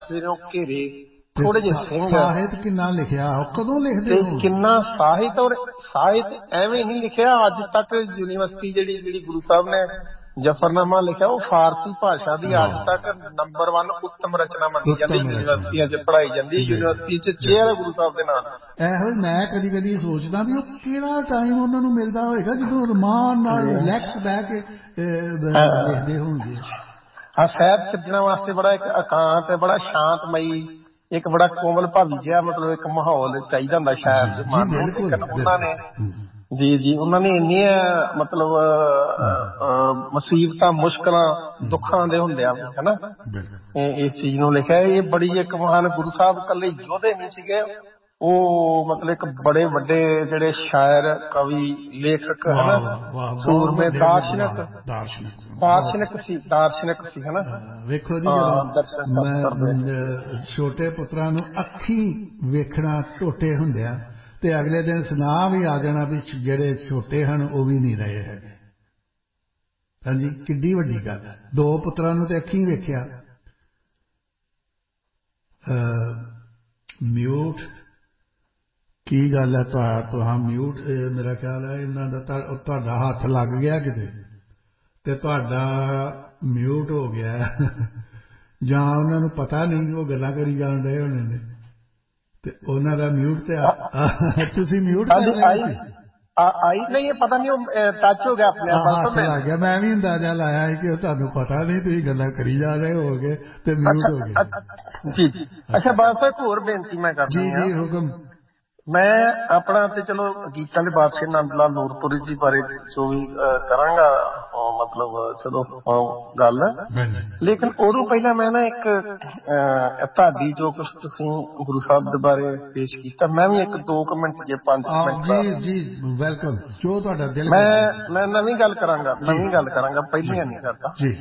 ਘੇਰੇ ਥੋੜੇ ਜਿਹੇ ਸਿੰਘ। ਸਾਹਿਤ ਕਿੰਨਾ ਲਿਖਿਆ, ਕਦੋਂ ਲਿਖਦੇ ਤੇ ਕਿੰਨਾ ਸਾਹਿਤ, ਔਰ ਸਾਹਿਤ ਐਵੇਂ ਨਹੀਂ ਲਿਖਿਆ। ਅੱਜ ਤੱਕ ਯੂਨੀਵਰਸਿਟੀ ਜਿਹੜੀ ਗੁਰੂ ਸਾਹਿਬ ਨੇ ਜਫਰਨਾਮਾ ਲਿਖਿਆ, ਉਹ ਫਾਰਸੀ ਭਾਸ਼ਾ ਦੀ ਅੱਜ ਤੱਕ ਨੰਬਰ 1 ਉੱਤਮ ਰਚਨਾ ਮੰਨੀ ਜਾਂਦੀ, ਯੂਨੀਵਰਸਿਟੀਆਂ 'ਚ ਪੜ੍ਹਾਈ ਜਾਂਦੀ। ਯੂਨੀਵਰਸਿਟੀ 'ਚ ਚੇਅਰ ਹੈ ਗੁਰੂ ਸਾਹਿਬ ਦੇ ਨਾਲ। ਇਹੋ ਮੈਂ ਕਦੀ ਕਦੀ ਸੋਚਦਾ ਵੀ ਉਹ ਕਿਹੜਾ ਟਾਈਮ ਉਹਨਾਂ ਨੂੰ ਮਿਲਦਾ ਹੋਏਗਾ ਜਦੋਂ ਰਮਾਨ ਨਾਲ ਰਿਲੈਕਸ ਬਹਿ ਕੇ ਲਿਖਦੇ ਹੋਣਗੇ। ਹਾਂ, ਸਾਹਿਤ ਸਿਰਜਣਾ ਵਾਸਤੇ ਬੜਾ ਇੱਕ ਇਕਾਂਤ, ਬੜਾ ਸ਼ਾਂਤਮਈ, ਇੱਕ ਬੜਾ ਕੋਮਲ ਭਾਵੀ ਜਿਹਾ ਮਤਲਬ ਇੱਕ ਮਾਹੌਲ ਚਾਹੀਦਾ ਹੁੰਦਾ ਸ਼ਾਇਰ ਦੇ ਮਨ ਨੂੰ। ਉਹਨਾਂ ਨੇ ਜੀ ਉਹਨਾਂ ਨੇ ਇੰਨੀਆਂ ਮਤਲਬ ਮੁਸੀਬਤਾਂ, ਮੁਸ਼ਕਿਲਾਂ, ਦੁੱਖਾਂ ਦੇ ਹੁੰਦਿਆਂ ਹਨਾ ਇਸ ਚੀਜ਼ ਨੂੰ ਲਿਖਿਆ। ਇਹ ਬੜੀ ਇੱਕ ਮਹਾਨ ਗੁਰੂ ਸਾਹਿਬ ਇਕੱਲੇ ਯੋਧੇ ਨਹੀਂ ਸੀਗੇ, ਉਹ ਮਤਲਬ ਇੱਕ ਬੜੇ ਵੱਡੇ ਜਿਹੜੇ ਸ਼ਾਇਰ, ਕਵੀ, ਲੇਖਕ ਹਨਾ, ਸੂਰਮੇ, ਦਾਰਸ਼ਨਿਕ ਸੀ ਹਨਾ। ਵੇਖੋ ਜੀ, ਜਦੋਂ ਛੋਟੇ ਪੁੱਤਰਾਂ ਨੂੰ ਅੱਖੀਂ ਵੇਖਣਾ ਟੋਟੇ ਹੁੰਦਿਆਂ ਤੇ ਅਗਲੇ ਦਿਨ ਸੁਨਾਹ ਵੀ ਆ ਜਾਣਾ ਵੀ ਜਿਹੜੇ ਛੋਟੇ ਹਨ ਉਹ ਵੀ ਨਹੀਂ ਰਹੇ ਹੈਗੇ। ਹਾਂਜੀ, ਕਿੱਡੀ ਵੱਡੀ ਗੱਲ ਹੈ। 2 ਪੁੱਤਰਾਂ ਨੂੰ ਤੇ ਅੱਖੀਂ ਵੇਖਿਆ। ਮਿਊਟ ਕੀ ਗੱਲ ਹੈ ਤੁਹਾਂ ਮਿਊਟ? ਮੇਰਾ ਖਿਆਲ ਹੈ ਇਹਨਾਂ ਦਾ ਤੁਹਾਡਾ ਹੱਥ ਲੱਗ ਗਿਆ ਕਿਤੇ ਤੇ ਤੁਹਾਡਾ ਮਿਊਟ ਹੋ ਗਿਆ, ਜਾਂ ਉਹਨਾਂ ਨੂੰ ਪਤਾ ਨਹੀਂ, ਉਹ ਗੱਲਾਂ ਕਰੀ ਜਾਣ ਰਹੇ ਹੋਣੇ ਨੇ ਤੇ ਉਹਨਾਂ ਦਾ ਮਿਊਟ ਤੇ ਤੁਸੀਂ ਮਿਊਟ ਕਰ ਰਹੇ ਸੀ। ਆਈ ਨਹੀਂ, ਇਹ ਪਤਾ ਨਹੀਂ ਉਹ ਟੱਚ ਹੋ ਗਿਆ ਆਪਣੇ ਆਪ ਲੱਗ ਗਿਆ। ਮੈਂ ਵੀ ਅੰਦਾਜ਼ਾ ਲਾਇਆ ਸੀ ਕਿ ਤੁਹਾਨੂੰ ਪਤਾ ਨਹੀਂ, ਤੁਸੀਂ ਗੱਲਾਂ ਕਰੀ ਜਾ ਰਹੇ ਹੋਗੇ ਤੇ ਮਿਊਟ ਹੋ ਗਿਆ। ਜੀ ਜੀ। ਅੱਛਾ ਬਸ ਇੱਕ ਹੋਰ ਬੇਨਤੀ ਮੈਂ ਕਰਦਾ। ਜੀ ਹੁਕਮ। ਮੈਂ ਆਪਣਾ ਤੇ ਚਲੋ ਗੀਤਾਂ ਦੇ ਬਾਦਸ਼ਾਹ ਨੰਦ ਲਾਲ ਨੂਰਪੁਰੀ ਜੀ ਬਾਰੇ ਜੋ ਵੀ ਕਰਾਂਗਾ ਮਤਲਬ ਚਲੋ ਗੱਲ, ਲੇਕਿਨ ਉਦੋਂ ਪਹਿਲਾਂ ਮੈਂ ਨਾ ਇੱਕ ਤੁਹਾਡੀ ਜੋ ਕੁਛ ਤੁਸੀਂ ਗੁਰੂ ਸਾਹਿਬ ਦੇ ਬਾਰੇ ਪੇਸ਼ ਕੀਤਾ, ਮੈਂ ਵੀ 1-2 ਮਿੰਟ ਜੇ 5 ਮਿੰਟ ਜੀ ਵੈਲਕਮ, ਜੋ ਤੁਹਾਡਾ ਦਿਲ। ਮੈਂ ਨਵੀਂ ਗੱਲ ਕਰਾਂਗਾ, ਪਹਿਲੀਆਂ ਨਹੀਂ ਕਰਦਾ ਜੀ।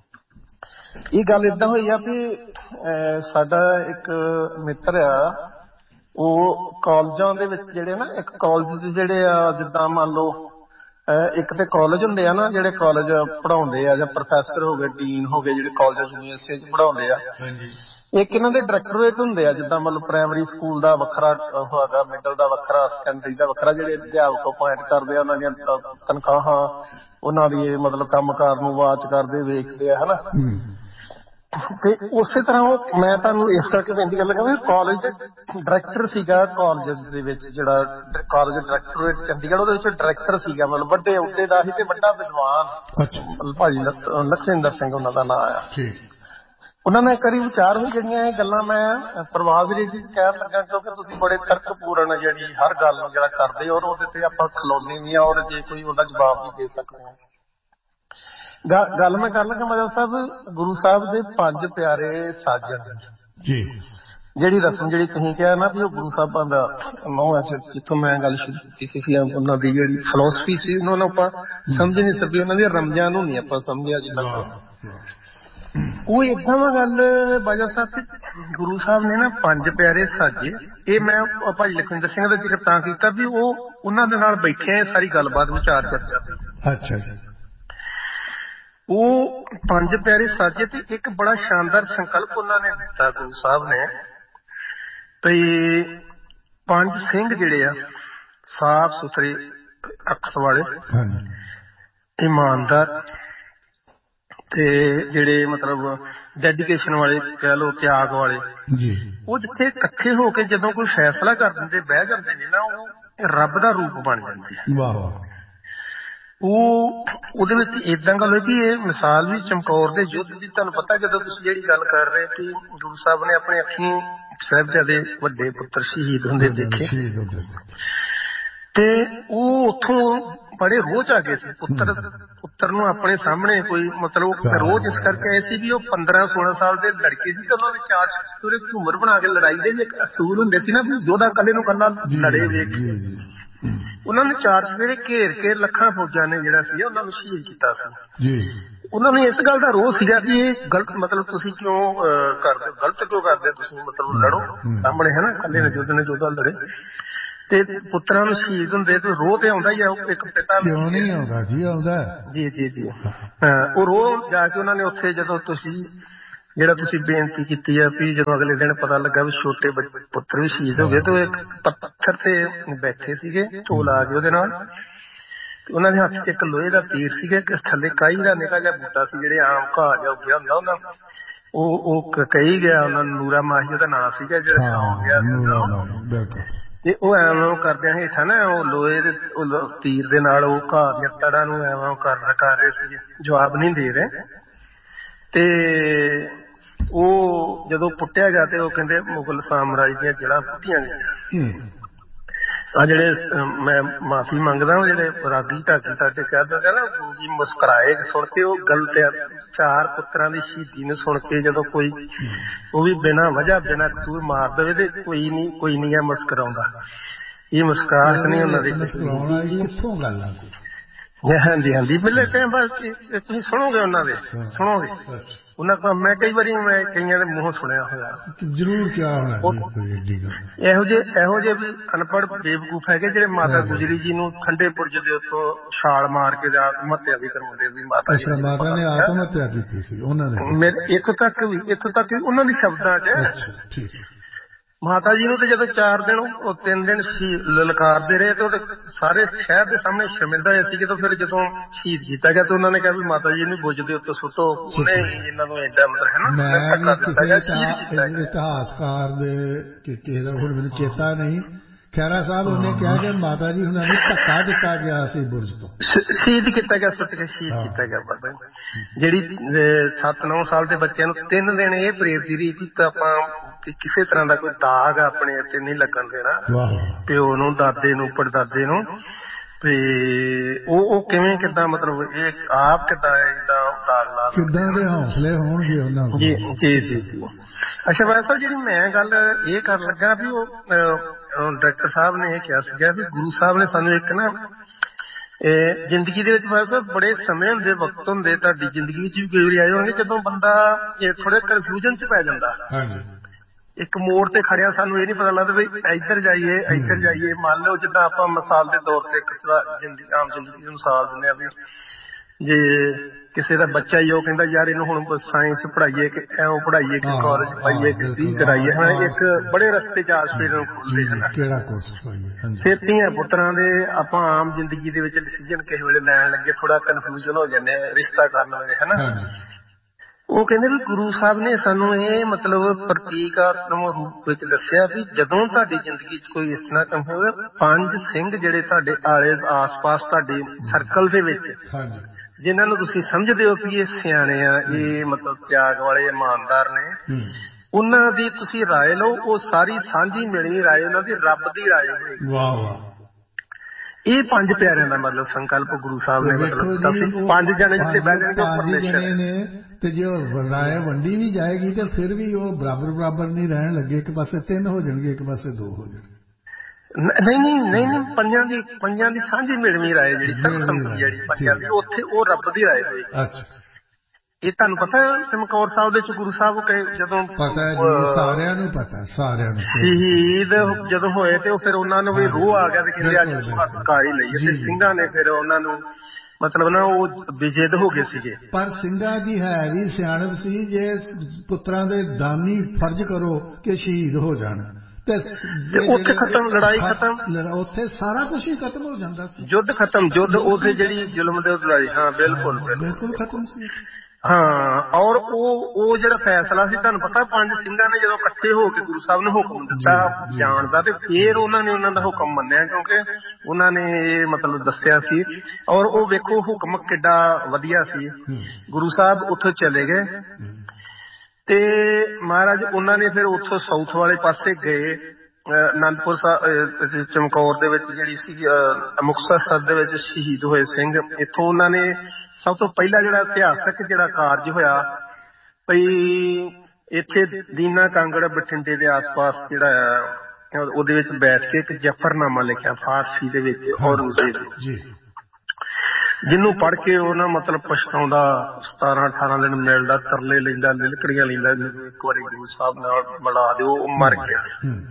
ਇਹ ਗੱਲ ਏਦਾਂ ਹੋਈ ਆ ਵੀ ਸਾਡਾ ਇੱਕ ਮਿੱਤਰ ਆ, ਉਹ ਕਾਲਜਾਂ ਦੇ ਵਿੱਚ ਜਿਹੜੇ ਨਾ, ਇੱਕ ਕਾਲਜ ਜਿਹੜੇ ਆ ਜਿੱਦਾਂ ਮੰਨ ਲਓ ਇੱਕ ਤੇ ਕਾਲਜ ਹੁੰਦੇ ਆ ਨਾ ਜਿਹੜੇ ਕਾਲਜ ਪੜ੍ਹਾਉਂਦੇ ਆ, ਜਾਂ ਪ੍ਰੋਫੈਸਰ ਹੋ ਗਏ, ਡੀਨ ਹੋ ਗਏ, ਜਿਹੜੇ ਕਾਲਜ ਯੂਨੀਵਰਸਿਟੀ 'ਚ ਪੜ੍ਹਾਉਂਦੇ ਆ। ਇੱਕ ਇਹਨਾਂ ਦੇ ਡਾਇਰੈਕਟੋਰੇਟ ਹੁੰਦੇ ਆ, ਜਿੱਦਾਂ ਮਤਲਬ ਪ੍ਰਾਇਮਰੀ ਸਕੂਲ ਦਾ ਵੱਖਰਾ ਹੈਗਾ, ਮਿਡਲ ਦਾ ਵੱਖਰਾ, ਸੈਕੰਡਰੀ ਦਾ ਵੱਖਰਾ। ਜਿਹੜੇ ਅਧਿਆਪਕ ਅਪੁਆਇੰਟ ਕਰਦੇ ਆ, ਉਹਨਾਂ ਦੀਆਂ ਤਨਖਾਹਾਂ, ਉਹਨਾਂ ਦੀ ਮਤਲਬ ਕੰਮ ਕਾਰ ਨੂੰ ਵਾਚ ਕਰਦੇ, ਵੇਖਦੇ ਆ ਹਨਾ। ਤੇ ਉਸੇ ਤਰ੍ਹਾਂ ਉਹ ਮੈਂ ਤੁਹਾਨੂੰ ਇਸ ਕਰਕੇ ਬੇਨਤੀ ਕਰ ਲੱਗਾ ਵੀ ਕਾਲਜ ਦੇ ਡਾਇਰੈਕਟਰ ਸੀਗਾ, ਕਾਲਜ ਦੇ ਵਿੱਚ ਜਿਹੜਾ ਕਾਲਜ ਡਾਇਰੈਕਟੋਰੇਟ ਚੰਡੀਗੜ੍ਹ, ਉਹਦੇ ਵਿੱਚ ਡਾਇਰੈਕਟਰ ਸੀਗਾ, ਮਤਲਬ ਵੱਡੇ ਅਹੁਦੇ ਦਾ ਸੀ ਤੇ ਵੱਡਾ ਵਿਦਵਾਨ ਭਾਜੀ ਲਖਵਿੰਦਰ ਸਿੰਘ ਉਹਨਾਂ ਦਾ ਨਾਂ ਆ। ਉਹਨਾਂ ਨੇ ਇੱਕ ਵਾਰੀ ਵਿਚਾਰ ਹੋਈ, ਜਿਹੜੀਆਂ ਇਹ ਗੱਲਾਂ ਮੈਂ ਪ੍ਰਵਾਜ਼ ਰੇਡੀ ਕਹਿਣ ਲੱਗਾ, ਕਿਉਂਕਿ ਤੁਸੀਂ ਬੜੇ ਤਰਕਪੂਰਨ ਜਿਹੜੀ ਹਰ ਗੱਲ ਨੂੰ ਜਿਹੜਾ ਕਰਦੇ, ਔਰ ਉਹਦੇ ਤੇ ਆਪਾਂ ਖਲੋਨੇ ਵੀ ਆ, ਔਰ ਜੇ ਕੋਈ ਉਹਦਾ ਜਵਾਬ ਵੀ ਦੇ ਸਕਦੇ ਹਾਂ। ਗੱਲ ਮੈਂ ਕਰ ਲੱਗਾ ਮਜਲ ਸਾਹਿਬ, ਗੁਰੂ ਸਾਹਿਬ ਦੇ 5 ਪਿਆਰੇ ਸਾਜਣ ਜੀ, ਜਿਹੜੀ ਰਸਮ ਜਿਹੜੀ ਤੁਸੀਂ ਕਿਹਾ ਨਾ ਵੀ ਉਹ ਗੁਰੂ ਸਾਹਿਬਾਂ ਦਾ ਨਹੁੰ ਹੈ, ਜਿੱਥੋਂ ਮੈਂ ਗੱਲ ਸ਼ੁਰੂ ਕੀਤੀ ਸੀ, ਉਹਨਾਂ ਦੀ ਜਿਹੜੀ ਫਿਲਾਸਫੀ ਸੀ ਉਹਨਾਂ ਨੂੰ ਆਪਾਂ ਸਮਝ ਨਹੀਂ ਸਕੇ, ਉਹਨਾਂ ਦੀਆਂ ਰਮਜਾਂ ਨੂੰ ਨਹੀਂ ਆਪਾਂ ਸਮਝਿਆ ਅਜੇ ਤੱਕ। ਉਹ ਏਦਾਂ ਵਾ ਗੱਲ ਬਾਜਾ ਸਾਹਿਬ, ਗੁਰੂ ਸਾਹਿਬ ਨੇ ਨਾ 5 ਪਿਆਰੇ ਸਾਜੇ। ਇਹ ਮੈਂ ਭਾਈ ਲਖਵਿੰਦਰ ਸਿੰਘ ਦਾ ਜ਼ਿਕਰ ਤਾਂ ਕੀਤਾ ਵੀ ਉਹ ਉਹਨਾਂ ਦੇ ਨਾਲ ਬੈਠੇ ਸਾਰੀ ਗੱਲਬਾਤ ਵਿਚਾਰ ਚਰਚਾ। ਅੱਛਾ ਜੀ। ਉਹ 5 ਪਿਆਰੇ ਸਾਜੇ ਤੇ ਇੱਕ ਬੜਾ ਸ਼ਾਨਦਾਰ ਸੰਕਲਪ ਉਹਨਾਂ ਨੇ ਦਿੱਤਾ ਗੁਰੂ ਸਾਹਿਬ ਨੇ, ਤੇ 5 ਸਿੰਘ ਜਿਹੜੇ ਆ ਸਾਫ ਸੁਥਰੇ ਅੱਖ ਵਾਲੇ, ਇਮਾਨਦਾਰ, ਤੇ ਜਿਹੜੇ ਮਤਲਬ ਡੈਡੀਕੇਸ਼ਨ ਵਾਲੇ ਕਹਿ ਲਓ, ਤਿਆਗ ਵਾਲੇ, ਉਹ ਜਿੱਥੇ ਇਕੱਠੇ ਹੋ ਕੇ ਜਦੋਂ ਕੋਈ ਫੈਸਲਾ ਕਰ ਦਿੰਦੇ, ਬਹਿ ਜਾਂਦੇ ਨੇ ਨਾ, ਉਹ ਰੱਬ ਦਾ ਰੂਪ ਬਣ ਜਾਂਦੇ ਆ। ਉਹਦੇ ਵਿੱਚ ਏਦਾਂ ਗੱਲ ਹੋਈ ਕਿ ਇਹ ਮਿਸਾਲ ਵੀ ਚਮਕੌਰ ਦੇ ਯੁੱਧ ਦੀ, ਤੁਹਾਨੂੰ ਪਤਾ ਜਦੋਂ ਤੁਸੀਂ ਜਿਹੜੀ ਗੱਲ ਕਰ ਰਹੇ ਕਿ ਗੁਰੂ ਸਾਹਿਬ ਨੇ ਆਪਣੇ ਅੱਖੀਂ ਸਾਹਿਬਜ਼ਾਦੇ ਵੱਡੇ ਪੁੱਤਰ ਸ਼ਹੀਦ ਹੁੰਦੇ ਦੇਖੇ, ਤੇ ਉਹ ਉੱਥੋਂ ਬੜੇ ਰੋਹ ਆ ਗਏ ਸੀ। ਪੁੱਤਰ ਨੂੰ ਆਪਣੇ ਸਾਹਮਣੇ ਕੋਈ ਮਤਲਬ ਰੋਜ਼ ਇਸ ਕਰਕੇ ਆਏ ਸੀ ਵੀ ਉਹ 15-16 ਸਾਲ ਦੇ ਲੜਕੇ ਸੀ, ਤੇ ਉਹਨਾਂ ਦੇ 4 ਝੂਮਰ ਬਣਾ ਕੇ ਲੜਾਈ ਦੇ ਵੀ ਇੱਕ ਅਸੂਲ ਹੁੰਦੇ ਸੀ ਨਾ, ਵੀ ਯੋਧਾ ਕੱਲੇ ਨੂੰ ਕੱਲਾ ਲੜੇ ਵੇਖ ਕੇ ਉਹਨਾਂ ਨੇ 4 ਚੁਫੇਰੇ ਘੇਰ ਕੇ ਲੱਖਾਂ ਫੌਜਾਂ ਨੇ ਜਿਹੜਾ ਸੀ ਉਹਨਾਂ ਨੂੰ ਸ਼ਹੀਦ ਕੀਤਾ ਸੀ। ਉਹਨਾਂ ਨੂੰ ਇਸ ਗੱਲ ਦਾ ਰੋਹ ਸੀਗਾ ਕਿ ਇਹ ਗਲਤ, ਮਤਲਬ ਤੁਸੀਂ ਕਿਉਂ ਕਰਦੇ, ਗਲਤ ਕਿਉਂ ਕਰਦੇ ਤੁਸੀਂ, ਮਤਲਬ ਲੜੋ ਸਾਹਮਣੇ ਹੈ ਨਾ, ਕੱਲੇ ਨੇ ਜੋਧਾ ਲੜੇ ਤੇ ਪੁੱਤਰਾਂ ਨੂੰ ਸ਼ਹੀਦ ਹੁੰਦੇ ਤੇ ਰੋਹ ਤੇ ਆਉਂਦਾ ਹੀ ਆ। ਇੱਕ ਪਿਤਾ ਕਿਉਂ ਨਹੀਂ ਆਉਂਦਾ ਜੀ, ਆਉਂਦਾ ਜੀ। ਉਹ ਰੋਹ ਜਾ ਕੇ ਉਹਨਾਂ ਨੇ ਉੱਥੇ ਜਦੋਂ ਤੁਸੀਂ ਜਿਹੜਾ ਤੁਸੀਂ ਬੇਨਤੀ ਕੀਤੀ ਆ ਵੀ ਜਦੋਂ ਅਗਲੇ ਦਿਨ ਪਤਾ ਲੱਗਾ ਵੀ ਛੋਟੇ ਪੁੱਤਰ ਵੀ ਸ਼ਹੀਦ ਹੋ ਗਏ, ਤੇ ਉਹ ਇੱਕ ਪੱਥਰ ਤੇ ਬੈਠੇ ਸੀਗੇ, ਢੋਲ ਆ ਗਏ ਉਹਦੇ ਨਾਲ, ਉਹਨਾਂ ਦੇ ਹੱਥ 'ਚ ਇੱਕ ਲੋਹੇ ਦਾ ਤੀਰ ਸੀਗਾ, ਥੱਲੇ ਕਾਈ ਦਾ ਨਿੱਕਾ ਜਿਹਾ ਬੂਟਾ ਸੀ, ਜਿਹੜੇ ਆਮ ਘਾਹ ਜਿਹਾ ਉੱਗਿਆ ਹੁੰਦਾ ਉਹਨਾਂ ਉਹ ਕਹੀ ਗਿਆ ਉਹਨਾਂ ਨੂੰ, ਨੂਰਾ ਮਾਹੀ ਉਹਦਾ ਨਾਂ ਸੀਗਾ, ਜਿਹੜਾ ਸੌਂ ਗਿਆ ਸੀ। ਤੇ ਉਹ ਐਵੇਂ ਕਰਦਿਆਂ ਹੇਠਾਂ ਨਾ ਉਹ ਲੋਹੇ ਦੇ ਤੀਰ ਦੇ ਨਾਲ ਉਹ ਘਾਹ ਦੀਆਂ ਤੜਾਂ ਨੂੰ ਐਵੇਂ ਕਰ ਰਹੇ ਸੀਗੇ, ਜਵਾਬ ਨਹੀਂ ਦੇ ਰਹੇ। ਤੇ ਉਹ ਜਦੋਂ ਪੁੱਟਿਆ ਗਿਆ ਤੇ ਉਹ ਕਹਿੰਦੇ ਮੁਗਲ ਸਾਮਰਾਜ ਦੀਆਂ ਜੜ੍ਹਾਂ ਪੁੱਟੀਆਂ ਗਈਆਂ। ਆ ਜਿਹੜੇ ਮੈਂ ਮਾਫੀ ਮੰਗਦਾ, ਜਿਹੜੇ ਰਾਗੀ ਢਾਕੀ ਸਾਡੇ ਕਹਿ ਦਿੰਦੇ ਨਾ ਗੁਰੂ ਜੀ ਮੁਸਕਰਾਏ ਸੁਣ ਕੇ, ਉਹ ਗੱਲ ਤੇ 4 ਪੁੱਤਰਾਂ ਦੀ ਸ਼ਹੀਦੀ ਨੂੰ ਸੁਣ ਕੇ ਜਦੋਂ ਕੋਈ ਉਹ ਵੀ ਬਿਨਾਂ ਵਜ੍ਹਾ ਬਿਨਾਂ ਕਸੂਰ ਮਾਰ ਦੇਵੇ ਤੇ ਕੋਈ ਨਹੀਂ ਹੈ ਮੁਸਕਰਾਉਂਦਾ। ਇਹ ਮੁਸਕਰਾਹਟ ਨਹੀਂ ਉਹਨਾਂ ਦੀ। ਹਾਂਜੀ ਪਹਿਲੇ ਟਾਈਮ ਬਾਅਦ ਤੁਸੀਂ ਸੁਣੋਗੇ ਉਹਨਾਂ ਦੇ, ਸੁਣੋਗੇ ਉਹਨਾਂ ਕੋਲ। ਮੈਂ ਕਈ ਵਾਰੀ ਕਈਆਂ ਦੇ ਮੂੰਹੋਂ ਸੁਣਿਆ ਹੋਇਆ ਜ਼ਰੂਰ ਕਿਹਾ ਇਹੋ ਜਿਹੇ ਵੀ ਅਨਪੜ੍ਹ ਬੇਵਕੂਫ ਹੈਗੇ ਜਿਹੜੇ ਮਾਤਾ ਗੁਜਰੀ ਜੀ ਨੂੰ ਠੰਡੇ ਬੁਰਜ ਦੇ ਉੱਤੋਂ ਛਾਲ ਮਾਰ ਕੇ ਆਤਮ ਹੱਤਿਆ ਵੀ ਕਰਵਾਉਂਦੇ ਵੀ ਮਾਤਾ ਨੇ ਆਤਮ ਹੱਤਿਆ ਕੀਤੀ ਸੀ ਉਹਨਾਂ ਨੇ। ਇੱਥੋਂ ਤੱਕ ਵੀ ਉਹਨਾਂ ਦੇ ਸ਼ਬਦਾਂ 'ਚ ਮਾਤਾ ਜੀ ਨੂੰ ਤੇ ਜਦੋਂ 4 ਦਿਨ 3 ਦਿਨ ਲਲਕਾਰਦੇ ਰਹੇ ਤੇ ਉਹ ਸਾਰੇ ਸ਼ਹਿਰ ਦੇ ਸਾਹਮਣੇ ਸ਼ਰਮਿੰਦਾ ਹੋਏ ਸੀਗੇ। ਤੇ ਫਿਰ ਜਦੋਂ ਸ਼ਹੀਦ ਕੀਤਾ ਗਿਆ ਤੇ ਉਹਨਾਂ ਨੇ ਕਿਹਾ ਵੀ ਮਾਤਾ ਜੀ ਨੂੰ ਬੁੱਝ ਦੇ ਉੱਤੇ ਸੁੱਟੋ, ਉਹਨੇ ਇਹਨਾਂ ਨੂੰ ਏਡਾ ਇਤਿਹਾਸਕਾਰ ਦੇ ਕਿਸੇ ਦਾ ਹੁਣ ਮੈਨੂੰ ਚੇਤਾ ਨਹੀਂ, ਖਹਿਰਾ ਸਾਹਿਬ ਉਹਨੇ ਕਿਹਾ ਕਿ ਮਾਤਾ ਜੀ ਉਹਨਾਂ ਨੂੰ ਧੱਕਾ ਦਿੱਤਾ ਗਿਆ ਸੀ ਬੁਰਜ ਤੋਂ, ਸ਼ਹੀਦ ਕੀਤਾ ਗਿਆ, ਸੁੱਟ ਕੇ ਸ਼ਹੀਦ ਕੀਤਾ ਗਿਆ। ਬਾਬਾ ਜਿਹੜੀ 7-9 ਸਾਲ ਦੇ ਬੱਚਿਆਂ ਨੂੰ 3 ਦਿਨ ਇਹ ਪ੍ਰੇਰਦੀ ਰਹੀ ਕਿ ਆਪਾਂ ਕਿਸੇ ਤਰ੍ਹਾਂ ਦਾ ਕੋਈ ਦਾਗ ਆਪਣੇ ਇੱਥੇ ਨਹੀਂ ਲੱਗਣ ਦੇਣਾ, ਪਿਓ ਨੂੰ, ਦਾਦੇ ਨੂੰ, ਪੜਦਾਦੇ ਨੂੰ। ਤੇ ਉਹ ਕਿਵੇਂ ਕਿੱਦਾਂ ਮਤਲਬ ਇਹ ਆਪ ਕਿੱਦਾਂ ਏਦਾਂ ਦਾਗ ਲਾ, ਕਿੱਦਾਂ ਦੇ ਹੌਸਲੇ ਹੋਣਗੇ ਉਹਨਾਂ ਕੋਲ। ਜੀ। ਅੱਛਾ ਵੈਸੇ ਜਿਹੜੀ ਮੈਂ ਗੱਲ ਇਹ ਕਰਨ ਲੱਗਾ ਵੀ ਉਹ ਡਾਕਟਰ ਸਾਹਿਬ ਨੇ ਇਹ ਕਿਹਾ ਸੀਗਾ ਵੀ ਗੁਰੂ ਸਾਹਿਬ ਨੇ ਸਾਨੂੰ ਇੱਕ ਨਾ ਜ਼ਿੰਦਗੀ ਦੇ ਵਿੱਚ ਵੈਸੇ ਬੜੇ ਸਮੇਂ ਹੁੰਦੇ, ਵਕਤ ਹੁੰਦੇ, ਤੁਹਾਡੀ ਜ਼ਿੰਦਗੀ ਵਿੱਚ ਵੀ ਕਈ ਵਾਰੀ ਆਏ ਹੋਣਗੇ ਜਦੋਂ ਬੰਦਾ ਥੋੜੇ ਕਨਫਿਊਜ਼ਨ 'ਚ ਪੈ ਜਾਂਦਾ। ਇੱਕ ਮੋੜ ਤੇ ਖੜਿਆ ਸਾਨੂੰ ਇਹ ਨੀ ਪਤਾ ਲੱਗਦਾ ਵੀ ਇੱਧਰ ਜਾਈਏ। ਮੰਨ ਲਓ ਜਿੱਦਾਂ ਆਪਾਂ ਮਿਸਾਲ ਦੇ ਤੌਰ ਤੇ ਆਮ ਜ਼ਿੰਦਗੀ ਦੀ ਮਿਸਾਲ ਦਿੰਦੇ ਆ ਵੀ ਜੇ ਕਿਸੇ ਦਾ ਬੱਚਾ ਹੀ ਉਹ ਕਹਿੰਦਾ ਯਾਰ ਇਹਨੂੰ ਹੁਣ ਸਾਇੰਸ ਪੜ੍ਹਾਈਏ ਕਿ ਐਂ ਪੜ੍ਹਾਈਏ ਕਿ ਕਾਲਜ ਪਾਈਏ ਕਿ ਕੀ ਕਰਾਈਏ, ਹੈ ਇੱਕ ਬੜੇ ਰਸਤੇ 'ਚ ਆਸਪੇਡ ਖੁੱਲਦੇ ਹਨ। ਫਿਰ ਧੀਆਂ ਪੁੱਤਰਾਂ ਦੇ ਆਪਾਂ ਆਮ ਜ਼ਿੰਦਗੀ ਦੇ ਵਿੱਚ ਡਿਸੀਜ਼ਨ ਕਿਸੇ ਵੇਲੇ ਲੈਣ ਲੱਗੇ ਥੋੜਾ ਕਨਫਿਊਜ਼ਨ ਹੋ ਜਾਂਦੇ ਰਿਸ਼ਤਾ ਕਰਨ ਵੇਲੇ, ਹਨਾ। ਉਹ ਕਹਿੰਦੇ ਵੀ ਗੁਰੂ ਸਾਹਿਬ ਨੇ ਸਾਨੂੰ ਇਹ ਮਤਲਬ ਪ੍ਰਤੀਕਾਤਮਕ ਰੂਪ ਵਿੱਚ ਦੱਸਿਆ ਵੀ ਜਦੋਂ ਤੁਹਾਡੀ ਜ਼ਿੰਦਗੀ 'ਚ ਕੋਈ ਇਸ ਤਰ੍ਹਾਂ ਕੰਮ ਹੋਵੇ, 5 ਸਿੰਘ ਜਿਹੜੇ ਤੁਹਾਡੇ ਆਲੇ ਆਸ-ਪਾਸ ਤੁਹਾਡੇ ਸਰਕਲ ਦੇ ਵਿੱਚ ਜਿਨ੍ਹਾਂ ਨੂੰ ਤੁਸੀਂ ਸਮਝਦੇ ਹੋ ਕਿ ਇਹ ਸਿਆਣੇ ਆ, ਇਹ ਮਤਲਬ ਤਿਆਗ ਵਾਲੇ ਇਮਾਨਦਾਰ ਨੇ, ਉਹਨਾਂ ਦੀ ਤੁਸੀਂ ਰਾਏ ਲਓ। ਉਹ ਸਾਰੀ ਸਾਂਝੀ ਮਿਲਣੀ ਰਾਏ ਉਹਨਾਂ ਦੀ ਰੱਬ ਦੀ ਰਾਏ ਹੋਏਗੀ। ਇਹ 5 ਪਿਆਰਿਆਂ ਦਾ ਮਤਲਬ ਸੰਕਲਪ ਗੁਰੂ ਸਾਹਿਬ ਨੇ ਮਤਲਬ 5 ਜਣੇ ਜਿੱਥੇ ਬਹਿ ਜਾਣਗੇ ਨੇ, ਤੇ ਜੇ ਰਾਏ ਵੰਡੀ ਵੀ ਜਾਏਗੀ ਤੇ ਫਿਰ ਵੀ ਉਹ ਬਰਾਬਰ ਨਹੀਂ ਰਹਿਣ ਲੱਗੇ, ਇੱਕ ਪਾਸੇ 3 ਹੋ ਜਾਣਗੇ, ਇੱਕ ਪਾਸੇ 2 ਹੋ ਜਾਣਗੇ। ਨਹੀਂ ਪੰਜਾਂ ਦੀ ਸਾਂਝੀ ਮਿਲਵੀਂ ਰਾਏ ਜਿਹੜੀ ਜਿਹੜੀ ਪੰਜਾਂ ਦੀ, ਉੱਥੇ ਉਹ ਰੱਬ ਦੀ ਰਾਏ ਹੋਈ। ਇਹ ਤੁਹਾਨੂੰ ਪਤਾ ਚਮਕੌਰ ਸਾਹਿਬ ਦੇ ਚ ਗੁਰੂ ਸਾਹਿਬ ਜਦੋਂ ਸਾਰਿਆਂ ਨੂੰ ਪਤਾ, ਸਾਰਿਆਂ ਨੂੰ ਸ਼ਹੀਦ ਜਦੋਂ ਹੋਏ ਤੇ ਉਹ ਫਿਰ ਉਹਨਾਂ ਨੂੰ ਵੀ ਰੂਹ ਆ ਗਿਆ ਤੇ ਕਹਿੰਦੇ ਅੱਜ ਹੱਕ ਹੀ ਲਈ ਤੇ ਸਿੰਘਾਂ ਨੇ ਫਿਰ ਉਹਨਾਂ ਨੂੰ ਮਤਲਬ ਨਾ ਉਹ ਬੇਜਿੱਦ ਹੋ ਗਏ ਸੀਗੇ। ਪਰ ਸਿੰਘਾਂ ਦੀ ਹੈ ਵੀ ਸਿਆਣਪ ਸੀ, ਜੇ ਪੁੱਤਰਾਂ ਦੇ ਦਾਨੀ ਫਰਜ਼ ਕਰੋ ਕਿ ਸ਼ਹੀਦ ਹੋ ਜਾਣ ਤੇ ਉੱਥੇ ਖਤਮ, ਲੜਾਈ ਖਤਮ, ਉੱਥੇ ਸਾਰਾ ਕੁਛ ਹੀ ਖਤਮ ਹੋ ਜਾਂਦਾ ਸੀ, ਯੁੱਧ ਖਤਮ, ਯੁੱਧ ਉੱਥੇ ਜਿਹੜੀ ਜ਼ੁਲਮ ਦੇ ਲੜਾਈ, ਹਾਂ ਬਿਲਕੁਲ ਖਤਮ ਸੀ। ਔਰ ਉਹ ਜਿਹੜਾ ਫੈਸਲਾ ਸੀ ਤੁਹਾਨੂੰ ਪਤਾ 5 ਸਿੰਘਾਂ ਨੇ ਜਦੋਂ ਇਕੱਠੇ ਹੋ ਕੇ ਗੁਰੂ ਸਾਹਿਬ ਨੇ ਹੁਕਮ ਦਿੱਤਾ ਜਾਣ ਦਾ, ਤੇ ਫਿਰ ਉਹਨਾਂ ਨੇ ਉਹਨਾਂ ਦਾ ਹੁਕਮ ਮੰਨਿਆ ਕਿਉਂਕਿ ਉਹਨਾਂ ਨੇ ਇਹ ਮਤਲਬ ਦੱਸਿਆ ਸੀ। ਔਰ ਉਹ ਵੇਖੋ ਹੁਕਮ ਕਿੱਡਾ ਵਧੀਆ ਸੀ। ਗੁਰੂ ਸਾਹਿਬ ਉੱਥੋਂ ਚਲੇ ਗਏ ਤੇ ਮਹਾਰਾਜ ਉਹਨਾਂ ਨੇ ਫਿਰ ਉੱਥੋਂ ਸਾਊਥ ਵਾਲੇ ਪਾਸੇ ਗਏ, ਅਨੰਦਪੁਰ ਸਾਹਿਬ ਚਮਕੌਰ ਦੇ ਵਿੱਚ ਜਿਹੜੀ ਸੀ ਮੁਕਤਸਰ ਸਾਹਿਬ ਦੇ ਵਿੱਚ ਸ਼ਹੀਦ ਹੋਏ ਸਿੰਘ। ਇੱਥੋਂ ਉਹਨਾਂ ਨੇ ਸਭ ਤੋਂ ਪਹਿਲਾ ਜਿਹੜਾ ਇਤਿਹਾਸਕ ਜਿਹੜਾ ਕਾਰਜ ਹੋਇਆ ਬਈ ਇੱਥੇ ਦੀਨਾ ਕਾਂਗੜ ਬਠਿੰਡੇ ਦੇ ਆਸ-ਪਾਸ ਜਿਹੜਾ ਆ ਉਹਦੇ ਵਿੱਚ ਬੈਠ ਕੇ ਇੱਕ ਜਫਰਨਾਮਾ ਲਿਖਿਆ ਫਾਰਸੀ ਦੇ ਵਿੱਚ ਔਰੰਗਜ਼ੇਬ, ਜਿਹਨੂੰ ਪੜ੍ਹ ਕੇ ਉਹ ਨਾ ਮਤਲਬ ਪਛਤਾਉਂਦਾ, 17-18 ਦਿਨ ਮਿਲਦਾ, ਤਰਲੇ ਲੈਂਦਾ, ਲਿਲਕੜੀਆਂ ਲੈਂਦਾ, ਇੱਕ ਵਾਰੀ ਗੁਰੂ ਸਾਹਿਬ ਨਾਲ ਮਿਲਾ ਦਿਓ। ਉਹ ਮਰ ਗਿਆ।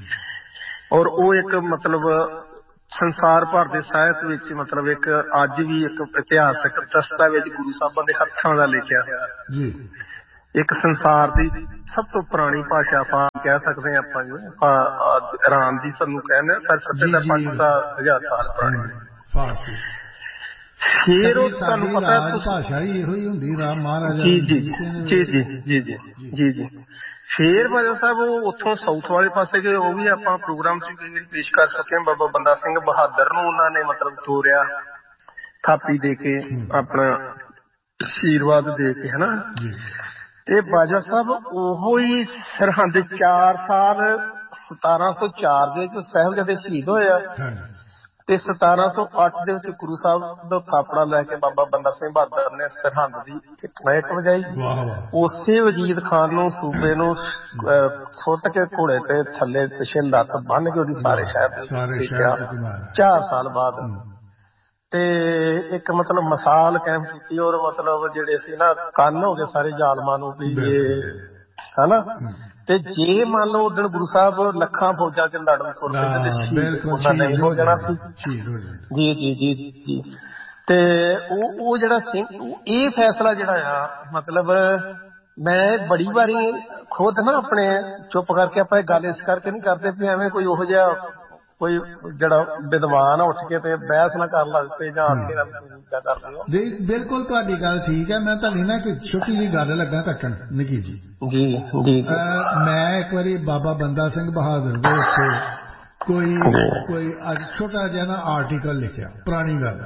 ਔਰ ਉਹ ਇੱਕ ਮਤਲਬ ਸੰਸਾਰ ਭਰ ਦੇ ਸਾਹਿਤ ਵਿੱਚ ਮਤਲਬ ਇੱਕ ਅੱਜ ਵੀ ਇੱਕ ਇਤਿਹਾਸਕ ਦਸਤਾਵੇਜ਼ ਗੁਰੂ ਸਾਹਿਬਾਂ ਦੇ ਹੱਥਾਂ ਦਾ ਲਿਖਿਆ ਹੋਇਆ। ਇੱਕ ਸੰਸਾਰ ਦੀ ਸਭ ਤੋਂ ਪੁਰਾਣੀ ਭਾਸ਼ਾ ਕਹਿ ਸਕਦੇ ਹਾਂ ਆਪਾਂ ਜੀ, ਇਰਾਨ ਦੀ ਸਾਨੂੰ ਕਹਿੰਦੇ 5,000 ਸਾਲ ਪੁਰਾਣੀ। ਫਿਰ ਉਹ ਤੁਹਾਨੂੰ ਪਤਾ ਭਾਸ਼ਾ ਹੀ ਇਹੋ ਹੀ ਹੁੰਦੀ ਰਾਮ ਮਹਾਰਾਜਾ ਜੀ ਜੀ ਜੀ ਜੀ ਜੀ ਜੀ ਜੀ ਜੀ। ਫਿਰ ਬਾਦਲ ਸਾਹਿਬ ਉਹ ਉੱਥੋਂ ਸਾਊਥ ਵਾਲੇ ਪਾਸੇ ਗਏ, ਉਹ ਵੀ ਆਪਾਂ ਪ੍ਰੋਗਰਾਮ 'ਚ ਕਈ ਵਾਰੀ ਪੇਸ਼ ਕਰ ਸਕੇ। ਬਾਬਾ ਬੰਦਾ ਸਿੰਘ ਬਹਾਦਰ ਨੂੰ ਉਹਨਾਂ ਨੇ ਮਤਲਬ ਤੋਰਿਆ, ਥਾਪੀ ਦੇ ਕੇ ਆਪਣਾ ਆਸ਼ੀਰਵਾਦ ਦੇ ਕੇ, ਹਨਾ। ਤੇ ਬਾਜਵਾ ਸਾਹਿਬ ਉਹੋ ਹੀ ਸਰਹੰਦ 4 ਸਾਲ 1704 ਦੇ ਵਿੱਚ ਸਾਹਿਬਜ਼ਾਦੇ ਸ਼ਹੀਦ ਹੋਏ ਆ, ਤੇ 1708 ਦੇ ਵਿੱਚ ਗੁਰੂ ਸਾਹਿਬ ਦਾ ਥਾਪੜਾ ਲੈ ਕੇ ਬਾਬਾ ਬੰਦਾ ਸਿੰਘ ਬਹਾਦਰ ਨੇ ਸਰਹੰਦ ਦੀ ਟਮੈਟ ਵਜਾਈ। ਉਸੇ ਵਜੀਦ ਖਾਨ ਨੂੰ ਸੂਬੇ ਨੂੰ ਸੁੱਟ ਕੇ ਘੋੜੇ ਤੇ ਥੱਲੇ ਪਿੱਛੇ ਲੱਤ ਬੰਨ ਕੇ ਉਹਦੀ ਸਾਰੇ ਸ਼ਹਿਰ 4 ਸਾਲ ਬਾਅਦ, ਤੇ ਇੱਕ ਮਤਲਬ ਮਿਸਾਲ ਕਾਇਮ ਕੀਤੀ। ਔਰ ਮਤਲਬ ਜਿਹੜੇ ਸੀ ਨਾ ਕੰਨ ਹੋ ਗਏ ਸਾਰੇ ਜ਼ਾਲਮਾਂ ਨੂੰ ਵੀ ਇਹ, ਹਨਾ। ਤੇ ਜੇ ਮੰਨ ਲਓ ਉਦਣ ਗੁਰੂ ਸਾਹਿਬ ਲੱਖਾਂ ਫੌਜਾਂ 'ਚ ਲੜਨ ਤੁਰ ਪੈਂਦੇ ਨਹੀਂ ਹੋ ਜਾਣਾ ਸੀ। ਜੀ ਜੀ ਜੀ ਜੀ। ਤੇ ਉਹ ਜਿਹੜਾ ਸਿੰਘ, ਇਹ ਫੈਸਲਾ ਜਿਹੜਾ ਆ, ਮਤਲਬ ਮੈਂ ਬੜੀ ਵਾਰੀ ਖੁਦ ਨਾ ਆਪਣੇ ਚੁੱਪ ਕਰਕੇ ਆਪਾਂ ਇਹ ਗੱਲ ਇਸ ਕਰਕੇ ਨਹੀਂ ਕਰਦੇ ਵੀ ਐਵੇਂ ਕੋਈ ਉਹੋ ਜਿਹਾ ਕੋਈ ਜਿਹੜਾ ਵਿਦਵਾਨ ਉੱਠ ਕੇ ਤੇ ਬਹਿਸ ਨਾ ਕਰ ਲੱਗ ਪਏ ਜਾਂ ਆਖੇ ਨਾ ਕਰਦੇ ਹੋ। ਬਿਲਕੁਲ ਤੁਹਾਡੀ ਗੱਲ ਠੀਕ ਹੈ। ਮੈਂ ਤੁਹਾਡੀ ਨਾ ਇੱਕ ਛੋਟੀ ਜਿਹੀ ਗੱਲ ਲੱਗਾ ਕੱਟਣ, ਨਿੱਕੀ ਜੀ ਜੀ ਜੀ। ਮੈਂ ਇੱਕ ਵਾਰੀ ਬਾਬਾ ਬੰਦਾ ਸਿੰਘ ਬਹਾਦਰ ਦੇ ਉੱਤੇ ਕੋਈ ਅੱਜ ਛੋਟਾ ਜਿਹਾ ਨਾ ਆਰਟੀਕਲ ਲਿਖਿਆ, ਪੁਰਾਣੀ ਗੱਲ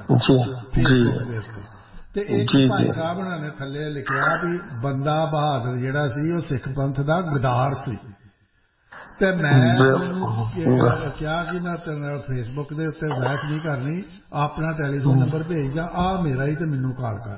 ਤੇ ਇੱਕ ਭਾਈ ਸਾਹਿਬ ਉਹਨਾਂ ਨੇ ਥੱਲੇ ਲਿਖਿਆ ਵੀ ਬੰਦਾ ਬਹਾਦਰ ਜਿਹੜਾ ਸੀ ਉਹ ਸਿੱਖ ਪੰਥ ਦਾ ਗਦਾਰ ਸੀ। ਤੇ ਮੈਂ ਉਹਨੂੰ ਕਿਹਾ ਕਿ ਮੈਂ ਤੇਰੇ ਨਾਲ ਫੇਸਬੁੱਕ ਦੇ ਉੱਤੇ ਬਹਿਸ ਨਹੀਂ ਕਰਨੀ, ਆਪਣਾ ਟੈਲੀਫੋਨ ਨੰਬਰ ਭੇਜ ਜਾਂ ਆਹ ਮੇਰਾ ਹੀ ਤੇ ਮੈਨੂੰ ਕਾਲ ਕਰ।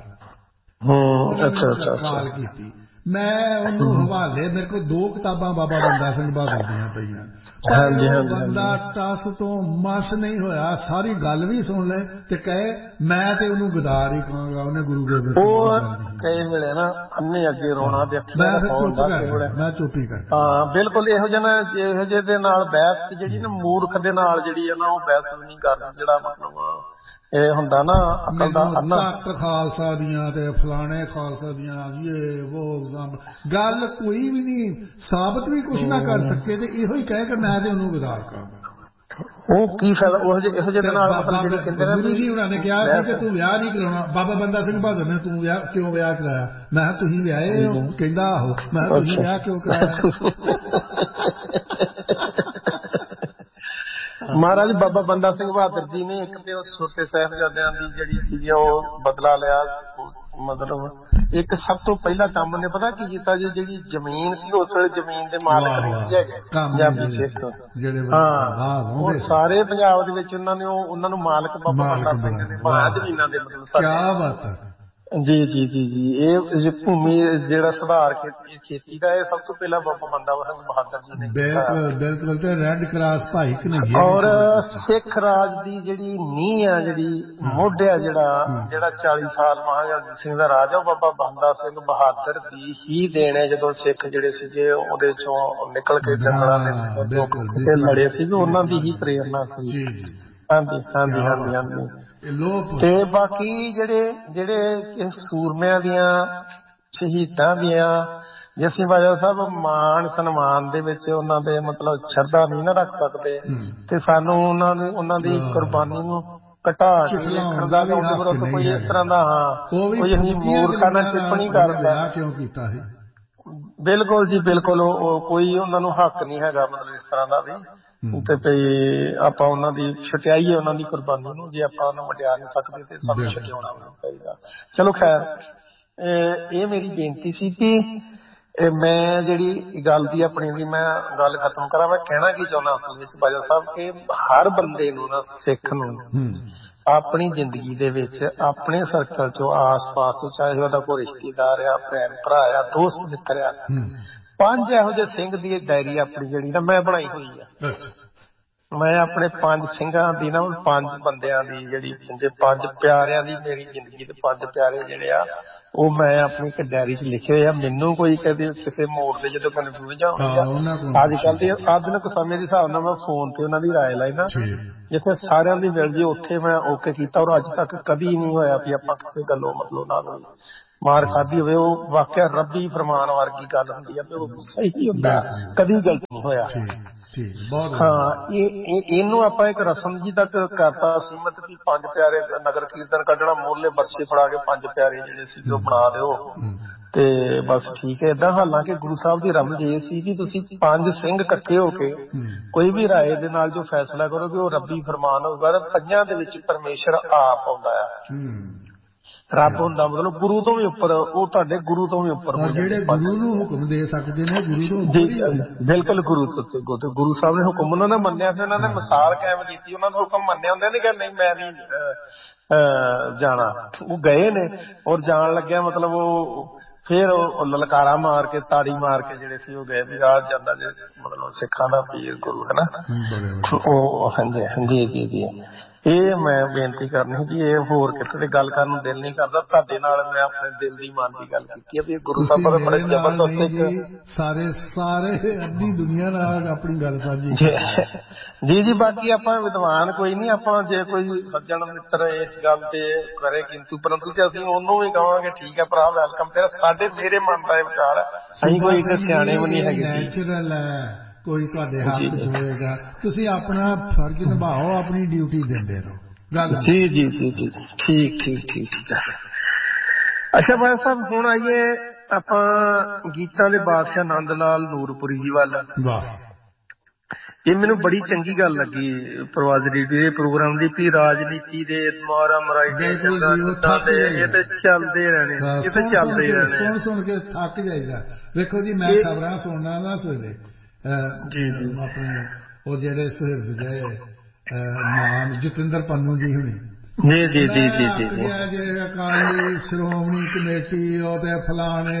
ਕਾਲ ਕੀਤੀ ਮੈਂ ਉਹਨੂੰ ਹਵਾਲੇ, ਮੇਰੇ ਕੋਲ 2 ਕਿਤਾਬਾਂ ਬਾਬਾ ਬੰਦਾ ਸਿੰਘ ਬਹਾਦਰ ਦੀਆਂ ਪਈਆਂ। ਬੰਦਾ ਟਸ ਤੋਂ ਮਸ ਨਹੀਂ ਹੋਇਆ, ਸਾਰੀ ਗੱਲ ਵੀ ਸੁਣ ਲੈ ਤੇ ਕਹੇ ਮੈਂ ਤੇ ਉਹਨੂੰ ਗਦਾਰ ਹੀ ਕਹਾਂਗਾ, ਉਹਨੇ ਗੁਰੂ ਗੋਬਿੰਦ ਸਿੰਘ ਕਈ ਵੇਲੇ ਨਾ ਅੰਨੇ ਅੱਗੇ ਰੋਣਾ ਦੇਖਿਆ। ਮੈਂ ਫਿਰ ਚੁੱਪ ਕਰ, ਮੈਂ ਚੁੱਪ ਹੀ ਕਰ। ਹਾਂ ਬਿਲਕੁਲ ਇਹੋ ਜਿਹੇ ਦੇ ਨਾਲ ਬਹਿਸ ਜਿਹੜੀ ਨਾ ਮੂਰਖ ਦੇ ਨਾਲ ਜਿਹੜੀ ਆ ਨਾ, ਉਹ ਬਹਿਸ ਵੀ ਨਹੀਂ ਕਰਨੀ। ਜਿਹੜਾ ਮਤਲਬ ਇਹ ਹੁੰਦਾ ਨਾ ਅਕਲ ਦਾ ਅੰਨਾ, ਖਾਲਸਾ ਦੀਆਂ ਤੇ ਫਲਾਣੇ ਖਾਲਸਾ ਦੀਆਂ ਗੱਲ ਕੋਈ ਵੀ ਨਹੀਂ, ਸਾਬਤ ਵੀ ਕੁਛ ਨਾ ਕਰ ਸਕੇ ਤੇ ਇਹੋ ਹੀ ਕਹੇ ਕਿ ਮੈਂ ਤੇ ਉਹਨੂੰ ਗਦਾਰ ਕਰਾਂਗਾ। ਉਹ ਕੀ ਫਾਇਦਾ ਇਹੋ ਜਿਹੇ ਨਾਲ। ਗੁਰੂ ਜੀ ਉਹਨਾਂ ਨੇ ਕਿਹਾ ਸੀ ਕਿ ਤੂੰ ਵਿਆਹ ਨਹੀਂ ਕਰਾਉਣਾ। ਬਾਬਾ ਬੰਦਾ ਸਿੰਘ ਬਹਾਦਰ ਨੇ ਤੂੰ ਕਿਉਂ ਵਿਆਹ ਕਰਾਇਆ? ਮੈਂ ਕਿਹਾ ਤੁਸੀਂ ਵਿਆਹੇ ਹੋ? ਕਹਿੰਦਾ ਆਹੋ। ਮੈਂ ਕਿਹਾ ਤੁਸੀਂ ਵਿਆਹ ਕਿਉਂ ਕਰਾਇਆ? ਮਹਾਰਾਜ ਬਾਬਾ ਬੰਦਾ ਸਿੰਘ ਬਹਾਦਰ ਜੀ ਨੇ ਇੱਕ ਤੇ ਉਸ ਛੋਟੇ ਸਾਹਿਬਜ਼ਾਦਿਆਂ ਦੀ ਜਿਹੜੀ ਸੀਗੀ ਉਹ ਬਦਲਾ ਲਿਆ। ਮਤਲਬ ਇੱਕ ਸਭ ਤੋਂ ਪਹਿਲਾ ਕੰਮ ਨੇ ਪਤਾ ਕੀ ਕੀਤਾ ਜੀ, ਜਿਹੜੀ ਜ਼ਮੀਨ ਸੀ ਉਸ ਵੇਲੇ ਜ਼ਮੀਨ ਦੇ ਮਾਲਕ ਨਹੀਂ ਸੀ ਹੈਗੇ ਪੰਜਾਬੀ ਸਿੱਖ। ਹਾਂ ਉਹ ਸਾਰੇ ਪੰਜਾਬ ਦੇ ਵਿੱਚ ਉਹਨਾਂ ਨੂੰ ਮਾਲਕ ਬਾਬਾ ਬੰਦਾ ਸਿੰਘ ਨੇ ਬਣਾਇਆ ਜ਼ਮੀਨਾਂ ਦੇ। ਮਤਲਬ ਜੀ ਜੀ ਜੀ ਜੀ। ਇਹ ਭੂਮੀ ਜਿਹੜਾ ਸੁਧਾਰ ਖੇਤੀ ਦਾ, ਇਹ ਸਭ ਤੋਂ ਪਹਿਲਾਂ ਬਾਬਾ ਬੰਦਾ ਸਿੰਘ ਬਹਾਦਰ ਜੀ ਨੇ। ਬਿਲਕੁਲ ਤੇ ਰੈੱਡ ਕਰਾਸ ਭਾਈ ਕਨਈਆ ਔਰ ਸਿੱਖ ਰਾਜ ਦੀ ਜਿਹੜੀ ਨੀਂਹ ਆ, ਜਿਹੜੀ ਮੁੱਢ ਆ, ਜਿਹੜਾ 40 ਸਾਲ ਮਹਾਰਾਜਾ ਸਿੰਘ ਦਾ ਰਾਜ ਆ, ਉਹ ਬਾਬਾ ਬੰਦਾ ਸਿੰਘ ਬਹਾਦਰ ਦੀ ਹੀ ਦੇਣ ਹੈ। ਜਦੋਂ ਸਿੱਖ ਜਿਹੜੇ ਸੀਗੇ ਉਹਦੇ ਚੋਂ ਨਿਕਲ ਕੇ ਜੰਗਲਾਂ ਦੇ ਲੜੇ ਸੀਗੇ, ਉਹਨਾਂ ਦੀ ਹੀ ਪ੍ਰੇਰਨਾ ਸੀ। ਹਾਂਜੀ ਹਾਂਜੀ ਹਾਂਜੀ ਹਾਂਜੀ। ਤੇ ਬਾਕੀ ਜਿਹੜੇ ਸੂਰਮਿਆਂ ਦੀਆਂ ਸ਼ਹੀਦਾਂ ਦੀਆਂ ਜੇ ਅਸੀਂ ਬਾਜਵਾ ਸਾਹਿਬ ਮਾਣ ਸਨਮਾਨ ਦੇ ਵਿੱਚ ਉਹਨਾਂ ਦੇ ਮਤਲਬ ਸ਼ਰਧਾ ਨਹੀਂ ਨਾ ਰੱਖ ਸਕਦੇ, ਤੇ ਸਾਨੂੰ ਉਹਨਾਂ ਦੀ ਕੁਰਬਾਨੀ ਨੂੰ ਘਟਾ ਕੇ ਲਿਖਣ ਦਾ ਕੋਈ ਇਸ ਤਰ੍ਹਾਂ ਦਾ ਕੋਈ ਅਸੀਂ ਮੂਰਖਾਂ ਨਾਲ ਟਿੱਪਣੀ ਕਰਦਾ। ਕਿਉਂ ਕੀਤਾ ਹੈ? ਬਿਲਕੁਲ ਜੀ ਬਿਲਕੁਲ। ਉਹ ਕੋਈ ਉਹਨਾਂ ਨੂੰ ਹੱਕ ਨਹੀਂ ਹੈਗਾ ਮਤਲਬ ਇਸ ਤਰ੍ਹਾਂ ਦਾ ਵੀ, ਤੇ ਭਈ ਆਪਾਂ ਉਹਨਾਂ ਦੀ ਛਟਿਆਈਏ ਉਹਨਾਂ ਦੀ ਕੁਰਬਾਨੀ ਨੂੰ। ਜੇ ਆਪਾਂ ਉਹਨੂੰ ਵਟਿਆ ਨਹੀਂ ਸਕਦੇ ਤੇ ਸਾਨੂੰ ਛਟਿਆਉਣਾ ਵੀ ਚਾਹੀਦਾ। ਚਲੋ ਖੈਰ, ਇਹ ਮੇਰੀ ਬੇਨਤੀ ਸੀ ਕਿ ਮੈਂ ਜਿਹੜੀ ਗੱਲ ਦੀ ਆਪਣੀ ਦੀ ਮੈਂ ਗੱਲ ਖਤਮ ਕਰਾਂ। ਮੈਂ ਕਹਿਣਾ ਕੀ ਚਾਹੁੰਦਾ ਅਸਲ ਵਿੱਚ ਬਾਜਵਾ ਸਾਹਿਬ ਕਿ ਹਰ ਬੰਦੇ ਨੂੰ ਨਾ, ਸਿੱਖ ਨੂੰ ਆਪਣੀ ਜ਼ਿੰਦਗੀ ਦੇ ਵਿੱਚ ਆਪਣੇ ਸਰਕਲ ਚੋਂ ਆਸ ਪਾਸ, ਚਾਹੇ ਉਹਦਾ ਕੋਈ ਰਿਸ਼ਤੇਦਾਰ ਆ, ਭੈਣ ਭਰਾ ਆ, ਦੋਸਤ ਮਿੱਤਰ ਆ, 5 ਇਹੋ ਜਿਹੇ ਸਿੰਘ ਦੀ ਡਾਇਰੀ ਆਪਣੀ ਜਿਹੜੀ ਨਾ ਮੈਂ ਬਣਾਈ ਹੋਈ ਆ। ਮੈਂ ਆਪਣੇ 5 ਸਿੰਘਾਂ ਦੀ ਨਾ, 5 ਬੰਦਿਆਂ ਦੀ ਜਿਹੜੀ 5 ਪਿਆਰਿਆਂ ਦੀ ਮੇਰੀ ਜ਼ਿੰਦਗੀ ਦੇ 5 ਪਿਆਰੇ ਜਿਹੜੇ ਆ, ਉਹ ਮੈਂ ਆਪਣੀ ਇੱਕ ਡਾਇਰੀ 'ਚ ਲਿਖੇ ਹੋਏ ਆ। ਮੈਨੂੰ ਕੋਈ ਕਦੇ ਕਿਸੇ ਮੋੜ ਤੇ ਜਦੋਂ ਕਨਫਿਊਜ਼ਨ ਹੁੰਦੀ ਆ, ਅੱਜ ਕੱਲ੍ਹ ਦੇ ਆਧੁਨਿਕ ਸਮੇਂ ਦੇ ਹਿਸਾਬ ਨਾਲ ਮੈਂ ਫੋਨ ਤੇ ਉਹਨਾਂ ਦੀ ਰਾਏ ਲੈਣਾ, ਜਿੱਥੇ ਸਾਰਿਆਂ ਦੀ ਮਿਲ ਜੇ ਉੱਥੇ ਮੈਂ ਓਕੇ ਕੀਤਾ। ਔਰ ਅੱਜ ਤੱਕ ਕਦੀ ਨਹੀਂ ਹੋਇਆ ਵੀ ਆਪਾਂ ਕਿਸੇ ਗੱਲੋਂ ਮਤਲਬ ਨਾ ਹੋਈ। ਮਾਰ ਖਾਧੀ ਹੋਵੇ, ਉਹ ਵਾਕਿਆ ਰੱਬੀ ਫਰਮਾਨ ਵਰਗੀ ਗੱਲ ਹੁੰਦੀ ਆ ਵੀ ਉਹ ਸਹੀ ਹੁੰਦਾ, ਕਦੀ ਗਲਤ ਨਹੀਂ ਹੋਇਆ। ਹਾਂ, ਇਹਨੂੰ ਆਪਾਂ ਇੱਕ ਰਸਮ ਜੀ ਤੱਕ ਕਰਤਾ ਸੀਮਤ ਵੀ 5 ਪਿਆਰੇ ਨਗਰ ਕੀਰਤਨ ਕੱਢਣਾ, ਮੋਹਲੇ ਬਰਛੇ ਫੜਾ ਕੇ 5 ਪਿਆਰੇ ਜਿਹੜੇ ਸੀਗੇ ਉਹ ਬਣਾ ਦਿਓ ਤੇ ਬਸ ਠੀਕ ਹੈ ਏਦਾਂ। ਹਾਲਾਂਕਿ ਗੁਰੂ ਸਾਹਿਬ ਦੀ ਰਮਜ ਇਹ ਸੀ ਕਿ ਤੁਸੀਂ 5 ਸਿੰਘ ਇਕੱਠੇ ਹੋ ਕੇ ਕੋਈ ਵੀ ਰਾਏ ਦੇ ਨਾਲ ਜੋ ਫੈਸਲਾ ਕਰੋਗੇ ਉਹ ਰੱਬੀ ਫਰਮਾਨ ਹੋਊਗਾ। 5 ਦੇ ਵਿੱਚ ਪਰਮੇਸ਼ਰ ਆਪ ਆਉਂਦਾ ਆ, ਰੱਬ ਹੁੰਦਾ, ਮਤਲਬ ਗੁਰੂ ਤੋਂ ਵੀ ਉੱਪਰ, ਉਹ ਤੁਹਾਡੇ ਗੁਰੂ ਤੋਂ ਵੀ ਉੱਪਰ, ਜਿਹੜੇ ਗੁਰੂ ਨੂੰ ਹੁਕਮ ਦੇ ਸਕਦੇ ਨੇ ਗੁਰੂ ਤੋਂ। ਬਿਲਕੁਲ, ਗੁਰੂ ਸਾਹਿਬ ਨੇ ਹੁਕਮ ਉਹਨਾਂ ਨੇ ਮੰਨਿਆ ਸੀ, ਉਹਨਾਂ ਨੇ ਮਿਸਾਲ ਕਾਇਮ ਕੀਤੀ, ਉਹਨਾਂ ਦਾ ਹੁਕਮ ਮੰਨਿਆ ਹੁੰਦੇ ਨੇ ਕਿ ਨਹੀਂ ਮੈਂ ਨਹੀਂ ਜਾਣਾ, ਉਹ ਗਏ ਨੇ। ਔਰ ਜਾਣ ਲੱਗਿਆ ਮਤਲਬ ਉਹ ਫੇਰ ਉਹ ਲਲਕਾਰਾ ਮਾਰ ਕੇ ਤਾੜੀ ਮਾਰ ਕੇ ਜਿਹੜੇ ਸੀ ਉਹ ਗਏ ਵੀ ਆ ਜਾਂਦਾ ਜੇ ਮਤਲਬ ਸਿੱਖਾਂ ਦਾ ਪੀਰ ਗੁਰੂ ਹੈ ਨਾ ਉਹ। ਹਾਂਜੀ ਜੀ ਜੀ, ਇਹ ਮੈਂ ਬੇਨਤੀ ਕਰਨੀ ਕਿ ਇਹ ਹੋਰ ਕਿਤੇ ਤੇ ਗੱਲ ਕਰਨ ਨੂੰ ਦਿਲ ਨਹੀਂ ਕਰਦਾ, ਤੁਹਾਡੇ ਨਾਲ ਮੈਂ ਆਪਣੇ ਦਿਲ ਦੀ ਮਨ ਦੀ ਗੱਲ ਕੀਤੀ ਹੈ ਵੀ ਗੁਰੂ ਸਾਹਿਬ ਦਾ ਬੜੇ ਜ਼ਬਰਦਸਤ ਸਾਰੇ ਅੱਧੀ ਦੁਨੀਆ ਨਾਲ ਆਪਣੀ ਗੱਲ ਸਾਂਝੀ ਜੀ ਜੀ। ਬਾਕੀ ਆਪਾਂ ਵਿਦਵਾਨ ਕੋਈ ਨਹੀਂ, ਆਪਾਂ ਜੇ ਕੋਈ ਸੱਜਣ ਮਿੱਤਰ ਇਸ ਗੱਲ ਤੇ ਕਰੇ ਕਿੰਤੂ ਪਰੰਤੂ ਤੇ ਅਸੀਂ ਉਹਨੂੰ ਵੀ ਕਹਾਂਗੇ ਠੀਕ ਹੈ ਭਰਾ ਵੈਲਕਮ ਤੇਰਾ, ਮੇਰੇ ਮਨ ਦਾ ਇਹ ਵਿਚਾਰ ਹੈ, ਅਸੀਂ ਕੋਈ ਇੱਕ ਸਿਆਣੇ ਵੀ ਨਹੀਂ ਹੈਗੇ। ਨੈਚੁਰਲ ਹੈ, ਕੋਈ ਤੁਹਾਡੇ ਹੱਥ ਚ ਹੋਏਗਾ, ਤੁਸੀਂ ਆਪਣਾ ਫਰਜ਼ ਨਿਭਾਓ, ਆਪਣੀ ਡਿਊਟੀ ਦਿੰਦੇ ਰਹੋ ਗੱਲ। ਜੀ ਜੀ ਜੀ ਜੀ, ਠੀਕ ਹੈ। ਅੱਛਾ ਭਾਈ ਸਾਹਿਬ, ਹੁਣ ਆਈਏ ਆਪਾਂ ਗੀਤਾਂ ਦੇ ਬਾਦਸ਼ਾਹ ਨੰਦ ਲਾਲ ਨੂਰਪੁਰੀ ਜੀ ਵੱਲ। ਇਹ ਮੈਨੂੰ ਬੜੀ ਚੰਗੀ ਗੱਲ ਲੱਗੀ ਪ੍ਰਵਾਦ ਰੇਡੀਓ ਦੇ ਪ੍ਰੋਗਰਾਮ ਦੀ ਵੀ ਰਾਜਨੀਤੀ ਦੇ ਮਾਰਾ ਮਰਾਈ ਦੇ ਇਹ ਤੇ ਚੱਲਦੇ ਰਹਿਣੇ, ਇਹ ਤੇ ਚੱਲਦੇ ਰਹਿਣੇ। ਸੁਣ ਕੇ ਥੱਕ ਜਾਈਦਾ। ਵੇਖੋ ਜੀ, ਮੈਂ ਖਬਰਾਂ ਸੁਣਨਾ ਨਾ ਸਵੇਰੇ ਆਪਣੇ ਉਹ ਜਿਹੜੇ ਸੁਹਿਰਦ ਜਿਹੇ ਨਾਮ ਜਤਿੰਦਰ ਪੰਨੂ ਜੀ ਹੁਣੀ ਜੇ ਅਕਾਲੀ ਸ਼੍ਰੋਮਣੀ ਕਮੇਟੀ ਉਹ ਤੇ ਫਲਾਣੇ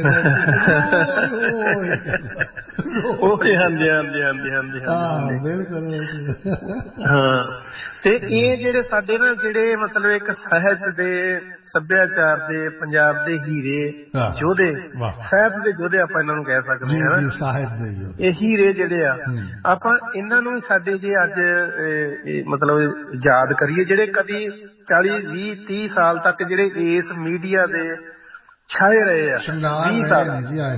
ਬਿਲਕੁਲ। ਹਾਂ, ਤੇ ਇਹ ਜਿਹੜੇ ਸਾਡੇ ਨਾ ਜਿਹੜੇ ਮਤਲਬ ਇੱਕ ਸਾਹਿਤ ਦੇ ਸੱਭਿਆਚਾਰ ਦੇ ਪੰਜਾਬ ਦੇ ਹੀਰੇ ਯੋਧੇ, ਸਾਹਿਤ ਦੇ ਯੋਧੇ ਆਪਾਂ ਇਹਨਾਂ ਨੂੰ ਕਹਿ ਸਕਦੇ ਹਾਂ ਨਾ, ਸਾਹਿਤ ਦੇ ਯੋਧੇ, ਇਹ ਹੀਰੇ ਜਿਹੜੇ ਆ, ਆਪਾਂ ਇਹਨਾਂ ਨੂੰ ਸਾਡੇ ਜੇ ਅੱਜ ਮਤਲਬ ਯਾਦ ਕਰੀਏ ਜਿਹੜੇ ਕਦੀ 40, 20, 30 ਸਾਲ ਤੱਕ ਜਿਹੜੇ ਇਸ ਮੀਡੀਆ ਦੇ ਛਾਏ ਰਹੇ ਆ, 20 ਸਾਲ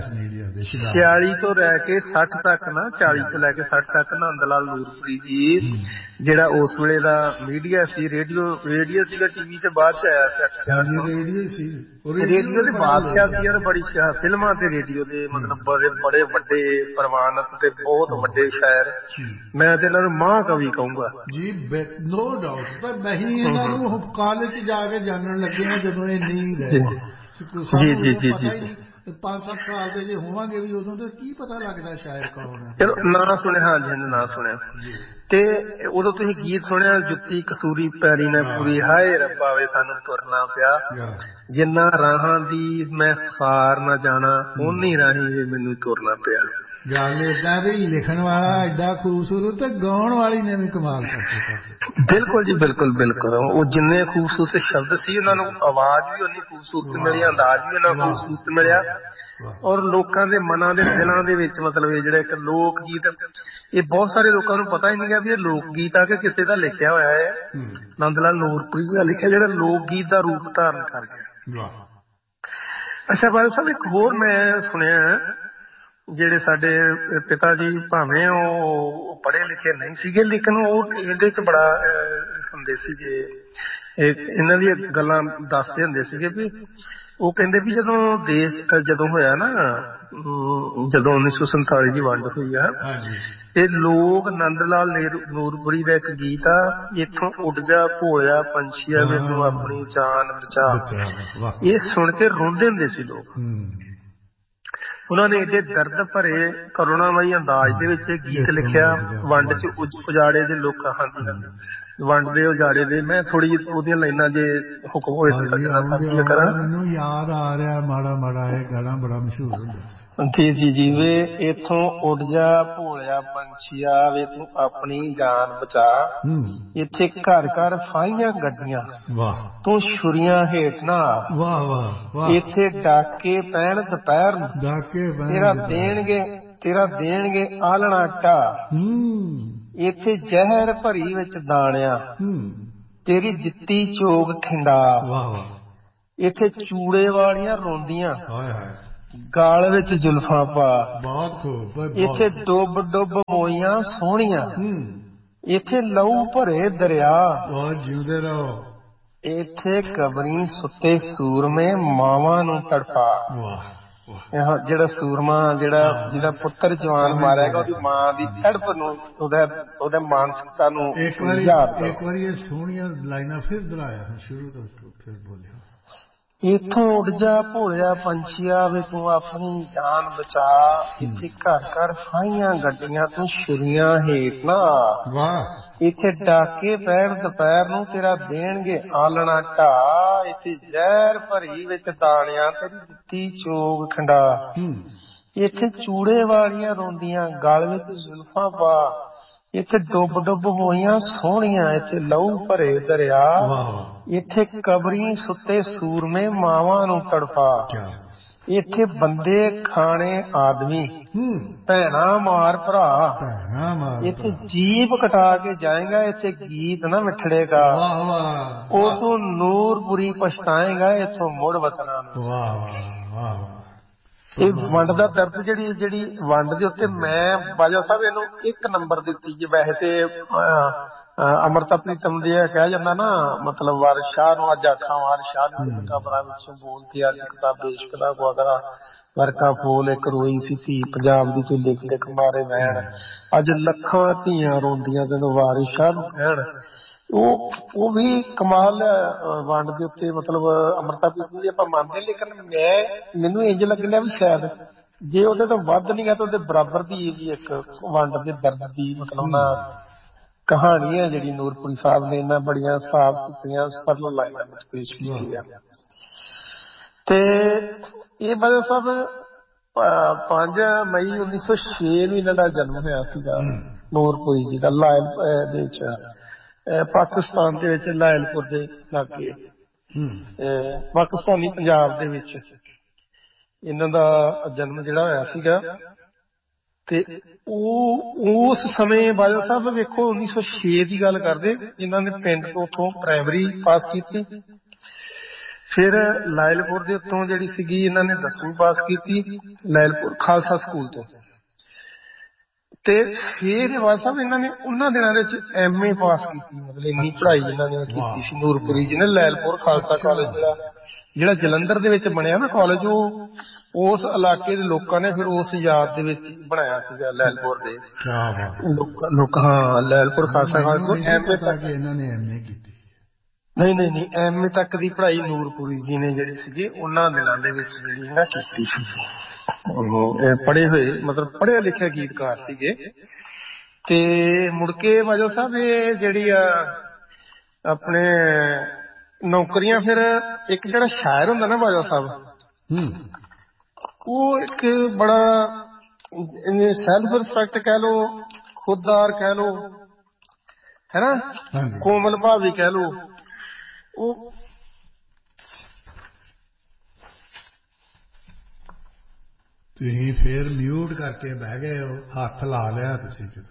46 ਤੋਂ ਲੈ ਕੇ 60 ਤੱਕ ਨਾ, 40 ਤੋਂ ਲੈ ਕੇ 60 ਤੱਕ ਨੰਦ ਲਾਲ ਨੂਰਪੁਰੀ ਜੀ ਜਿਹੜਾ ਉਸ ਵੇਲੇ ਦਾ ਮੀਡੀਆ ਸੀ, ਰੇਡੀਓ ਸੀਗਾ, ਟੀਵੀ ਤੇ ਬਾਅਦ ਚ ਆਇਆ ਸੀ, ਰੇਡੀਓ ਦੇ ਬਾਦਸ਼ਾਹ ਸੀ ਯਾਰ, ਬੜੀ ਫਿਲਮਾਂ ਤੇ ਰੇਡੀਓ ਦੇ ਮਤਲਬ ਬੜੇ ਵੱਡੇ ਪ੍ਰਵਾਨਤ ਤੇ ਬਹੁਤ ਵੱਡੇ ਸ਼ਾਇਰ, ਮੈਂ ਤੇ ਇਹਨਾਂ ਨੂੰ ਮਹਾਂਕਵੀ ਕਹੂੰਗਾ ਜੀ, ਨੋ ਡਾਊਟ। ਪਰ ਨਹੀਂ, ਇਹਨਾਂ ਨੂੰ ਕਾਲਜ ਜਾ ਕੇ ਜਾਣਨ ਲੱਗੇ ਆ ਜਦੋਂ ਇਹ ਨਹੀਂ ਰਹੇ। ਜੀ 5-7 ਸਾਲ ਦੇ ਜੇ ਹੋਵਾਂਗੇ ਵੀ ਉਦੋਂ ਤੇ ਕੀ ਪਤਾ ਲੱਗਦਾ ਸ਼ਾਇਰ ਕੌਣ ਹੈ। ਚਲੋ ਨਾ ਸੁਣਿਆ, ਹਾਂਜੀ ਨਾ ਸੁਣਿਆ, ਤੇ ਉਦੋਂ ਤੁਸੀਂ ਗੀਤ ਸੁਣਿਆ ਜੁੱਤੀ ਕਸੂਰੀ ਪੈਰੀ ਨੇ ਪੂਰੀ, ਹਾਏ ਰੱਬਾ ਵੇ ਸਾਨੂੰ ਤੁਰਨਾ ਪਿਆ, ਜਿੰਨਾ ਰਾਹਾਂ ਦੀ ਮੈਂ ਸਾਰ ਨਾ ਜਾਣਾ ਓਨੀ ਰਾਹੀਂ ਵੀ ਮੈਨੂੰ ਤੁਰਨਾ ਪਿਆ। ਗੱਲ ਏਦਾਂ ਦੀ, ਲਿਖਣ ਵਾਲਾ ਏਡਾ ਖੂਬਸੂਰਤ ਤੇ ਗਾਉਣ ਵਾਲੀ ਨੇ ਵੀ ਕਮਾਲ ਕਰਕੇ। ਬਿਲਕੁਲ ਜੀ, ਬਿਲਕੁਲ। ਉਹ ਜਿੰਨੇ ਖੂਬਸੂਰਤ ਸ਼ਬਦ ਸੀ, ਉਹਨਾਂ ਨੂੰ ਆਵਾਜ਼ ਵੀ ਉਨੀ ਖੂਬਸੂਰਤ ਮਿਲੀ, ਅੰਦਾਜ਼ ਵੀ ਉਹਨਾਂ ਖੂਬਸੂਰਤ ਮਿਲਿਆ, ਔਰ ਲੋਕਾਂ ਦੇ ਮਨਾਂ ਦੇ ਦਿਲਾਂ ਦੇ ਵਿੱਚ ਮਤਲਬ ਇਹ ਜਿਹੜਾ ਇੱਕ ਲੋਕ ਗੀਤ, ਇਹ ਬਹੁਤ ਸਾਰੇ ਲੋਕਾਂ ਨੂੰ ਪਤਾ ਹੀ ਨਹੀਂ ਗਾ ਵੀ ਇਹ ਲੋਕ ਗੀਤ ਆ ਕਿ ਕਿਸੇ ਦਾ ਲਿਖਿਆ ਹੋਇਆ ਹੈ। ਨੰਦ ਲਾਲ ਨੂਰਪੁਰੀ ਦਾ ਲਿਖਿਆ ਜਿਹੜਾ ਲੋਕ ਗੀਤ ਦਾ ਰੂਪ ਧਾਰਨ ਕਰ ਗਿਆ। ਅੱਛਾ ਬਾਦਲ ਸਾਹਿਬ, ਇੱਕ ਹੋਰ ਮੈਂ ਸੁਣਿਆ, ਜਿਹੜੇ ਸਾਡੇ ਪਿਤਾ ਜੀ ਭਾਵੇਂ ਉਹ ਪੜ੍ਹੇ ਲਿਖੇ ਨਹੀਂ ਸੀਗੇ, ਲੇਕਿਨ ਉਹ ਇਹਦੇ ਚ ਬੜਾ ਹੁੰਦੇ ਸੀਗੇ, ਇਹਨਾਂ ਦੀਆਂ ਗੱਲਾਂ ਦੱਸਦੇ ਹੁੰਦੇ ਸੀਗੇ ਵੀ ਉਹ ਕਹਿੰਦੇ ਵੀ ਜਦੋਂ ਦੇਸ਼ ਜਦੋਂ ਹੋਇਆ ਨਾ, ਜਦੋਂ 1947 ਦੀ ਵੰਡ ਹੋਈ ਆ, ਤੇ ਲੋਕ ਨੰਦ ਲਾਲ ਨੂਰਪੁਰੀ ਦਾ ਇੱਕ ਗੀਤ ਆ, ਇੱਥੋਂ ਉੱਡ ਜਾ ਭੋਲਿਆ ਪੰਛੀਆ ਵੇ ਤੂੰ ਆਪਣੀ ਜਾਨ ਬਚਾ, ਇਹ ਸੁਣ ਕੇ ਰੋਂਦੇ ਹੁੰਦੇ ਸੀ ਲੋਕ। ਉਹਨਾਂ ਨੇ ਏਡੇ ਦਰਦ ਭਰੇ ਕਰੁਣਾਮਈ ਅੰਦਾਜ਼ ਦੇ ਵਿੱਚ ਗੀਤ ਲਿਖਿਆ, ਵੰਡ ਚ ਉਜਾੜੇ ਦੇ ਲੋਕਾਂ, ਵੰਡ ਦੇ ਉਜਾੜੇ ਦੇ। ਮੈਂ ਥੋੜੀ ਜਿਹੀ ਉਹਦੀਆਂ ਲਾਈਨਾਂ ਜੇ ਹੁਕਮ ਹੋਏ ਤਾਂ ਕਰਾਂ। ਮੈਨੂੰ ਯਾਦ ਆ ਰਿਹਾ ਮਾੜਾ ਮਾੜਾ, ਇਹ ਗਾਣਾ ਬੜਾ ਮਸ਼ਹੂਰ ਹੁੰਦਾ। ਜੀ ਵੇ ਇੱਥੋਂ ਉੱਡ ਜਾ ਭੋਲਿਆ ਪੰਛੀਆ ਵੇ ਤੂੰ ਆਪਣੀ ਜਾਨ ਬਚਾ, ਇੱਥੇ ਘਰ ਘਰ ਫਾਹੀਆਂ ਗੱਡੀਆਂ ਤੂੰ ਛੁਰੀਆਂ ਹੇਠ ਨਾ, ਇੱਥੇ ਡਾਕੇ ਪੈਣ ਦੁਪਹਿਰ ਨੂੰ, ਤੇਰਾ ਦੇਣਗੇ ਆਲਣਾ ਢਾ, ਇੱਥੇ ਜ਼ਹਿਰ ਭਰੀ ਵਿੱਚ ਦਾਣਿਆ, ਤੇਰੀ ਦਿੱਤੀ ਚੋਗ ਖਿੰਡਾ, ਇੱਥੇ ਚੂੜੇ ਵਾਲੀਆਂ ਰੋਂਦੀਆਂ, ਗਾਲ ਵਿੱਚ ਜ਼ੁਲਫਾਂ ਪਾ, ਬਹੁਤ ਖੂਬ। ਇੱਥੇ ਡੁੱਬ ਡੁੱਬ ਮੋਈਆਂ ਸੋਹਣੀਆਂ, ਇੱਥੇ ਲਹੂ ਭਰੇ ਦਰਿਆ, ਬਹੁਤ ਜਿਉਂਦੇ ਰਹੋ। ਇੱਥੇ ਕਬਰੀ ਸੁੱਤੇ ਸੂਰਮੇ ਮਾਵਾਂ ਨੂੰ ਤੜਪਾ। ਜਿਹੜਾ ਸੂਰਮਾ ਜਿਹੜਾ ਪੁੱਤਰ ਜਵਾਨ ਮਾਰਿਆਗਾ, ਉਹਦੀ ਮਾਂ ਦੀ ਤੜਪ ਨੂੰ, ਉਹਦੇ ਮਾਨਸਿਕਤਾ ਨੂੰ ਇੱਕ ਵਾਰੀ ਇਹ ਸੋਹਣੀਆਂ ਲਾਈਨਾਂ ਫਿਰ ਦੁਹਰਾਇਆ, ਸ਼ੁਰੂ ਤੋਂ ਫਿਰ ਬੋਲਿਓ। ਇੱਥੋਂ ਉੱਡ ਜਾ ਭੋਲਿਆ ਪੰਛੀਆ ਵੇ ਤੂੰ ਆਪਣੀ ਜਾਨ ਬਚਾ, ਇੱਥੇ ਘਰ ਘਰ ਫਾਹੀਆਂ ਗੱਡੀਆਂ ਤੂੰ ਛੁਰੀਆਂ ਹੇਠ ਨਾ। ਵਾਹ। ਇੱਥੇ ਡਾਕੇ ਪੈਣ ਦੁਪਹਿਰ ਨੂੰ ਤੇਰਾ ਦੇਣਗੇ ਆਲਣਾ ਢਾ, ਇੱਥੇ ਜ਼ਹਿਰ ਭਰੀ ਵਿੱਚ ਦਾਣਿਆਂ ਤੇਰੀ ਦਿੱਤੀ ਚੋਗ ਖੰਡਾ, ਇੱਥੇ ਚੂੜੇ ਵਾਲੀਆਂ ਰੋਂਦੀਆਂ ਗਲ ਵਿੱਚ ਜ਼ੁਲਫਾਂ ਪਾ, ਇੱਥੇ ਡੁੱਬ ਡੁੱਬ ਹੋਈਆਂ ਸੋਹਣੀਆਂ, ਇੱਥੇ ਲਹੂ ਭਰੇ ਦਰਿਆ, ਇੱਥੇ ਕਬਰੀ ਸੁੱਤੇ ਸੂਰਮੇ ਮਾਵਾਂ ਨੂੰ ਤੜਪਾ, ਇੱਥੇ ਬੰਦੇ ਖਾਣੇ ਆਦਮੀ ਭੈਣਾਂ ਮਾਰ ਭਰਾ, ਇੱਥੇ ਜੀਭ ਕਟਾ ਕੇ ਜਾਏਗਾ, ਇੱਥੇ ਗੀਤ ਨਾ ਮਿੱਠੜੇਗਾ, ਉਥੋਂ ਨੂਰਪੁਰੀ ਪਛਤਾਏਗਾ, ਇੱਥੋਂ ਮੁੜ ਵਤਨਾਂ ਨੂੰ। ਇਹ ਵੰਡ ਦਾ ਦਰਦ ਜਿਹੜੀ ਵੰਡ ਦੇ ਉੱਤੇ ਮੈਂ ਬਾਜਵਾ ਸਾਹਿਬ ਇਹਨੂੰ 1 ਨੰਬਰ ਦਿੱਤੀ ਜੀ। ਵੈਸੇ ਤੇ ਅਮਰਤਾ ਪ੍ਰੀਤਮ ਦੇ ਕਹਿ ਜਾਂਦਾ ਨਾ, ਮਤਲਬ ਵਾਰਿਸ ਸ਼ਾਹ ਨੂੰ ਅੱਜ ਆਖਾਂ ਵਾਰਿਸ ਸ਼ਾਹ ਨੂੰ ਕਿਤਾਬਾਂ ਵਿੱਚੋਂ ਬੋਲਤੀ, ਅੱਜ ਕਿਤਾਬ ਇਸ਼ਕ ਦਾ ਗੁਆਗਰਾ ਵਰਕਾ ਫੂਲ ਇੱਕ ਰੋਈ ਸੀ ਧੀ ਪੰਜਾਬ ਦੀ ਤੂੰ ਲਿਖ ਲਿਖ ਮਾਰੇ ਵੈਣ, ਅੱਜ ਲੱਖਾਂ ਧੀਆਂ ਰੋਂਦੀਆਂ ਤੈਨੂੰ ਵਾਰਿਸ ਸ਼ਾਹ ਨੂੰ ਕਹਿਣ। ਉਹ ਵੀ ਕਮਾਲ ਵੰਡ ਦੇ ਉੱਤੇ, ਮਤਲਬ ਅਮਰਤਾ ਪ੍ਰੀਤਮ ਦੀ ਆਪਾਂ ਮੰਨਦੇ, ਲੇਕਿਨ ਮੈਨੂੰ ਇੰਝ ਲੱਗਿਆ ਵੀ ਸ਼ਾਇਦ ਜੇ ਉਹਦੇ ਤੋਂ ਵੱਧ ਨਹੀਂ ਗਾ ਤਾਂ ਉਹਦੇ ਬਰਾਬਰ ਦੀ ਵੀ ਇੱਕ ਵੰਡ ਦੇ ਦਰਦ ਦੀ ਮਤਲਬ ਨਾ ਕਹਾਣੀ ਹੈ ਜਿਹੜੀ ਨੂਰਪੁਰੀ ਸਾਹਿਬ ਨੇ ਇਹਨਾਂ ਬੜੀਆਂ ਸਾਫ਼ ਸੁਥਰੀਆਂ ਸਰਲ ਲਾਈਨਾਂ ਵਿੱਚ ਪੇਸ਼ ਕੀਤੀ ਹੈ। ਤੇ ਇਹ ਬਾਜਵਾ ਸਾਹਿਬ 5 ਮਈ 1906 ਨੂੰ ਇਹਨਾਂ ਦਾ ਜਨਮ ਹੋਇਆ ਸੀਗਾ ਨੂਰਪੁਰੀ ਜੀ ਦਾ, ਲਾਇਲ ਦੇ ਵਿੱਚ ਪਾਕਿਸਤਾਨ ਦੇ ਵਿੱਚ ਲਾਇਲਪੁਰ ਦੇ ਲਾਗੇ, ਪਾਕਿਸਤਾਨੀ ਪੰਜਾਬ ਦੇ ਵਿੱਚ ਇਹਨਾਂ ਦਾ ਜਨਮ ਜਿਹੜਾ ਹੋਇਆ ਸੀਗਾ। ਤੇ ਉਸ ਸਮੇਂ ਬਾਜਵਾ ਸਾਹਿਬ ਵੇਖੋ 1906 ਦੀ ਗੱਲ ਕਰਦੇ, ਇਹਨਾਂ ਨੇ ਪਿੰਡ ਤੋਂ ਉੱਥੋਂ ਪ੍ਰਾਇਮਰੀ ਪਾਸ ਕੀਤੀ, ਫਿਰ ਲਾਇਲਪੁਰ ਦੇ ਉੱਤੋਂ ਜਿਹੜੀ ਸੀਗੀ ਇਹਨਾਂ ਨੇ 10ਵੀਂ ਪਾਸ ਕੀਤੀ ਲਾਇਲਪੁਰ ਖਾਲਸਾ ਸਕੂਲ ਤੋਂ, ਤੇ ਫਿਰ ਬਾਜਵਾ ਸਾਹਿਬ ਇਹਨਾਂ ਨੇ ਉਹਨਾਂ ਦਿਨਾਂ ਦੇ ਵਿੱਚ MA ਪਾਸ ਕੀਤੀ। ਮਤਲਬ ਇੰਨੀ ਪੜ੍ਹਾਈ ਇਹਨਾਂ ਨੇ ਕੀਤੀ ਸੀ ਨੂਰਪੁਰੀ ਜੀ ਨੇ। ਲਾਇਲਪੁਰ ਖਾਲਸਾ ਕਾਲਜ ਜਿਹੜਾ ਜਲੰਧਰ ਦੇ ਵਿੱਚ ਬਣਿਆ ਨਾ ਕਾਲਜ, ਉਹ ਉਸ ਇਲਾਕੇ ਦੇ ਲੋਕਾਂ ਨੇ ਫਿਰ ਉਸ ਯਾਦ ਦੇ ਵਿੱਚ ਬਣਾਇਆ ਸੀਗਾ ਲਾਇਲਪੁਰ ਦੇ ਲੋਕ। ਹਾਂ, ਲਾਇਲਪੁਰ ਖਾਲਸਾ ਕਾਲਜ ਤੋਂ MA ਤੱਕ ਇਹਨਾਂ ਨੇ MA ਕੀਤੀ। ਨਹੀਂ MA ਤੱਕ ਦੀ ਪੜ੍ਹਾਈ ਨੂਰਪੁਰੀ ਜੀ ਨੇ ਜਿਹੜੀ ਸੀਗੀ ਉਹਨਾਂ ਦਿਨਾਂ ਦੇ ਵਿੱਚ ਜਿਹੜੀ ਨਾ ਕੀਤੀ ਸੀ। ਪੜ੍ਹੇ ਹੋਏ ਮਤਲਬ ਪੜ੍ਹਿਆ ਲਿਖਿਆ ਗੀਤਕਾਰ ਸੀਗੇ। ਤੇ ਮੁੜ ਕੇ ਬਾਜਵਾ ਸਾਹਿਬ ਇਹ ਜਿਹੜੀ ਆ ਆਪਣੇ ਨੌਕਰੀਆਂ, ਫਿਰ ਇੱਕ ਜਿਹੜਾ ਸ਼ਾਇਰ ਹੁੰਦਾ ਨਾ ਬਾਜਵਾ ਸਾਹਿਬ, ਉਹ ਇੱਕ ਬੜਾ ਸੈਲਫ ਰਿਸਪੈਕਟ ਕਹਿ ਲੋ, ਖੁਦਦਾਰ ਕਹਿ ਲੋ, ਹੈ ਨਾ, ਕੋਮਲ ਭਾਵੀ ਕਹਿ ਲੋ। ਉਹ ਤੁਸੀਂ ਫਿਰ ਮਿਊਟ ਕਰਕੇ ਬਹਿ ਗਏ ਹੋ, ਹੱਥ ਲਾ ਲਿਆ ਤੁਸੀਂ ਕਿਤੇ।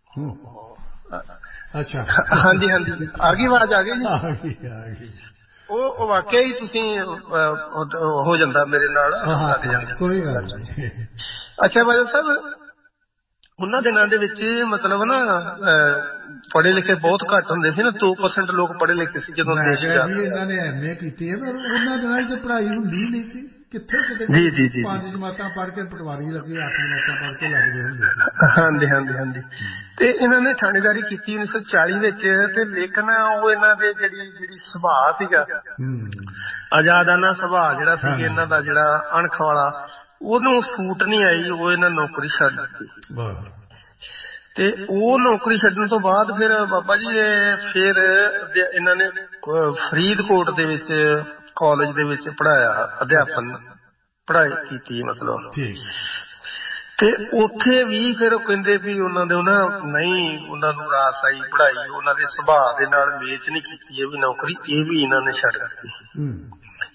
ਅੱਛਾ, ਹਾਂਜੀ ਆ ਗਈ ਆਵਾਜ਼, ਆ ਗਈ ਜੀ, ਆ ਗਈ। ਉਹ ਵਾਕਿਆ ਹੀ ਤੁਸੀਂ ਹੋ ਜਾਂਦਾ ਮੇਰੇ ਨਾਲ, ਕੋਈ ਗੱਲ ਨਹੀਂ। ਅੱਛਾ ਬਾਜਵਾ ਸਾਹਿਬ, ਉਹਨਾਂ ਦਿਨਾਂ ਦੇ ਵਿੱਚ ਮਤਲਬ ਨਾ ਪੜ੍ਹੇ ਲਿਖੇ ਬਹੁਤ ਘੱਟ ਹੁੰਦੇ ਸੀ ਨਾ, 2% ਲੋਕ ਪੜ੍ਹੇ ਲਿਖੇ ਸੀ ਜਦੋਂ ਦੇਸ਼ ਦਾ। ਇਹਨਾਂ ਨੇ MA ਕੀਤੀ ਹੈ, ਪਰ ਉਹਨਾਂ ਦਿਨਾਂ ਚ ਪੜ੍ਹਾਈ ਹੁੰਦੀ ਨਹੀਂ ਸੀ ਕਿੱਥੇ ਕਿਤੇ। 5 ਜਮਾਤਾਂ ਪੜ੍ਹ ਕੇ ਪਟਵਾਰੀ ਲੱਗੇ, 8 ਜਮਾਤਾਂ ਪੜ੍ਹ ਕੇ ਲੱਗਦੇ ਹੁੰਦੇ। ਹਾਂਜੀ। ਤੇ ਇਹਨਾਂ ਨੇ ਥਾਣੇਦਾਰੀ ਕੀਤੀ 1940 ਵਿੱਚ, ਤੇ ਲੇਕਿਨ ਉਹ ਇਹਨਾਂ ਦੇ ਜਿਹੜੀ ਸੁਭਾਅ ਸੀਗਾ, ਆਜ਼ਾਦਾਨਾ ਸੁਭਾਅ ਜਿਹੜਾ ਸੀ ਇਹਨਾਂ ਦਾ, ਜਿਹੜਾ ਅਣਖ ਵਾਲਾ, ਉਹਨੂੰ ਸੂਟ ਨਹੀਂ ਆਈ, ਉਹ ਇਹਨਾਂ ਨੌਕਰੀ ਛੱਡ ਦਿੱਤੀ। ਤੇ ਉਹ ਨੌਕਰੀ ਛੱਡਣ ਤੋਂ ਬਾਅਦ ਫਿਰ ਬਾਬਾ ਜੀ ਫਿਰ ਇਹਨਾਂ ਨੇ ਫਰੀਦਕੋਟ ਦੇ ਵਿੱਚ ਕਾਲਜ ਦੇ ਵਿੱਚ ਪੜ੍ਹਾਇਆ, ਅਧਿਆਪਨ ਪੜ੍ਹਾਈ ਕੀਤੀ ਮਤਲਬ। ਤੇ ਉੱਥੇ ਵੀ ਫਿਰ ਕਹਿੰਦੇ ਵੀ ਉਹਨਾਂ ਨੂੰ ਰਾਸ ਆਈ ਪੜ੍ਹਾਈ, ਉਹਨਾਂ ਦੇ ਸੁਭਾਅ ਦੇ ਨਾਲ ਮੇਚ ਨਹੀਂ ਕੀਤੀ ਇਹ ਵੀ ਨੌਕਰੀ, ਇਹ ਵੀ ਇਹਨਾਂ ਨੇ ਛੱਡ ਦਿੱਤੀ।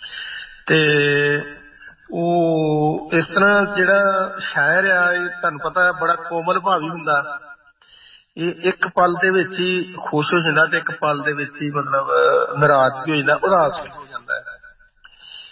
ਤੇ ਉਹ ਇਸ ਤਰ੍ਹਾਂ ਜਿਹੜਾ ਸ਼ਾਇਰ ਆ, ਇਹ ਤੁਹਾਨੂੰ ਪਤਾ ਬੜਾ ਕੋਮਲ ਭਾਵੀ ਹੁੰਦਾ, ਇਹ ਇੱਕ ਪਲ ਦੇ ਵਿੱਚ ਹੀ ਖੁਸ਼ ਹੋ ਜਾਂਦਾ ਤੇ ਇੱਕ ਪਲ ਦੇ ਵਿੱਚ ਹੀ ਮਤਲਬ ਨਾਰਾਜ਼ ਵੀ ਹੋ ਜਾਂਦਾ, ਉਦਾਸ ਵੀ ਹੋ ਜਾਂਦਾ ਹੈ।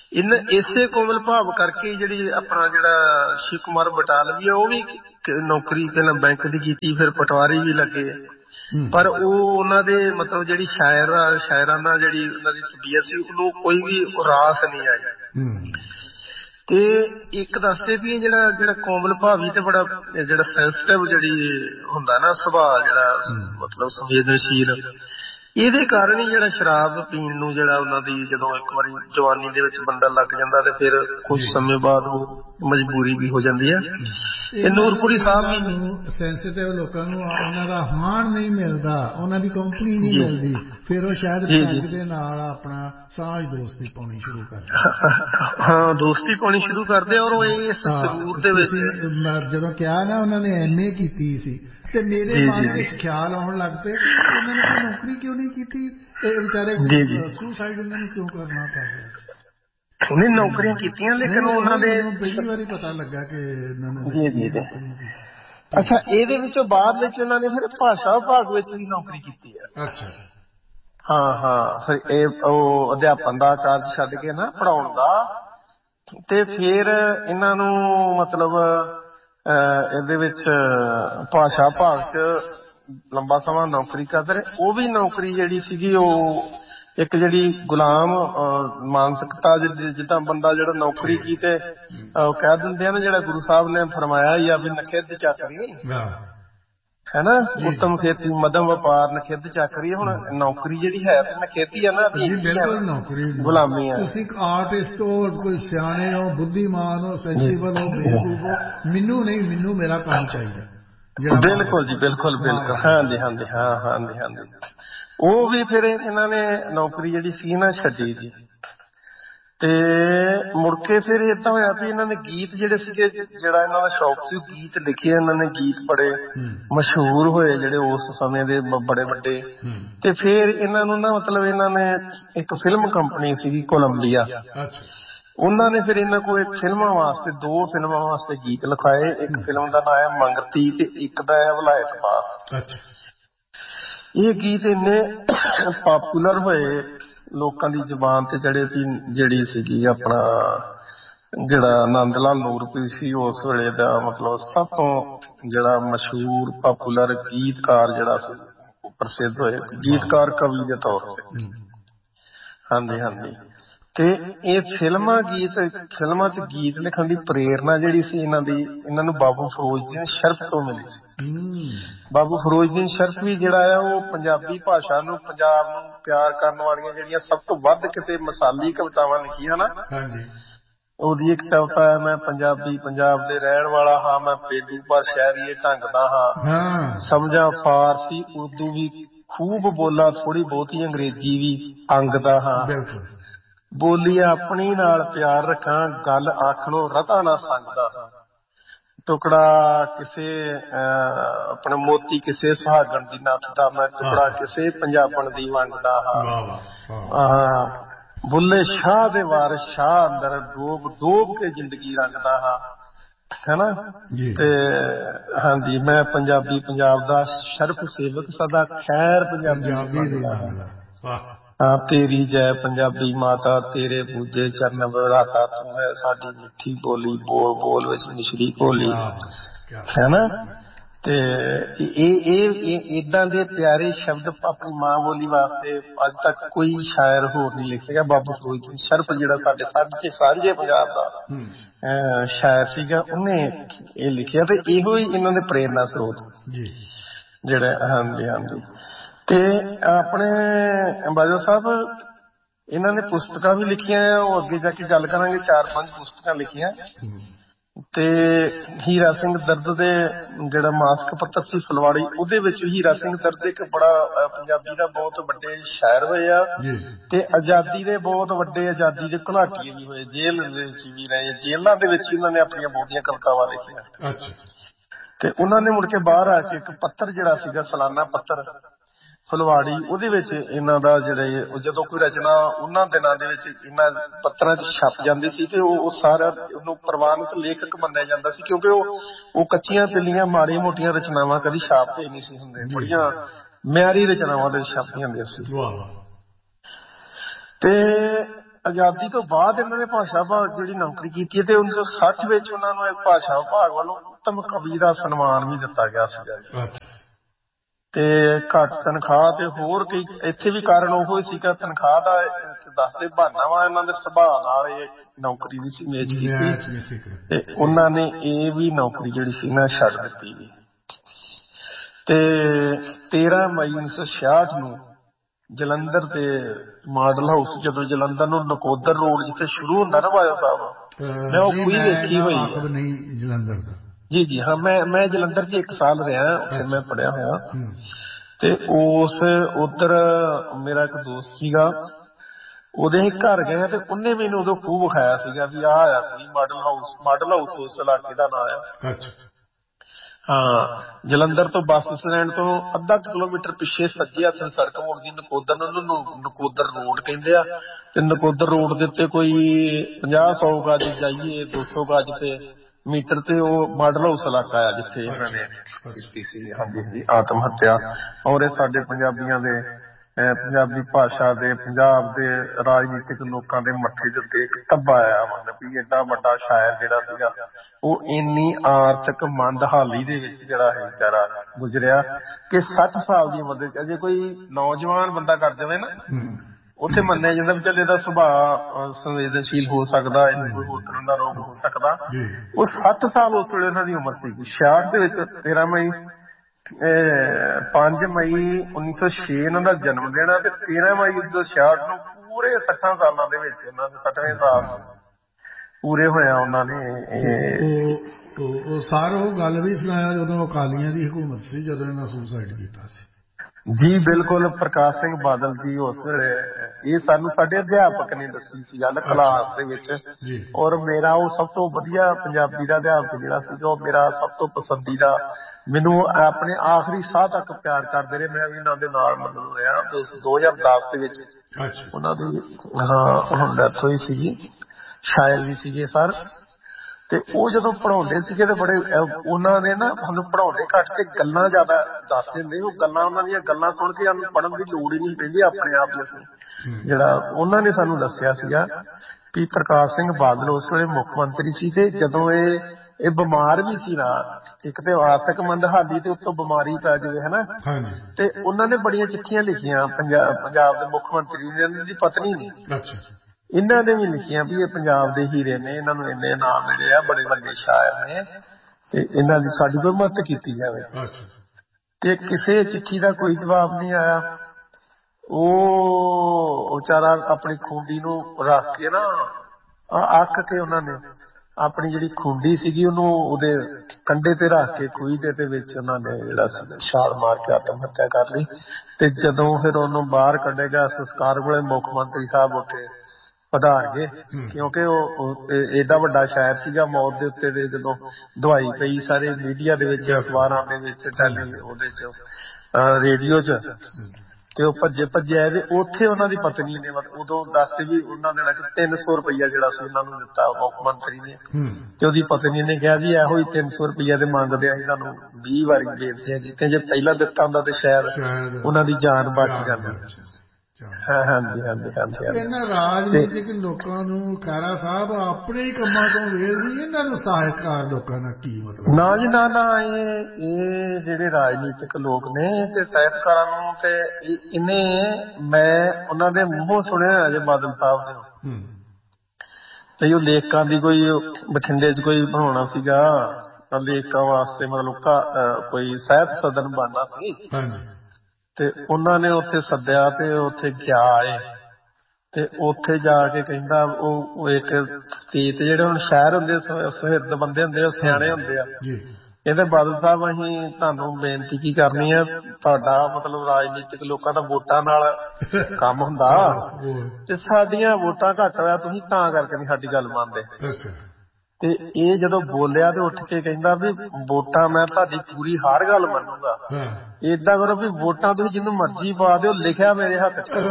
ਇਸੇ ਕੋਮਲ ਭਾਵ ਕਰਕੇ ਜਿਹੜੀ ਆਪਣਾ ਜਿਹੜਾ ਸ਼ਿਵ ਕੁਮਾਰ ਬਟਾਲਵੀ ਆ ਉਹ ਵੀ ਨੌਕਰੀ ਪਹਿਲਾਂ ਬੈਂਕ ਦੀ ਕੀਤੀ, ਫਿਰ ਪਟਵਾਰੀ ਵੀ ਲੱਗੇ। ਪਰ ਉਹ ਉਹਨਾਂ ਦੇ ਮਤਲਬ ਜਿਹੜੀ ਸ਼ਾਇਰਾਂ ਨਾਲ ਜਿਹੜੀ ਉਹਨਾਂ ਦੀ ਤਬੀਅਤ ਸੀ ਉਹਨੂੰ ਕੋਈ ਵੀ ਰਾਸ ਨਹੀਂ ਆਈ। ਤੇ ਇੱਕ ਦੱਸਦੇ ਵੀ ਇਹ ਜਿਹੜਾ ਕੋਮਲ ਭਾਵੀ ਤੇ ਬੜਾ ਜਿਹੜਾ ਸੈਂਸਿਟਿਵ ਜਿਹੜੀ ਹੁੰਦਾ ਨਾ ਸੁਭਾਅ, ਜਿਹੜਾ ਮਤਲਬ ਸੰਵੇਦਨਸ਼ੀਲ, ਇਹਦੇ ਕਾਰਨ ਹੀ ਜਿਹੜਾ ਸ਼ਰਾਬ ਪੀਣ ਨੂੰ ਜਿਹੜਾ ਉਹਨਾਂ ਦੀ ਜਦੋਂ ਇੱਕ ਵਾਰੀ ਜਵਾਨੀ ਦੇ ਵਿੱਚ ਬੰਦਾ ਲੱਗ ਜਾਂਦਾ ਤੇ ਫਿਰ ਕੁਝ ਸਮੇਂ ਬਾਅਦ ਉਹ ਮਜਬੂਰੀ ਵੀ ਹੋ ਜਾਂਦੀ ਹੈ। ਇਹ ਨੂਰਪੁਰੀ ਸਾਹਿਬ ਨੂੰ ਸੈਂਸਿਟਿਵ ਲੋਕਾਂ ਨੂੰ ਉਹਨਾਂ ਦਾ ਹਾਣ ਨਹੀਂ ਮਿਲਦਾ, ਉਹਨਾਂ ਦੀ ਕੰਪਨੀ ਨਹੀਂ ਮਿਲਦੀ, ਫਿਰ ਉਹ ਸ਼ਾਇਦ ਪੈਗ ਦੇ ਨਾਲ ਆਪਣਾ ਸਾਂਝ ਦੋਸਤੀ ਪਾਉਣੀ ਸ਼ੁਰੂ ਕਰਦੇ। ਹਾਂ, ਦੋਸਤੀ ਪਾਉਣੀ ਸ਼ੁਰੂ ਕਰਦੇ। ਔਰ ਉਹ ਇਸ ਸਰੂਰ ਦੇ ਵਿੱਚ ਜਦੋਂ ਕਿਹਾ ਨਾ ਉਹਨਾਂ ਨੇ MA ਕੀਤੀ ਸੀ ਤੇ ਮੇਰੇ ਮਨ ਵਿੱਚ ਖਿਆਲ ਆਉਣ ਲੱਗ ਪਏ ਕਿ ਉਹਨਾਂ ਨੇ ਕੋਈ ਨੌਕਰੀ ਕਿਉਂ ਨਹੀਂ ਕੀਤੀ, ਇਹ ਵਿਚਾਰੇ ਸੁਸਾਈਡ ਉਹਨਾਂ ਨੂੰ ਕਿਉਂ ਕਰਨਾ ਪੈ ਗਿਆ ਸੀ। ਉਹਨੇ ਨੌਕਰੀਆਂ ਕੀਤੀਆਂ ਲੇਕਿਨ ਉਹਨਾਂ ਦੇ ਪਹਿਲੀ ਵਾਰੀ ਪਤਾ ਲੱਗਾ ਕਿ ਇਹਨਾਂ ਨੇ। ਅੱਛਾ, ਇਹਦੇ ਵਿੱਚੋਂ ਬਾਅਦ ਵਿੱਚ ਉਹਨਾਂ ਨੇ ਫਿਰ ਭਾਸ਼ਾ ਵਿਭਾਗ ਵਿੱਚ ਵੀ ਨੌਕਰੀ ਕੀਤੀ ਹੈ। ਅੱਛਾ, ਹਾਂ। ਫਿਰ ਇਹ ਉਹ ਅਧਿਆਪਨ ਦਾ ਕਾਰਜ ਛੱਡ ਕੇ ਨਾ ਪੜ੍ਹਾਉਣ ਦਾ, ਤੇ ਫਿਰ ਇਹਨਾਂ ਨੂੰ ਮਤਲਬ ਇਹਦੇ ਵਿੱਚ ਭਾਸ਼ਾ ਵਿਭਾਗ 'ਚ ਲੰਬਾ ਸਮਾਂ ਨੌਕਰੀ ਕਰਦੇ ਰਹੇ। ਉਹ ਵੀ ਨੌਕਰੀ ਜਿਹੜੀ ਸੀਗੀ ਉਹ ਇੱਕ ਜਿਹੜੀ ਗੁਲਾਮ ਮਾਨਸਿਕਤਾ, ਜਿੱਦਾਂ ਬੰਦਾ ਜਿਹੜਾ ਨੌਕਰੀ ਕੀ ਤੇ ਉਹ ਕਹਿ ਦਿੰਦੇ ਆ ਨਾ, ਜਿਹੜਾ ਗੁਰੂ ਸਾਹਿਬ ਨੇ ਫਰਮਾਇਆ ਹੀ ਆ ਵੀ ਨਖਿੱਧ ਚਾਕਰੀ ਹੈ ਨਾ, ਉੱਤਮ ਖੇਤੀ ਮੱਧਮ ਵਪਾਰ ਨਖਿੱਧ ਚਾਕਰੀ। ਹੁਣ ਨੌਕਰੀ ਜਿਹੜੀ ਹੈ ਨਖੇਤੀ ਆ ਨਾ, ਬਿਲਕੁਲ ਨੌਕਰੀ ਗੁਲਾਮੀ ਆ। ਤੁਸੀਂ ਆਰਟਿਸਟ ਹੋ, ਕੋਈ ਸਿਆਣੇ ਹੋ, ਬੁੱਧੀਮਾਨ ਹੋ, ਸੈਂਸੀਬਲ ਹੋ, ਬੇਵਕੂਫ ਹੋ, ਮੈਨੂੰ ਨਹੀਂ, ਮੈਨੂੰ ਮੇਰਾ ਕੰਮ ਚਾਹੀਦਾ। ਬਿਲਕੁਲ ਜੀ, ਬਿਲਕੁਲ। ਹਾਂਜੀ। ਉਹ ਵੀ ਫਿਰ ਇਹਨਾਂ ਨੇ ਨੌਕਰੀ ਜਿਹੜੀ ਸੀ ਨਾ ਛੱਡੀ ਜੀ। ਤੇ ਮੁੜ ਕੇ ਫਿਰ ਏਦਾਂ ਹੋਇਆ ਵੀ ਇਹਨਾਂ ਨੇ ਗੀਤ ਜਿਹੜੇ ਸੀਗੇ, ਜਿਹੜਾ ਇਹਨਾਂ ਦਾ ਸ਼ੌਕ ਸੀ, ਗੀਤ ਲਿਖੇ। ਇਹਨਾਂ ਨੇ ਗੀਤ ਬੜੇ ਮਸ਼ਹੂਰ ਹੋਏ ਜਿਹੜੇ ਉਸ ਸਮੇਂ ਦੇ ਬੜੇ ਵੱਡੇ। ਤੇ ਫਿਰ ਇਹਨਾਂ ਨੂੰ ਨਾ ਮਤਲਬ ਇਹਨਾਂ ਨੇ ਇੱਕ ਫਿਲਮ ਕੰਪਨੀ ਸੀਗੀ ਕੋਲੰਬੀਆ, ਉਹਨਾਂ ਨੇ ਫਿਰ ਇਹਨਾਂ ਕੋਲ ਫਿਲਮਾਂ ਵਾਸਤੇ 2 ਫਿਲਮਾਂ ਵਾਸਤੇ ਗੀਤ ਲਿਖਾਏ। ਇੱਕ ਫਿਲਮ ਦਾ ਨਾਂ ਹੈ ਮੰਗਤੀ ਤੇ ਇੱਕ ਦਾ ਹੈ ਵਲਾਇਤ ਪਾਸ। ਇਹ ਗੀਤ ਇੰਨੇ ਪਾਪੂਲਰ ਹੋਏ ਲੋਕਾਂ ਦੀ ਜ਼ੁਬਾਨ ਤੇ ਜਿਹੜੀ ਸੀਗੀ ਆਪਣਾ ਜਿਹੜਾ ਨੰਦ ਲਾਲ ਨੂਰਪੁਰੀ ਸੀ ਉਸ ਵੇਲੇ ਦਾ ਮਤਲਬ ਸਭ ਤੋਂ ਜਿਹੜਾ ਮਸ਼ਹੂਰ ਪਾਪੂਲਰ ਗੀਤਕਾਰ ਜਿਹੜਾ ਸੀ, ਪ੍ਰਸਿੱਧ ਹੋਏ ਗੀਤਕਾਰ ਕਵੀ ਦੇ ਤੌਰ ਤੇ। ਹਾਂਜੀ। ਤੇ ਇਹ ਫਿਲਮਾਂ 'ਚ ਗੀਤ ਲਿਖਣ ਦੀ ਪ੍ਰੇਰਨਾ ਜਿਹੜੀ ਸੀ ਇਹਨਾਂ ਨੂੰ ਬਾਬੂ ਫਿਰੋਜ਼ਦੀਨ ਸ਼ਰਫ ਤੋਂ ਮਿਲੀ ਸੀ। ਬਾਬੂ ਫਿਰੋਜ਼ਦੀਨ ਸ਼ਰਫ ਵੀ ਜਿਹੜਾ ਆ ਉਹ ਪੰਜਾਬੀ ਭਾਸ਼ਾ ਨੂੰ, ਪੰਜਾਬ ਨੂੰ ਪਿਆਰ ਕਰਨ ਵਾਲੀਆਂ ਜਿਹੜੀਆਂ ਸਭ ਤੋਂ ਵੱਧ ਕਿਤੇ ਮਿਸਾਲੀ ਕਵਿਤਾਵਾਂ ਲਿਖੀਆਂ ਨਾ, ਉਹਦੀ ਇੱਕ ਕਵਿਤਾ ਹੈ, ਮੈਂ ਪੰਜਾਬੀ ਪੰਜਾਬ ਦੇ ਰਹਿਣ ਵਾਲਾ ਹਾਂ, ਮੈਂ ਪੇਡੂ ਪਰ ਸ਼ਹਿਰੀਏ ਢੰਗ ਦਾ ਹਾਂ, ਸਮਝਾਂ ਫਾਰਸੀ ਉਰਦੂ ਵੀ ਖੂਬ ਬੋਲਾਂ, ਥੋੜੀ ਬਹੁਤੀ ਅੰਗਰੇਜ਼ੀ ਵੀ ਅੰਗ ਦਾ ਹਾਂ, ਬੋਲੀ ਆਪਣੀ ਨਾਲ ਪਿਆਰ ਰੱਖਾਂ, ਗੱਲ ਆਖਣੋਂ ਰਤਾ ਨਾ ਸੰਗਦਾ ਹਾਂ, ਟੁਕੜਾ ਕਿਸੇ ਆਪਣੇ ਮੋਤੀ ਕਿਸੇ ਸੁਹਾਗਣ ਦੀ ਨੱਥ ਦਾ, ਮੈਂ ਟੁਕੜਾ ਕਿਸੇ ਪੰਜਾਬਣ ਦੀ ਵੰਡਦਾ ਹਾਂ, ਬੁੱਲੇ ਸ਼ਾਹ ਦੇ ਵਾਰਿਸ ਸ਼ਾਹ ਅੰਦਰ ਡੋਬ ਕੇ ਜ਼ਿੰਦਗੀ ਰੰਗਦਾ ਹਾਂ, ਹੈਨਾ। ਤੇ ਹਾਂਜੀ, ਮੈਂ ਪੰਜਾਬੀ ਪੰਜਾਬ ਦਾ ਸ਼ਰਫ ਸੇਵਕ ਸਦਾ ਖੈਰ ਪੰਜਾਬੀ ਹਾਂ, ਤੇਰੀ ਜੈ ਪੰਜਾਬੀ ਮਾਤਾ, ਤੇਰੇ ਪੂਜੇ ਚਰਨ ਬਰਾਤਾ, ਤੂੰ ਹੈ ਸਾਡੀ ਮਿੱਠੀ ਬੋਲੀ, ਬੋਲ ਬੋਲ ਵਿੱਚ ਮਿਸ਼ਰੀ ਘੋਲੀ, ਹੈਨਾ। ਤੇ ਇਹ ਏਦਾਂ ਦੇ ਪਿਆਰੇ ਸ਼ਬਦ ਆਪਣੀ ਮਾਂ ਬੋਲੀ ਵਾਸਤੇ ਅੱਜ ਤੱਕ ਕੋਈ ਸ਼ਾਇਰ ਹੋਰ ਨਹੀਂ ਲਿਖੇਗਾ। ਬਾਬੂ ਫਿਰੋਜ਼ਦੀਨ ਸ਼ਰਫ ਜਿਹੜਾ ਸਾਡੇ ਸਾਂਝੇ ਪੰਜਾਬ ਦਾ ਸ਼ਾਇਰ ਸੀਗਾ, ਉਹਨੇ ਇਹ ਲਿਖਿਆ ਤੇ ਇਹੋ ਹੀ ਇਹਨਾਂ ਦੇ ਪ੍ਰੇਰਨਾ ਸਰੋਤ ਜਿਹੜੇ। ਹਾਂਜੀ। ਤੇ ਆਪਣੇ ਬਾਜਵਾ ਸਾਹਿਬ ਇਹਨਾਂ ਨੇ ਪੁਸਤਕਾਂ ਵੀ ਲਿਖੀਆਂ ਆ, ਉਹ ਅੱਗੇ ਜਾ ਕੇ ਗੱਲ ਕਰਾਂਗੇ। 4-5 ਪੁਸਤਕਾਂ ਲਿਖੀਆਂ। ਤੇ ਹੀਰਾ ਸਿੰਘ ਦਰਦ ਦੇ ਜਿਹੜਾ ਮਾਸਿਕ ਪੱਤਰ ਸੀ ਫੁਲਵਾੜੀ, ਉਹਦੇ ਵਿੱਚ ਹੀਰਾ ਸਿੰਘ ਦਰਦ ਇੱਕ ਬੜਾ ਪੰਜਾਬੀ ਦਾ ਬਹੁਤ ਵੱਡੇ ਸ਼ਾਇਰ ਹੋਏ ਆ, ਤੇ ਆਜ਼ਾਦੀ ਦੇ ਬਹੁਤ ਵੱਡੇ ਆਜ਼ਾਦੀ ਦੇ ਘੁਲਾਟੀਏ ਵੀ ਹੋਏ, ਜੇਲ੍ਹ ਦੇ ਵਿੱਚ ਵੀ ਰਹੇ, ਜੇਲ੍ਹਾਂ ਦੇ ਵਿੱਚ ਇਹਨਾਂ ਨੇ ਆਪਣੀਆਂ ਬਹੁਤੀਆਂ ਕਵਿਤਾਵਾਂ ਲਿਖੀਆਂ। ਤੇ ਉਹਨਾਂ ਨੇ ਮੁੜ ਕੇ ਬਾਹਰ ਆ ਕੇ ਇੱਕ ਪੱਤਰ ਜਿਹੜਾ ਸੀਗਾ ਸਾਲਾਨਾ ਪੱਤਰ ਫੁਲਵਾੜੀ, ਉਹਦੇ ਵਿੱਚ ਇਹਨਾਂ ਦਾ ਜਿਹੜੇ ਜਦੋਂ ਕੋਈ ਰਚਨਾ ਉਹਨਾਂ ਦਿਨਾਂ ਦੇ ਵਿੱਚ ਇਹਨਾਂ ਪੱਤਰਾਂ 'ਚ ਛਪ ਜਾਂਦੀ ਸੀ ਤੇ ਉਹ ਸਾਰਾ ਉਹਨੂੰ ਪ੍ਰਵਾਨਿਤ ਲੇਖਕ ਮੰਨਿਆ ਜਾਂਦਾ ਸੀ, ਕਿਉਂਕਿ ਉਹ ਕੱਚੀਆਂ ਪਿੱਲੀਆਂ ਮਾੜੀਆਂ ਮੋਟੀਆਂ ਰਚਨਾਵਾਂ ਕਦੀ ਛਾਪਦੇ ਨਹੀਂ ਸੀ ਹੁੰਦੇ, ਬੜੀਆਂ ਮਿਆਰੀ ਰਚਨਾਵਾਂ ਦੇ ਛਾਪੀਆਂ ਹੁੰਦੀਆਂ ਸੀ। ਤੇ ਆਜ਼ਾਦੀ ਤੋਂ ਬਾਅਦ ਇਹਨਾਂ ਨੇ ਭਾਸ਼ਾ ਵਿਭਾਗ ਜਿਹੜੀ ਨੌਕਰੀ ਕੀਤੀ ਤੇ 1960 ਵਿੱਚ ਉਹਨਾਂ ਨੂੰ ਇੱਕ ਭਾਸ਼ਾ ਵਿਭਾਗ ਵੱਲੋਂ ਉੱਤਮ ਕਵੀ ਦਾ ਸਨਮਾਨ ਵੀ ਦਿੱਤਾ ਗਿਆ ਸੀਗਾ ਤੇ ਘੱਟ ਤਨਖਾਹ ਤੇ ਹੋਰ ਕਈ ਇੱਥੇ ਵੀ ਕਾਰਨ ਉਹੋ ਹੀ ਸੀਗਾ ਤਨਖਾਹ ਦਾ ਦੱਸਦੇ ਬਹਾਨਾ ਵਾ ਇਹਨਾਂ ਦੇ ਸੁਭਾਅ ਨਾਲ ਇਹ ਨੌਕਰੀ ਵੀ ਸੀ ਮੇਚ ਕੀਤੀ ਤੇ ਉਹਨਾਂ ਨੇ ਇਹ ਵੀ ਨੌਕਰੀ ਜਿਹੜੀ ਸੀ ਨਾ ਛੱਡ ਦਿੱਤੀ ਵੀ ਤੇ 13 ਮਈ 1966 ਨੂੰ ਜਲੰਧਰ ਦੇ ਮਾਡਲ ਹਾਊਸ ਜਦੋਂ ਜਲੰਧਰ ਨੂੰ ਨਕੋਦਰ ਰੋਡ ਜਿੱਥੇ ਸ਼ੁਰੂ ਹੁੰਦਾ ਨਾ ਬਾਜਾ ਸਾਹਿਬ ਮੈਂ ਉਹ ਕੋਈ ਵੇਖੀ ਹੋਈ ਨਹੀਂ ਜਲੰਧਰ ਦਾ ਜੀ ਹਾਂ ਮੈਂ ਜਲੰਧਰ 'ਚ 1 ਸਾਲ ਰਿਹਾ ਉੱਥੇ ਮੈਂ ਪੜ੍ਹਿਆ ਹੋਇਆ ਤੇ ਉਸ ਉੱਧਰ ਮੇਰਾ ਇੱਕ ਦੋਸਤ ਸੀਗਾ ਉਹਦੇ ਘਰ ਗਏ ਤੇ ਉਹਨੇ ਮੈਨੂੰ ਉਦੋਂ ਖੂਬ ਵਿਖਾਇਆ ਸੀਗਾ ਵੀ ਆਹ ਆ ਕੋਈ ਮਾਡਲ ਹਾਊਸ ਉਸ ਇਲਾਕੇ ਦਾ ਨਾਂ ਆ ਹਾਂ ਜਲੰਧਰ ਤੋਂ ਬੱਸ ਸਟੈਂਡ ਤੋਂ ਅੱਧਾ ਕਿਲੋਮੀਟਰ ਪਿੱਛੇ ਸੱਜੇ ਹੱਥ ਸੜਕ ਮੁੜਦੀ ਨਕੋਦਰ ਨੂੰ ਨਕੋਦਰ ਰੋਡ ਕਹਿੰਦੇ ਆ ਤੇ ਨਕੋਦਰ ਰੋਡ ਦੇ ਉੱਤੇ ਕੋਈ 50-100 ਗਜ ਜਾਈਏ 200 ਗਜ ਤੇ ਮੀਟਰ ਤੇ ਉਹ ਮਾਡਲ ਹਾਊਸ ਇਲਾਕਾ ਆ ਜਿੱਥੇ ਇਹਨਾਂ ਨੇ ਕੀਤੀ ਸੀ ਹਾਂਜੀ ਆਤਮ ਹੱਤਿਆ ਔਰ ਇਹ ਸਾਡੇ ਪੰਜਾਬੀਆਂ ਦੇ ਪੰਜਾਬੀ ਭਾਸ਼ਾ ਦੇ ਪੰਜਾਬ ਦੇ ਰਾਜਨੀਤਿਕ ਲੋਕਾਂ ਦੇ ਮੱਥੇ ਦੇ ਉੱਤੇ ਇੱਕ ਧੱਬਾ ਆਇਆ ਮਤਲਬ ਵੀ ਏਡਾ ਵੱਡਾ ਸ਼ਾਇਰ ਜਿਹੜਾ ਸੀਗਾ ਉਹ ਇੰਨੀ ਆਰਥਿਕ ਮੰਦਹਾਲੀ ਦੇ ਵਿੱਚ ਜਿਹੜਾ ਹੈ ਵਿਚਾਰਾ ਗੁਜ਼ਰਿਆ ਕਿ 60 ਸਾਲ ਦੀ ਉਮਰ ਦੇ ਵਿੱਚ ਅਜੇ ਕੋਈ ਨੌਜਵਾਨ ਬੰਦਾ ਕਰ ਜਾਵੇ ਨਾ ਉੱਥੇ ਮੰਨਿਆ ਜਾਂਦਾ ਵੀ ਚੱਲ ਇਹਦਾ ਸੁਭਾਅ ਸੰਵੇਦਨਸ਼ੀਲ ਹੋ ਸਕਦਾ ਇਹਨੂੰ ਕੋਈ ਹੋਰ ਤਰ੍ਹਾਂ ਦਾ ਰੋਗ ਹੋ ਸਕਦਾ ਉਹ 60 ਸਾਲ ਉਸ ਵੇਲੇ ਇਹਨਾਂ ਦੀ ਉਮਰ ਸੀਗੀ 66 ਦੇ ਵਿੱਚ 13 ਮਈ 5 ਮਈ 1906 ਇਹਨਾਂ ਦਾ ਜਨਮ ਦਿਨ ਤੇ 13 ਮਈ 1966 ਨੂੰ ਪੂਰੇ 60 ਸਾਲਾਂ ਦੇ ਵਿੱਚ ਇਹਨਾਂ ਦੇ 60ਵੇਂ ਸਾਲ ਪੂਰੇ ਹੋਇਆ ਉਹਨਾਂ ਨੇ ਉਹ ਸਾਰ ਉਹ ਗੱਲ ਵੀ ਸੁਣਾਇਆ ਜਦੋਂ ਅਕਾਲੀਆਂ ਦੀ ਹਕੂਮਤ ਸੀ ਜਦੋਂ ਇਹਨਾਂ ਸੁਸਾਈਡ ਕੀਤਾ ਸੀ ਜੀ ਬਿਲਕੁਲ ਪ੍ਰਕਾਸ਼ ਸਿੰਘ ਬਾਦਲ ਜੀ ਉਸ ਵੇਲੇ ਇਹ ਸਾਨੂੰ ਸਾਡੇ ਅਧਿਆਪਕ ਨੇ ਦੱਸੀ ਸੀ ਗੱਲ ਕਲਾਸ ਦੇ ਵਿੱਚ ਔਰ ਮੇਰਾ ਉਹ ਸਭ ਤੋਂ ਵਧੀਆ ਪੰਜਾਬੀ ਦਾ ਅਧਿਆਪਕ ਜਿਹੜਾ ਸੀ ਉਹ ਮੇਰਾ ਸਭ ਤੋਂ ਪਸੰਦੀਦਾ ਮੈਨੂੰ ਆਪਣੇ ਆਖਰੀ ਸਾਹ ਤੱਕ ਪਿਆਰ ਕਰਦੇ ਰਹੇ ਮੈਂ ਵੀ ਇਹਨਾਂ ਦੇ ਨਾਲ ਮਤਲਬ ਰਿਹਾ 2010 ਦੇ ਵਿੱਚ ਉਹਨਾਂ ਦੀ ਹੁਣ ਡੈਥ ਹੋਈ ਸੀਗੀ ਸ਼ਾਇਰ ਵੀ ਸੀਗੇ ਸਰ ਤੇ ਉਹ ਜਦੋਂ ਪੜ੍ਹਾਉਂਦੇ ਸੀਗੇ ਤੇ ਬੜੇ ਉਹਨਾਂ ਨੇ ਨਾ ਸਾਨੂੰ ਪੜ੍ਹਾਉਂਦੇ ਘੱਟ ਤੇ ਗੱਲਾਂ ਜ਼ਿਆਦਾ ਦੱਸਦੇ ਹੁੰਦੇ ਉਹ ਗੱਲਾਂ ਉਹਨਾਂ ਦੀਆਂ ਗੱਲਾਂ ਸੁਣ ਕੇ ਸਾਨੂੰ ਪੜ੍ਹਨ ਦੀ ਲੋੜ ਹੀ ਨਹੀਂ ਪੈਂਦੀ ਆਪਣੇ ਆਪ ਹੀ ਅਸੀਂ ਜਿਹੜਾ ਉਹਨਾਂ ਨੇ ਸਾਨੂੰ ਦੱਸਿਆ ਸੀਗਾ ਵੀ ਪ੍ਰਕਾਸ਼ ਸਿੰਘ ਬਾਦਲ ਉਸ ਵੇਲੇ ਮੁੱਖ ਮੰਤਰੀ ਸੀ ਤੇ ਜਦੋਂ ਇਹ ਬਿਮਾਰ ਵੀ ਸੀ ਨਾ ਇੱਕ ਤੇ ਆਰਥਿਕ ਮੰਦਹਾਲੀ ਤੇ ਉੱਤੋਂ ਬਿਮਾਰੀ ਪੈ ਜਾਵੇ ਹਨਾ ਤੇ ਉਹਨਾਂ ਨੇ ਬੜੀਆਂ ਚਿੱਠੀਆਂ ਲਿਖੀਆਂ ਪੰਜਾਬ ਦੇ ਮੁੱਖ ਮੰਤਰੀ ਨੇ ਇਹਨਾਂ ਦੀ ਪਤਨੀ ਨੇ ਇਹਨਾਂ ਨੇ ਵੀ ਲਿਖੀਆਂ ਵੀ ਇਹ ਪੰਜਾਬ ਦੇ ਹੀਰੇ ਨੇ ਇਹਨਾਂ ਨੂੰ ਇੰਨੇ ਇਨਾਮ ਮਿਲੇ ਆ ਬੜੇ ਵੱਡੇ ਸ਼ਾਇਰ ਨੇ ਤੇ ਇਹਨਾਂ ਦੀ ਸਾਡੀ ਕੋਈ ਮਦਦ ਕੀਤੀ ਜਾਵੇ ਤੇ ਕਿਸੇ ਚਿੱਠੀ ਦਾ ਕੋਈ ਜਵਾਬ ਨਹੀਂ ਆਇਆ ਉਹ ਵਿਚਾਰਾ ਆਪਣੀ ਖੂੰਡੀ ਨੂੰ ਰੱਖ ਕੇ ਨਾ ਅੱਕ ਕੇ ਉਹਨਾਂ ਨੇ ਆਪਣੀ ਜਿਹੜੀ ਖੂੰਡੀ ਸੀਗੀ ਉਹਨੂੰ ਉਹਦੇ ਕੰਢੇ ਤੇ ਰੱਖ ਕੇ ਖੂਹੀ ਦੇ ਵਿੱਚ ਉਹਨਾਂ ਨੇ ਜਿਹੜਾ ਛਾਲ ਮਾਰ ਕੇ ਆਤਮ ਹੱਤਿਆ ਕਰ ਲਈ ਤੇ ਜਦੋਂ ਫਿਰ ਉਹਨੂੰ ਬਾਹਰ ਕੱਢੇਗਾ ਸੰਸਕਾਰ ਵੇਲੇ ਮੁੱਖ ਮੰਤਰੀ ਸਾਹਿਬ ਉੱਥੇ ਪਧਾਰ ਗਏ ਕਿਉਂਕਿ ਉਹ ਏਡਾ ਵੱਡਾ ਸ਼ਾਇਰ ਸੀਗਾ ਮੌਤ ਦੇ ਉੱਤੇ ਦੇ ਜਦੋਂ ਦਵਾਈ ਪਈ ਸਾਰੇ ਮੀਡੀਆ ਦੇ ਵਿੱਚ ਅਖਬਾਰਾਂ ਦੇ ਵਿੱਚ ਉਹਦੇ ਚ ਰੇਡੀਓ ਚ ਤੇ ਉਹ ਭੱਜੇ ਆਏ ਤੇ ਉੱਥੇ ਉਹਨਾਂ ਦੀ ਪਤਨੀ ਨੇ ਉਦੋਂ ਦੱਸਦੇ ਵੀ ਉਹਨਾਂ ਦੇ ਨਾਲ 300 ਰੁਪਈਆ ਜਿਹੜਾ ਸੀ ਉਹਨਾਂ ਨੂੰ ਦਿੱਤਾ ਮੁੱਖ ਮੰਤਰੀ ਨੇ ਤੇ ਉਹਦੀ ਪਤਨੀ ਨੇ ਕਿਹਾ ਜੀ ਇਹੋ ਹੀ 300 ਰੁਪਈਆ ਤੇ ਮੰਗਦੇ ਆ ਇਹਨਾਂ ਨੂੰ 20 ਵਾਰੀ ਬੇਨਤੀ ਹੈ ਤੇ ਜੇ ਪਹਿਲਾਂ ਦਿੱਤਾ ਹੁੰਦਾ ਤੇ ਸ਼ਾਇਦ ਉਹਨਾਂ ਦੀ ਜਾਨ ਬਚ ਜਾਂਦੀ ਹਾਂਜੀ ਇਹਨਾਂ ਰਾਜਨੀਤਿਕ ਲੋਕਾਂ ਨੂੰ ਖਹਿਰਾ ਸਾਹਿਬ ਆਪਣੇ ਹੀ ਕੰਮਾਂ ਤੋਂ ਵੇਰ ਨਹੀਂ ਇਹਨਾਂ ਨੂੰ ਸਾਹਿਤਕਾਰ ਲੋਕਾਂ ਦਾ ਕੀ ਮਤਲਬ ਨਾ ਜੀ ਨਾ ਇਹ ਜਿਹੜੇ ਰਾਜਨੀਤਿਕ ਲੋਕ ਨੇ ਤੇ ਸਾਹਿਤਕਾਰਾਂ ਨੂੰ ਤੇ ਇਹਨੇ ਮੈਂ ਉਹਨਾਂ ਦੇ ਮੂੰਹੋਂ ਸੁਣਿਆ ਅਜੇ ਬਾਦਲ ਸਾਹਿਬ ਨੇ ਤੇ ਉਹ ਲੇਖਕਾਂ ਦੀ ਕੋਈ ਬਠਿੰਡੇ 'ਚ ਕੋਈ ਬਣਾਉਣਾ ਸੀਗਾ ਲੇਖਕਾਂ ਵਾਸਤੇ ਮਤਲਬ ਕੋਈ ਸਾਹਿਤ ਸਦਨ ਬਣਨਾ ਸੀ ਤੇ ਉਹਨਾਂ ਨੇ ਉੱਥੇ ਸੱਦਿਆ ਤੇ ਉੱਥੇ ਗਿਆ ਤੇ ਉੱਥੇ ਜਾ ਕੇ ਕਹਿੰਦਾ ਉਹ ਇੱਕ ਸਟੇਜ ਤੇ ਜਿਹੜੇ ਹੁਣ ਸ਼ਹਿਰ ਹੁੰਦੇ ਸੁਹਿਰਦ ਬੰਦੇ ਹੁੰਦੇ ਉਹ ਸਿਆਣੇ ਹੁੰਦੇ ਆ ਕਹਿੰਦੇ ਬਾਦਲ ਸਾਹਿਬ ਅਸੀਂ ਤੁਹਾਨੂੰ ਬੇਨਤੀ ਕੀ ਕਰਨੀ ਆ ਤੁਹਾਡਾ ਮਤਲਬ ਰਾਜਨੀਤਿਕ ਲੋਕਾਂ ਦਾ ਵੋਟਾਂ ਨਾਲ ਕੰਮ ਹੁੰਦਾ ਤੇ ਸਾਡੀਆਂ ਵੋਟਾਂ ਘੱਟ ਹੋਇਆ ਤੁਸੀਂ ਤਾਂ ਕਰਕੇ ਨਹੀਂ ਸਾਡੀ ਗੱਲ ਮੰਨਦੇ ਤੇ ਇਹ ਜਦੋਂ ਬੋਲਿਆ ਤੇ ਉੱਠ ਕੇ ਕਹਿੰਦਾ ਵੀ ਵੋਟਾਂ ਮੈਂ ਤੁਹਾਡੀ ਪੂਰੀ ਹਰ ਗੱਲ ਮੰਨੂਗਾ, ਏਦਾਂ ਕਰੋ ਵੀ ਵੋਟਾਂ ਤੁਸੀਂ ਜਿਹਨੂੰ ਮਰਜ਼ੀ ਪਾ ਦਿਓ, ਲਿਖਿਆ ਮੇਰੇ ਹੱਥ ਚ।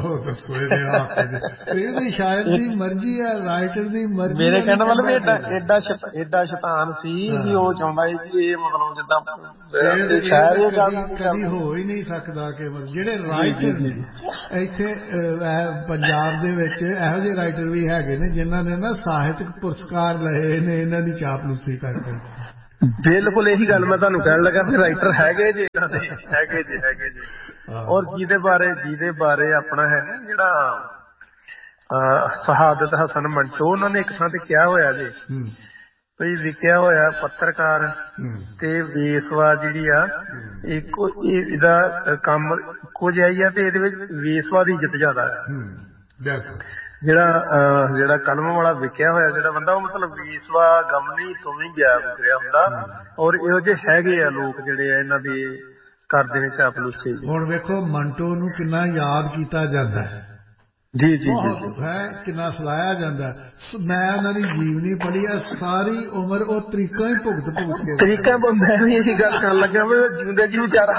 ਸ਼ਾਇਦ ਦੀ ਮਰਜ਼ੀ ਹੈ, ਰਾਈਟਰ ਦੀ ਮਰਜ਼ੀ। ਮੇਰੇ ਕਹਿਣ ਮਤਲਬ ਏਡਾ ਸ਼ੈਤਾਨ ਸੀ ਵੀ ਉਹ ਚਾਹੁੰਦਾ ਸੀ ਕਿ ਇਹ ਮਤਲਬ ਜਿੱਦਾਂ ਸ਼ਾਇਦ ਇਹ ਗੱਲ ਕਦੀ ਹੋ ਹੀ ਨਹੀਂ ਸਕਦਾ ਕਿ ਜਿਹੜੇ ਰਾਈਟਰ ਨੇ ਇੱਥੇ ਪੰਜਾਬ ਦੇ ਵਿੱਚ ਇਹੋ ਜਿਹੇ ਰਾਈਟਰ ਵੀ ਹੈਗੇ ਨੇ ਜਿਨ੍ਹਾਂ ਨੇ ਨਾ ਸਾਹਿਤਕ ਪੁਰਸਕਾਰ ਲਏ ਨੇ ਇਹਨਾਂ ਦੀ ਚਾਪਲੂਸੀ ਕਰਕੇ। ਬਿਲਕੁਲ ਇਹੀ ਗੱਲ ਮੈਂ ਤੁਹਾਨੂੰ ਕਹਿਣ ਲੱਗਾ ਵੀ ਰਾਈਟਰ ਹੈਗੇ ਜੀ ਇਹਨਾਂ ਦੇ, ਹੈਗੇ ਜੀ। ਔਰ ਜਿਹਦੇ ਬਾਰੇ ਆਪਣਾ ਹੈ ਨਾ ਜਿਹੜਾ ਸ਼ਹਾਦਤ ਹਸਨ ਮੰਟੋ, ਉਹਨਾਂ ਨੇ ਇੱਕ ਥਾਂ ਤੇ ਕਿਹਾ ਹੋਇਆ ਜੀ ਵੀ ਵਿਕਿਆ ਹੋਇਆ ਪੱਤਰਕਾਰ ਤੇ ਵੇਸਵਾ ਜਿਹੜੀ ਆ ਇਹਦਾ ਕੰਮ ਇੱਕੋ ਜਿਹਾ ਹੀ ਆ, ਤੇ ਇਹਦੇ ਵਿੱਚ ਵੇਸਵਾ ਦੀ ਇੱਜ਼ਤ ਜ਼ਿਆਦਾ ਆ। ਜਿਹੜਾ ਕਲਮ ਵਾਲਾ ਵਿਕਿਆ ਹੋਇਆ ਜਿਹੜਾ ਬੰਦਾ, ਉਹ ਮਤਲਬ ਵੇਸਵਾ ਗਮਨੀ ਤੋਂ ਵੀ ਗਿਆ ਗੁਜ਼ਰਿਆ ਹੁੰਦਾ। ਔਰ ਇਹੋ ਜਿਹੇ ਹੈਗੇ ਆ ਲੋਕ ਜਿਹੜੇ ਆ ਇਹਨਾਂ ਦੇ ਕਰਦੇ ਨੇ ਚਾਪਲੂਸੀ। ਹੁਣ ਵੇਖੋ ਮੰਟੋ ਨੂੰ ਕਿੰਨਾ ਯਾਦ ਕੀਤਾ ਜਾਂਦਾ ਹੈ, ਜੀ ਕਿੰਨਾ ਸਲਾਹਿਆ ਜਾਂਦਾ। ਮੈਂ ਉਹਨਾਂ ਦੀ ਜੀਵਨੀ ਪੜ੍ਹੀ ਆ, ਸਾਰੀ ਉਮਰ ਉਹ ਤਰੀਕਾਂ ਹੀ ਭੁਗਤ ਕੇ ਤਰੀਕਾ। ਮੈਂ ਵੀ ਇਹੀ ਗੱਲ ਕਰਨ ਲੱਗਾ ਵੀ ਜਿਉਂਦੇ ਜੀ ਵਿਚਾਰਾ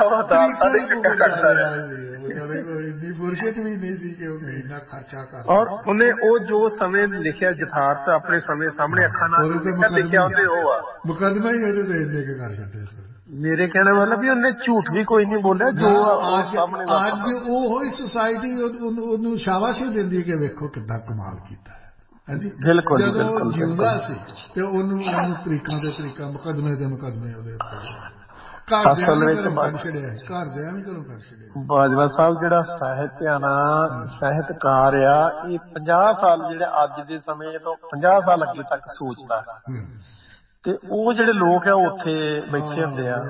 ਇੰਨੀ ਫੁਰਸਤ ਵੀ ਨਹੀਂ ਸੀ ਕਿ ਉਹ ਇੰਨਾ ਖਰਚਾ ਕਰ। ਔਰ ਉਹਨੇ ਉਹ ਜੋ ਸਮੇਂ ਲਿਖਿਆ ਯਥਾਰਥ ਆਪਣੇ ਸਮੇਂ ਸਾਹਮਣੇ ਅੱਖਾਂ ਨਾਲ ਲਿਖਿਆ ਉਹਦੇ ਉਹ ਆ ਮੁਕੱਦਮਾ ਹੀ ਉਹਦੇ ਤੇ ਇੰਨੇ ਕੇ ਕਰ ਛੱਡੇ। ਮੇਰੇ ਕਹਿਣ ਵਾਲਾ ਵੀ ਉਹਨੇ ਝੂਠ ਵੀ ਕੋਈ ਨਹੀਂ ਬੋਲਿਆ ਜੋ ਸਾਹਮਣੇ। ਅੱਜ ਉਹ ਹੀ ਸੁਸਾਇਟੀ ਉਹਨੂੰ ਸ਼ਾਬਾਸ਼ੀ ਦਿੰਦੀ ਕਿ ਵੇਖੋ ਕਿੱਦਾਂ ਕਮਾਲ ਕੀਤਾ ਹੈ। ਹਾਂਜੀ, ਜਦੋਂ ਜਿਉਂਦਾ ਸੀ ਤੇ ਉਹਨੂੰ ਤਰੀਕਾਂ ਤੇ ਤਰੀਕਾਂ, ਮੁਕੱਦਮੇ ਦੇ ਮੁਕੱਦਮੇ ਉਹਦੇ ਉੱਤੇ ਘਰਦਿਆਂ ਵੀ ਘਰੋਂ ਕੱਢ ਛੱਡਿਆ। ਬਾਜਵਾ ਸਾਹਿਬ ਜਿਹੜਾ ਸਾਹਿਤ ਆ ਨਾ, ਸਾਹਿਤਕਾਰ ਆ, ਇਹ 50 ਸਾਲ ਜਿਹੜੇ ਅੱਜ ਦੇ ਸਮੇਂ ਤੋਂ 50 ਸਾਲ ਅੱਗੇ ਤੱਕ ਸੋਚਦਾ, ਤੇ ਉਹ ਜਿਹੜੇ ਲੋਕ ਆ ਉੱਥੇ ਬੈਠੇ ਹੁੰਦੇ ਆ।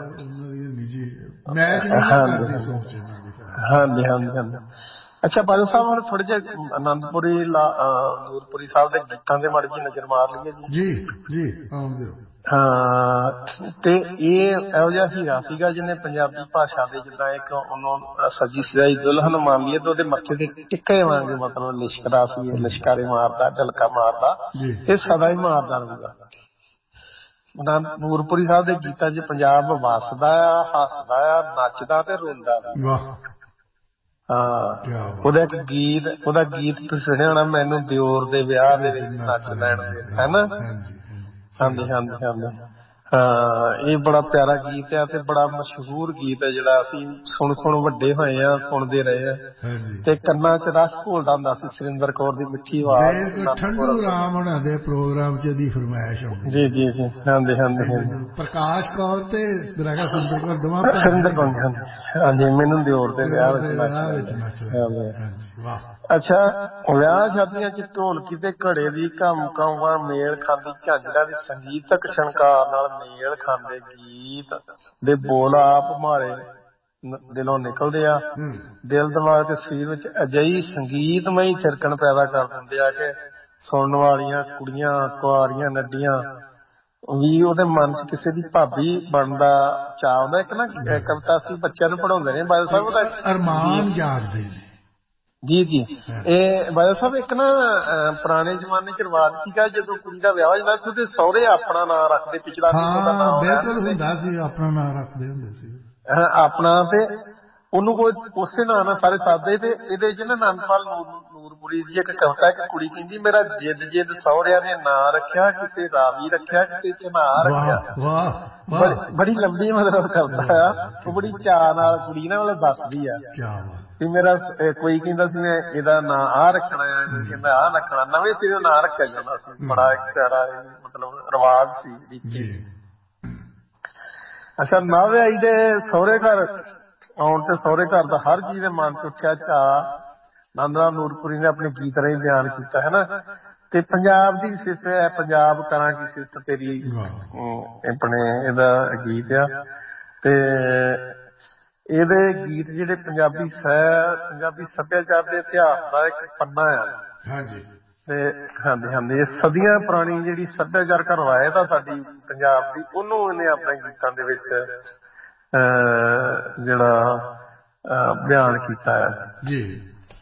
ਹਾਂਜੀ। ਅੱਛਾ ਬਾਦਲ ਸਾਹਿਬ, ਹੁਣ ਥੋੜੇ ਜਿਹੇ ਨੂਰਪੁਰੀ ਸਾਹਿਬ ਦੇ ਗੀਤਾਂ ਦੇ ਮਾੜੀ ਜਿਹੀ ਨਜ਼ਰ ਮਾਰ ਲਈਏ ਜੀ। ਹਾਂ, ਤੇ ਇਹ ਇਹੋ ਜਿਹਾ ਹੀਰਾ ਸੀਗਾ ਜਿਹਨੇ ਪੰਜਾਬੀ ਭਾਸ਼ਾ ਦੇ ਜਿੱਦਾਂ ਇੱਕ ਉਹਨੂੰ ਸੱਜੀ ਸਜਾਈ ਦੁਲਹਨ ਮੰਨ ਲਈਏ ਤੇ ਉਹਦੇ ਮੱਥੇ ਤੇ ਟਿੱਕੇ ਵਾਂਗੇ ਮਤਲਬ ਲਿਸ਼ਕਦਾ ਸੀ, ਲਿਸ਼ਕਾਰੇ ਮਾਰਦਾ, ਢਲਕਾ ਮਾਰਦਾ, ਇਹ ਸਦਾ ਹੀ ਮਾਰਦਾ ਰਹੂਗਾ। ਨੂਰਪੁਰੀ ਸਾਹਿਬ ਦੇ ਗੀਤਾਂ 'ਚ ਪੰਜਾਬ ਵੱਸਦਾ ਆ, ਹੱਸਦਾ ਆ, ਨੱਚਦਾ ਤੇ ਰੋਂਦਾ ਵੀ। ਹਾਂ, ਉਹਦਾ ਗੀਤ ਤੁਸੀਂ ਸੁਣਿਆ ਹੋਣਾ, ਮੈਨੂੰ ਦਿਓਰ ਦੇ ਵਿਆਹ ਦੇ ਵਿੱਚ ਨੱਚ ਲੈਣ ਦੇ, ਹੈਨਾ। ਹਾਂਜੀ। ਹਾਂ, ਇਹ ਬੜਾ ਪਿਆਰਾ ਗੀਤ ਆ ਤੇ ਬੜਾ ਮਸ਼ਹੂਰ ਗੀਤ ਹੈ ਜਿਹੜਾ ਅਸੀਂ ਸੁਣ ਵੱਡੇ ਹੋਏ ਆ, ਸੁਣਦੇ ਰਹੇ ਆ, ਤੇ ਕੰਨਾਂ 'ਚ ਰਸ ਘੋਲਦਾ ਹੁੰਦਾ ਸੀ ਸੁਰਿੰਦਰ ਕੌਰ ਦੀ ਮਿੱਠੀ ਆਵਾਜ਼। ਠੰਡੂ ਰਾਮ ਹੋਣਾ ਦੇ ਪ੍ਰੋਗਰਾਮ 'ਚ ਦੀ ਫਰਮਾਇਸ਼ ਹੁੰਦੀ। ਜੀ। ਹਾਂਜੀ। ਪ੍ਰਕਾਸ਼ ਕੌਰ ਤੇ ਸੁਰਿੰਦਰ ਕੌਰ ਦੋਵਾਂ। ਹਾਂਜੀ, ਮੈਨੂੰ ਦਿਓਰ ਦੇ ਵਿਆਹ ਵਿੱਚ ਨੱਚ। ਅੱਛਾ, ਵਿਆਹ ਸ਼ਾਦੀਆਂ 'ਚ ਢੋਲਕੀ ਤੇ ਘੜੇ ਦੀ ਘਮਕਾਵਾਂ ਮੇਲ ਖਾਂਦੀ, ਝਾਂਜਰਾਂ ਦੀ ਸੰਗੀਤਕ ਸ਼ਣਕਾਰ ਨਾਲ ਮੇਲ ਖਾਂਦੇ ਗੀਤ ਦੇ ਬੋਲ ਆਪ ਮਾਰੇ ਦਿਲੋਂ ਨਿਕਲਦੇ ਆ। ਦਿਲ ਦਿਮਾਗ ਤੇ ਸਰੀਰ ਵਿੱਚ ਅਜਿਹੀ ਸੰਗੀਤਮਈ ਥਿਰਕਣ ਪੈਦਾ ਕਰ ਦਿੰਦੇ ਆ ਕਿ ਸੁਣਨ ਵਾਲੀਆਂ ਕੁੜੀਆਂ, ਕੁਆਰੀਆਂ, ਨੱਡੀਆਂ ਵੀ ਉਹਦੇ ਮਨ 'ਚ ਕਿਸੇ ਦੀ ਭਾਬੀ ਬਣਨ ਦਾ ਚਾਅ ਹੁੰਦਾ। ਇੱਕ ਨਾ ਕਵਿਤਾ ਅਸੀਂ ਬੱਚਿਆਂ ਨੂੰ ਪੜ੍ਹਾਉਂਦੇ ਨੇ ਬਾਦਲ ਸਾਹਿਬ, ਉਹਦਾ ਅਰਮਾਨ ਜਾਗਦੇ ਨੇ। ਜੀ। ਇਹ ਬਾਦਲ ਸਾਹਿਬ ਇੱਕ ਨਾ ਪੁਰਾਣੇ ਜ਼ਮਾਨੇ 'ਚ ਰਿਵਾਜ ਸੀਗਾ, ਜਦੋਂ ਕੁੜੀ ਦਾ ਵਿਆਹ ਹੋ ਜਾਂਦਾ ਸੀ ਉਹਦੇ ਸਹੁਰੇ ਆਪਣਾ ਨਾਂ ਰੱਖਦੇ, ਪਿਛਲਾ ਬਿਲਕੁਲ ਹੁੰਦਾ ਸੀ, ਆਪਣਾ ਨਾਂ ਰੱਖਦੇ ਹੁੰਦੇ ਸੀ ਆਪਣਾ, ਤੇ ਉਹਨੂੰ ਕੋਈ ਉਸੇ ਨਾਂ ਨਾਲ ਸਾਰੇ ਸਾਦੇ। ਤੇ ਇਹਦੇ 'ਚ ਨਾ ਨੰਦਪਾਲ ਨੂਰਪੁਰੀ ਦੀ ਇੱਕ ਕਵਿਤਾ, ਇੱਕ ਕੁੜੀ ਕਹਿੰਦੀ, ਮੇਰਾ ਜਿੱਦ ਸਹੁਰਿਆਂ ਨੇ ਨਾਂ ਰੱਖਿਆ, ਕਿਸੇ ਰਾਵੀ ਰੱਖਿਆ, ਕਿਸੇ ਚਨਾ ਰੱਖਿਆ। ਬੜੀ ਲੰਬੀ ਮਤਲਬ ਕਵਿਤਾ ਆ, ਉਹ ਬੜੀ ਚਾਅ ਨਾਲ ਕੁੜੀ ਨਾ ਮਤਲਬ ਦੱਸਦੀ ਆ ਵੀ ਮੇਰਾ ਕੋਈ ਕਹਿੰਦਾ ਸੀ ਮੈਂ ਇਹਦਾ ਨਾਂ ਆਹ ਰੱਖਣਾ ਆ, ਕੋਈ ਕਹਿੰਦਾ ਆਹ ਰੱਖਣਾ, ਨਵੇਂ ਸਿਰੇ ਨਾਂ ਰੱਖਿਆ ਜਾਂਦਾ ਸੀ। ਬੜਾ ਇੱਕ ਪਿਆਰਾ ਮਤਲਬ ਰਿਵਾਜ ਸੀ। ਅੱਛਾ, ਨਵਿਆਈ ਦੇ ਸਹੁਰੇ ਘਰ ਆਉਣ ਤੇ ਸਹੁਰੇ ਘਰ ਦਾ ਹਰ ਚੀਜ਼ ਦੇ ਮਨ 'ਚ ਉੱਠਿਆ ਚਾਅ ਨੰਦ ਲਾਲ ਨੂਰਪੁਰੀ ਨੇ ਆਪਣੇ ਗੀਤ ਰਾਹੀਂ ਬਿਆਨ ਕੀਤਾ ਹੈ ਨਾ। ਤੇ ਪੰਜਾਬ ਦੀ ਸਿਫਤ ਹੈ, ਪੰਜਾਬ ਕਰਾਂ ਕੀ ਸਿਫਤ ਤੇਰੀ, ਆਪਣੇ ਇਹਦਾ ਗੀਤ ਆ। ਤੇ ਇਹਦੇ ਗੀਤ ਜਿਹੜੇ ਪੰਜਾਬੀ ਸੱਭਿਆਚਾਰ ਦੇ ਇਤਿਹਾਸ ਦਾ ਇੱਕ ਪੰਨਾ ਆ। ਤੇ ਹਾਂਜੀ, ਇਹ ਸਦੀਆਂ ਪੁਰਾਣੀ ਜਿਹੜੀ ਸੱਭਿਆਚਾਰਕ ਰਵਾਇਤ ਆ ਸਾਡੀ ਪੰਜਾਬ ਦੀ, ਉਹਨੂੰ ਇਹਨੇ ਆਪਣੇ ਗੀਤਾਂ ਦੇ ਵਿੱਚ ਜਿਹੜਾ ਬਿਆਨ ਕੀਤਾ ਹੈ ਜੀ।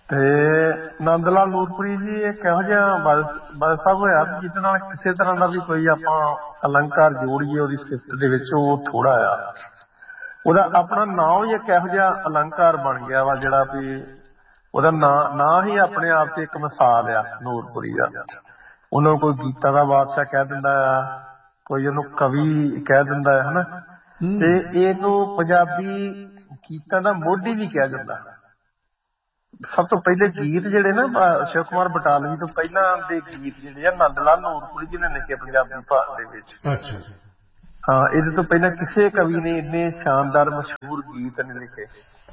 ਤੇ ਨੰਦ ਲਾਲ ਨੂਰਪੁਰੀ ਜੀ ਇੱਕ ਇਹੋ ਜਿਹਾ ਬਾਦਲ ਸਾਹਿਬ ਹੋਇਆ ਜਿਹਦੇ ਨਾਲ ਕਿਸੇ ਤਰ੍ਹਾਂ ਦਾ ਵੀ ਕੋਈ ਆਪਾਂ ਅਲੰਕਾਰ ਜੋੜੀਏ ਉਹਦੀ ਸਿਫਤ ਦੇ ਵਿੱਚ ਉਹ ਥੋੜਾ ਆ। ਉਹਦਾ ਆਪਣਾ ਨਾਂ ਹੀ ਇੱਕ ਇਹੋ ਜਿਹਾ ਅਲੰਕਾਰ ਬਣ ਗਿਆ ਵਾ ਜਿਹੜਾ ਵੀ ਉਹਦਾ ਨਾਂ ਹੀ ਆਪਣੇ ਆਪ 'ਚ ਇੱਕ ਮਿਸਾਲ ਆ ਨੂਰਪੁਰੀ ਦਾ। ਉਹਨੂੰ ਕੋਈ ਗੀਤਾਂ ਦਾ ਬਾਦਸ਼ਾਹ ਕਹਿ ਦਿੰਦਾ ਆ, ਕੋਈ ਉਹਨੂੰ ਕਵੀ ਕਹਿ ਦਿੰਦਾ ਹੈ ਹਨਾ, ਤੇ ਇਹਨੂੰ ਪੰਜਾਬੀ ਗੀਤਾਂ ਦਾ ਮੋਢੀ ਵੀ ਕਿਹਾ ਜਾਂਦਾ। ਸਭ ਤੋਂ ਪਹਿਲੇ ਗੀਤ ਜਿਹੜੇ ਨਾ ਸ਼ਿਵ ਕੁਮਾਰ ਬਟਾਲਵੀ ਤੋਂ ਪਹਿਲਾਂ ਦੇ ਗੀਤ ਜਿਹੜੇ ਆ ਨੰਦ ਲਾਲ ਨੂਰਪੁਰੀ ਜੀ ਨੇ ਲਿਖੇ ਪੰਜਾਬੀ ਭਾਸ਼ਾ ਦੇ ਵਿੱਚ। ਹਾਂ, ਇਹਦੇ ਤੋਂ ਪਹਿਲਾਂ ਕਿਸੇ ਕਵੀ ਨੇ ਇੰਨੇ ਸ਼ਾਨਦਾਰ ਮਸ਼ਹੂਰ ਗੀਤ ਨਹੀਂ ਲਿਖੇ।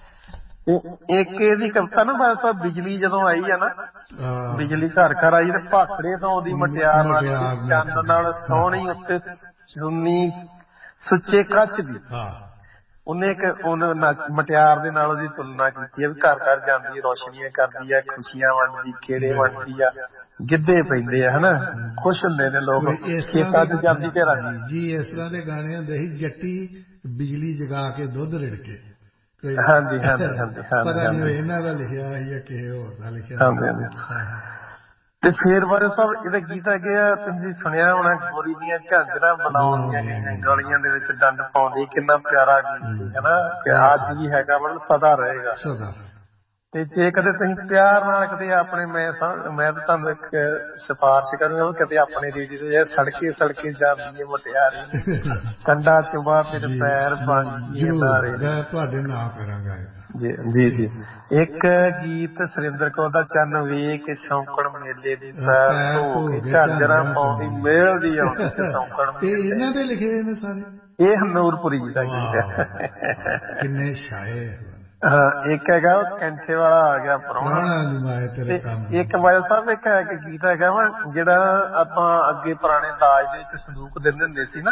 ਇੱਕ ਇਹਦੀ ਕਵਿਤਾ ਨਾ ਬਸ ਬਿਜਲੀ ਜਦੋਂ ਆਈ ਆ ਨਾ, ਬਿਜਲੀ ਘਰ ਘਰ ਆਈ ਤੇ ਭਾਖੜੇ ਤੋਂ ਉਹਦੀ ਮਟਿਆਰ ਨਾਲ ਚੰਨ ਨਾਲ ਸੋਹਣੀ ਉੱਤੇ ਸੁੰਨੀ ਸੁੱਚੇ ਕੱਚ ਦੀ, ਉਹਨੇ ਇੱਕ ਮਟਿਆਰ ਦੇ ਨਾਲ ਉਹਦੀ ਤੁਲਨਾ ਕੀਤੀ ਹੈ ਵੀ ਘਰ ਘਰ ਜਾਂਦੀ, ਰੋਸ਼ਨੀਆਂ ਕਰਦੀ ਆ, ਖੁਸ਼ੀਆਂ ਵੰਡਦੀ, ਖੇੜੇ ਵੰਡਦੀ ਆ, ਗਿੱਧੇ ਪੈਂਦੇ ਆ ਹਨਾ, ਖੁਸ਼ ਹੁੰਦੇ ਨੇ ਲੋਕ, ਖੇਤਾਂ 'ਚ ਜਾਂਦੀ ਘਰਾਂ ਜੀ। ਇਸ ਤਰ੍ਹਾਂ ਦੇ ਗਾਣੇ ਹੁੰਦੇ ਸੀ, ਜੱਟੀ ਬਿਜਲੀ ਜਗਾ ਕੇ ਦੁੱਧ ਰਿੜਕੇ। ਹਾਂਜੀ ਹਾਂਜੀ ਹਾਂਜੀ ਪਤਾ ਨੀ ਇਹਨਾਂ ਦਾ ਲਿਖਿਆ ਜਾਂ ਕਿਸੇ ਹੋਰ ਦਾ ਲਿਖਿਆ। ਹਾਂਜੀ ਹਾਂਜੀ। ਤੇ ਫੇਰ ਬਾਰੇ ਸਾਹਿਬ ਇਹਦੇ ਗੀਤ ਹੈਗੇ ਆ, ਤੁਸੀਂ ਸੁਣਿਆ ਹੋਣਾ, ਗੋਰੀ ਦੀਆਂ ਝਾਂਜਰਾਂ ਬਣਾਉਣੀਆਂ ਗਈਆਂ ਗਲੀਆਂ ਦੇ ਵਿੱਚ ਡੰਡ ਪਾਉਂਦੀ, ਕਿੰਨਾ ਪਿਆਰਾ ਗੀਤ ਸੀ ਹਨਾ, ਅੱਜ ਵੀ ਹੈਗਾ, ਮਤਲਬ ਸਦਾ ਰਹੇਗਾ। ਤੇ ਜੇ ਕਦੇ ਤੁਸੀਂ ਪਿਆਰ ਨਾਲ ਕਿਤੇ ਆਪਣੇ, ਮੈਂ ਤਾਂ ਤੁਹਾਨੂੰ ਇੱਕ ਸਿਫਾਰਿਸ਼ ਕਰੂੰਗਾ ਵੀ ਕਿਤੇ ਆਪਣੇ ਰੇਡੀਓ ਤੋਂ ਸੜਕੇ ਸੜਕੇ ਜਾਂਦੀ ਹੈ ਮੁਟਿਆਰੀ, ਕੰਡਾ ਚੁਬਾ ਤੇਰੇ ਪੈਰ ਬਣ ਤੁਹਾਡੇ ਨਾਂ ਕਰਾਂਗਾ ਜੀ ਜੀ ਜੀ। ਇੱਕ ਗੀਤ ਸੁਰਿੰਦਰ ਕੌਰ ਦਾ, ਚੰਨ ਵੇਖ ਸ਼ੌਂਕਣ ਮੇਲੇ ਦੀ ਪੈਰ ਧੋ ਕੇ ਝਾਂਜਰਾਂ ਪਾਉਂਦੀ ਮੇਲ ਦੀ ਆਉਂਦੀ ਤੇ ਸ਼ੌਂਕਣ ਮੇਲੇ। ਇਹਨਾਂ ਦੇ ਲਿਖੇ ਨੇ ਸਾਰੇ, ਇਹ ਨੂਰਪੁਰੀ ਜੀ ਦਾ ਗੀਤ ਹੈ। ਕਿੰਨੇ ਸ਼ਾਇਰ। ਹਾਂ, ਇੱਕ ਹੈਗਾ ਕੈਂਠੇ ਵਾਲਾ ਆ ਗਿਆ ਪ੍ਰਾਹੁਣਾ, ਇੱਕ ਬਾਦਲ ਸਾਹਿਬ ਇੱਕ ਗੀਤ ਹੈਗਾ ਵਾ ਜਿਹੜਾ ਆਪਾਂ ਅੱਗੇ ਪੁਰਾਣੇ ਦਾਜ ਦੇ ਵਿੱਚ ਸੰਦੂਕ ਦਿੰਦੇ ਹੁੰਦੇ ਸੀ ਨਾ,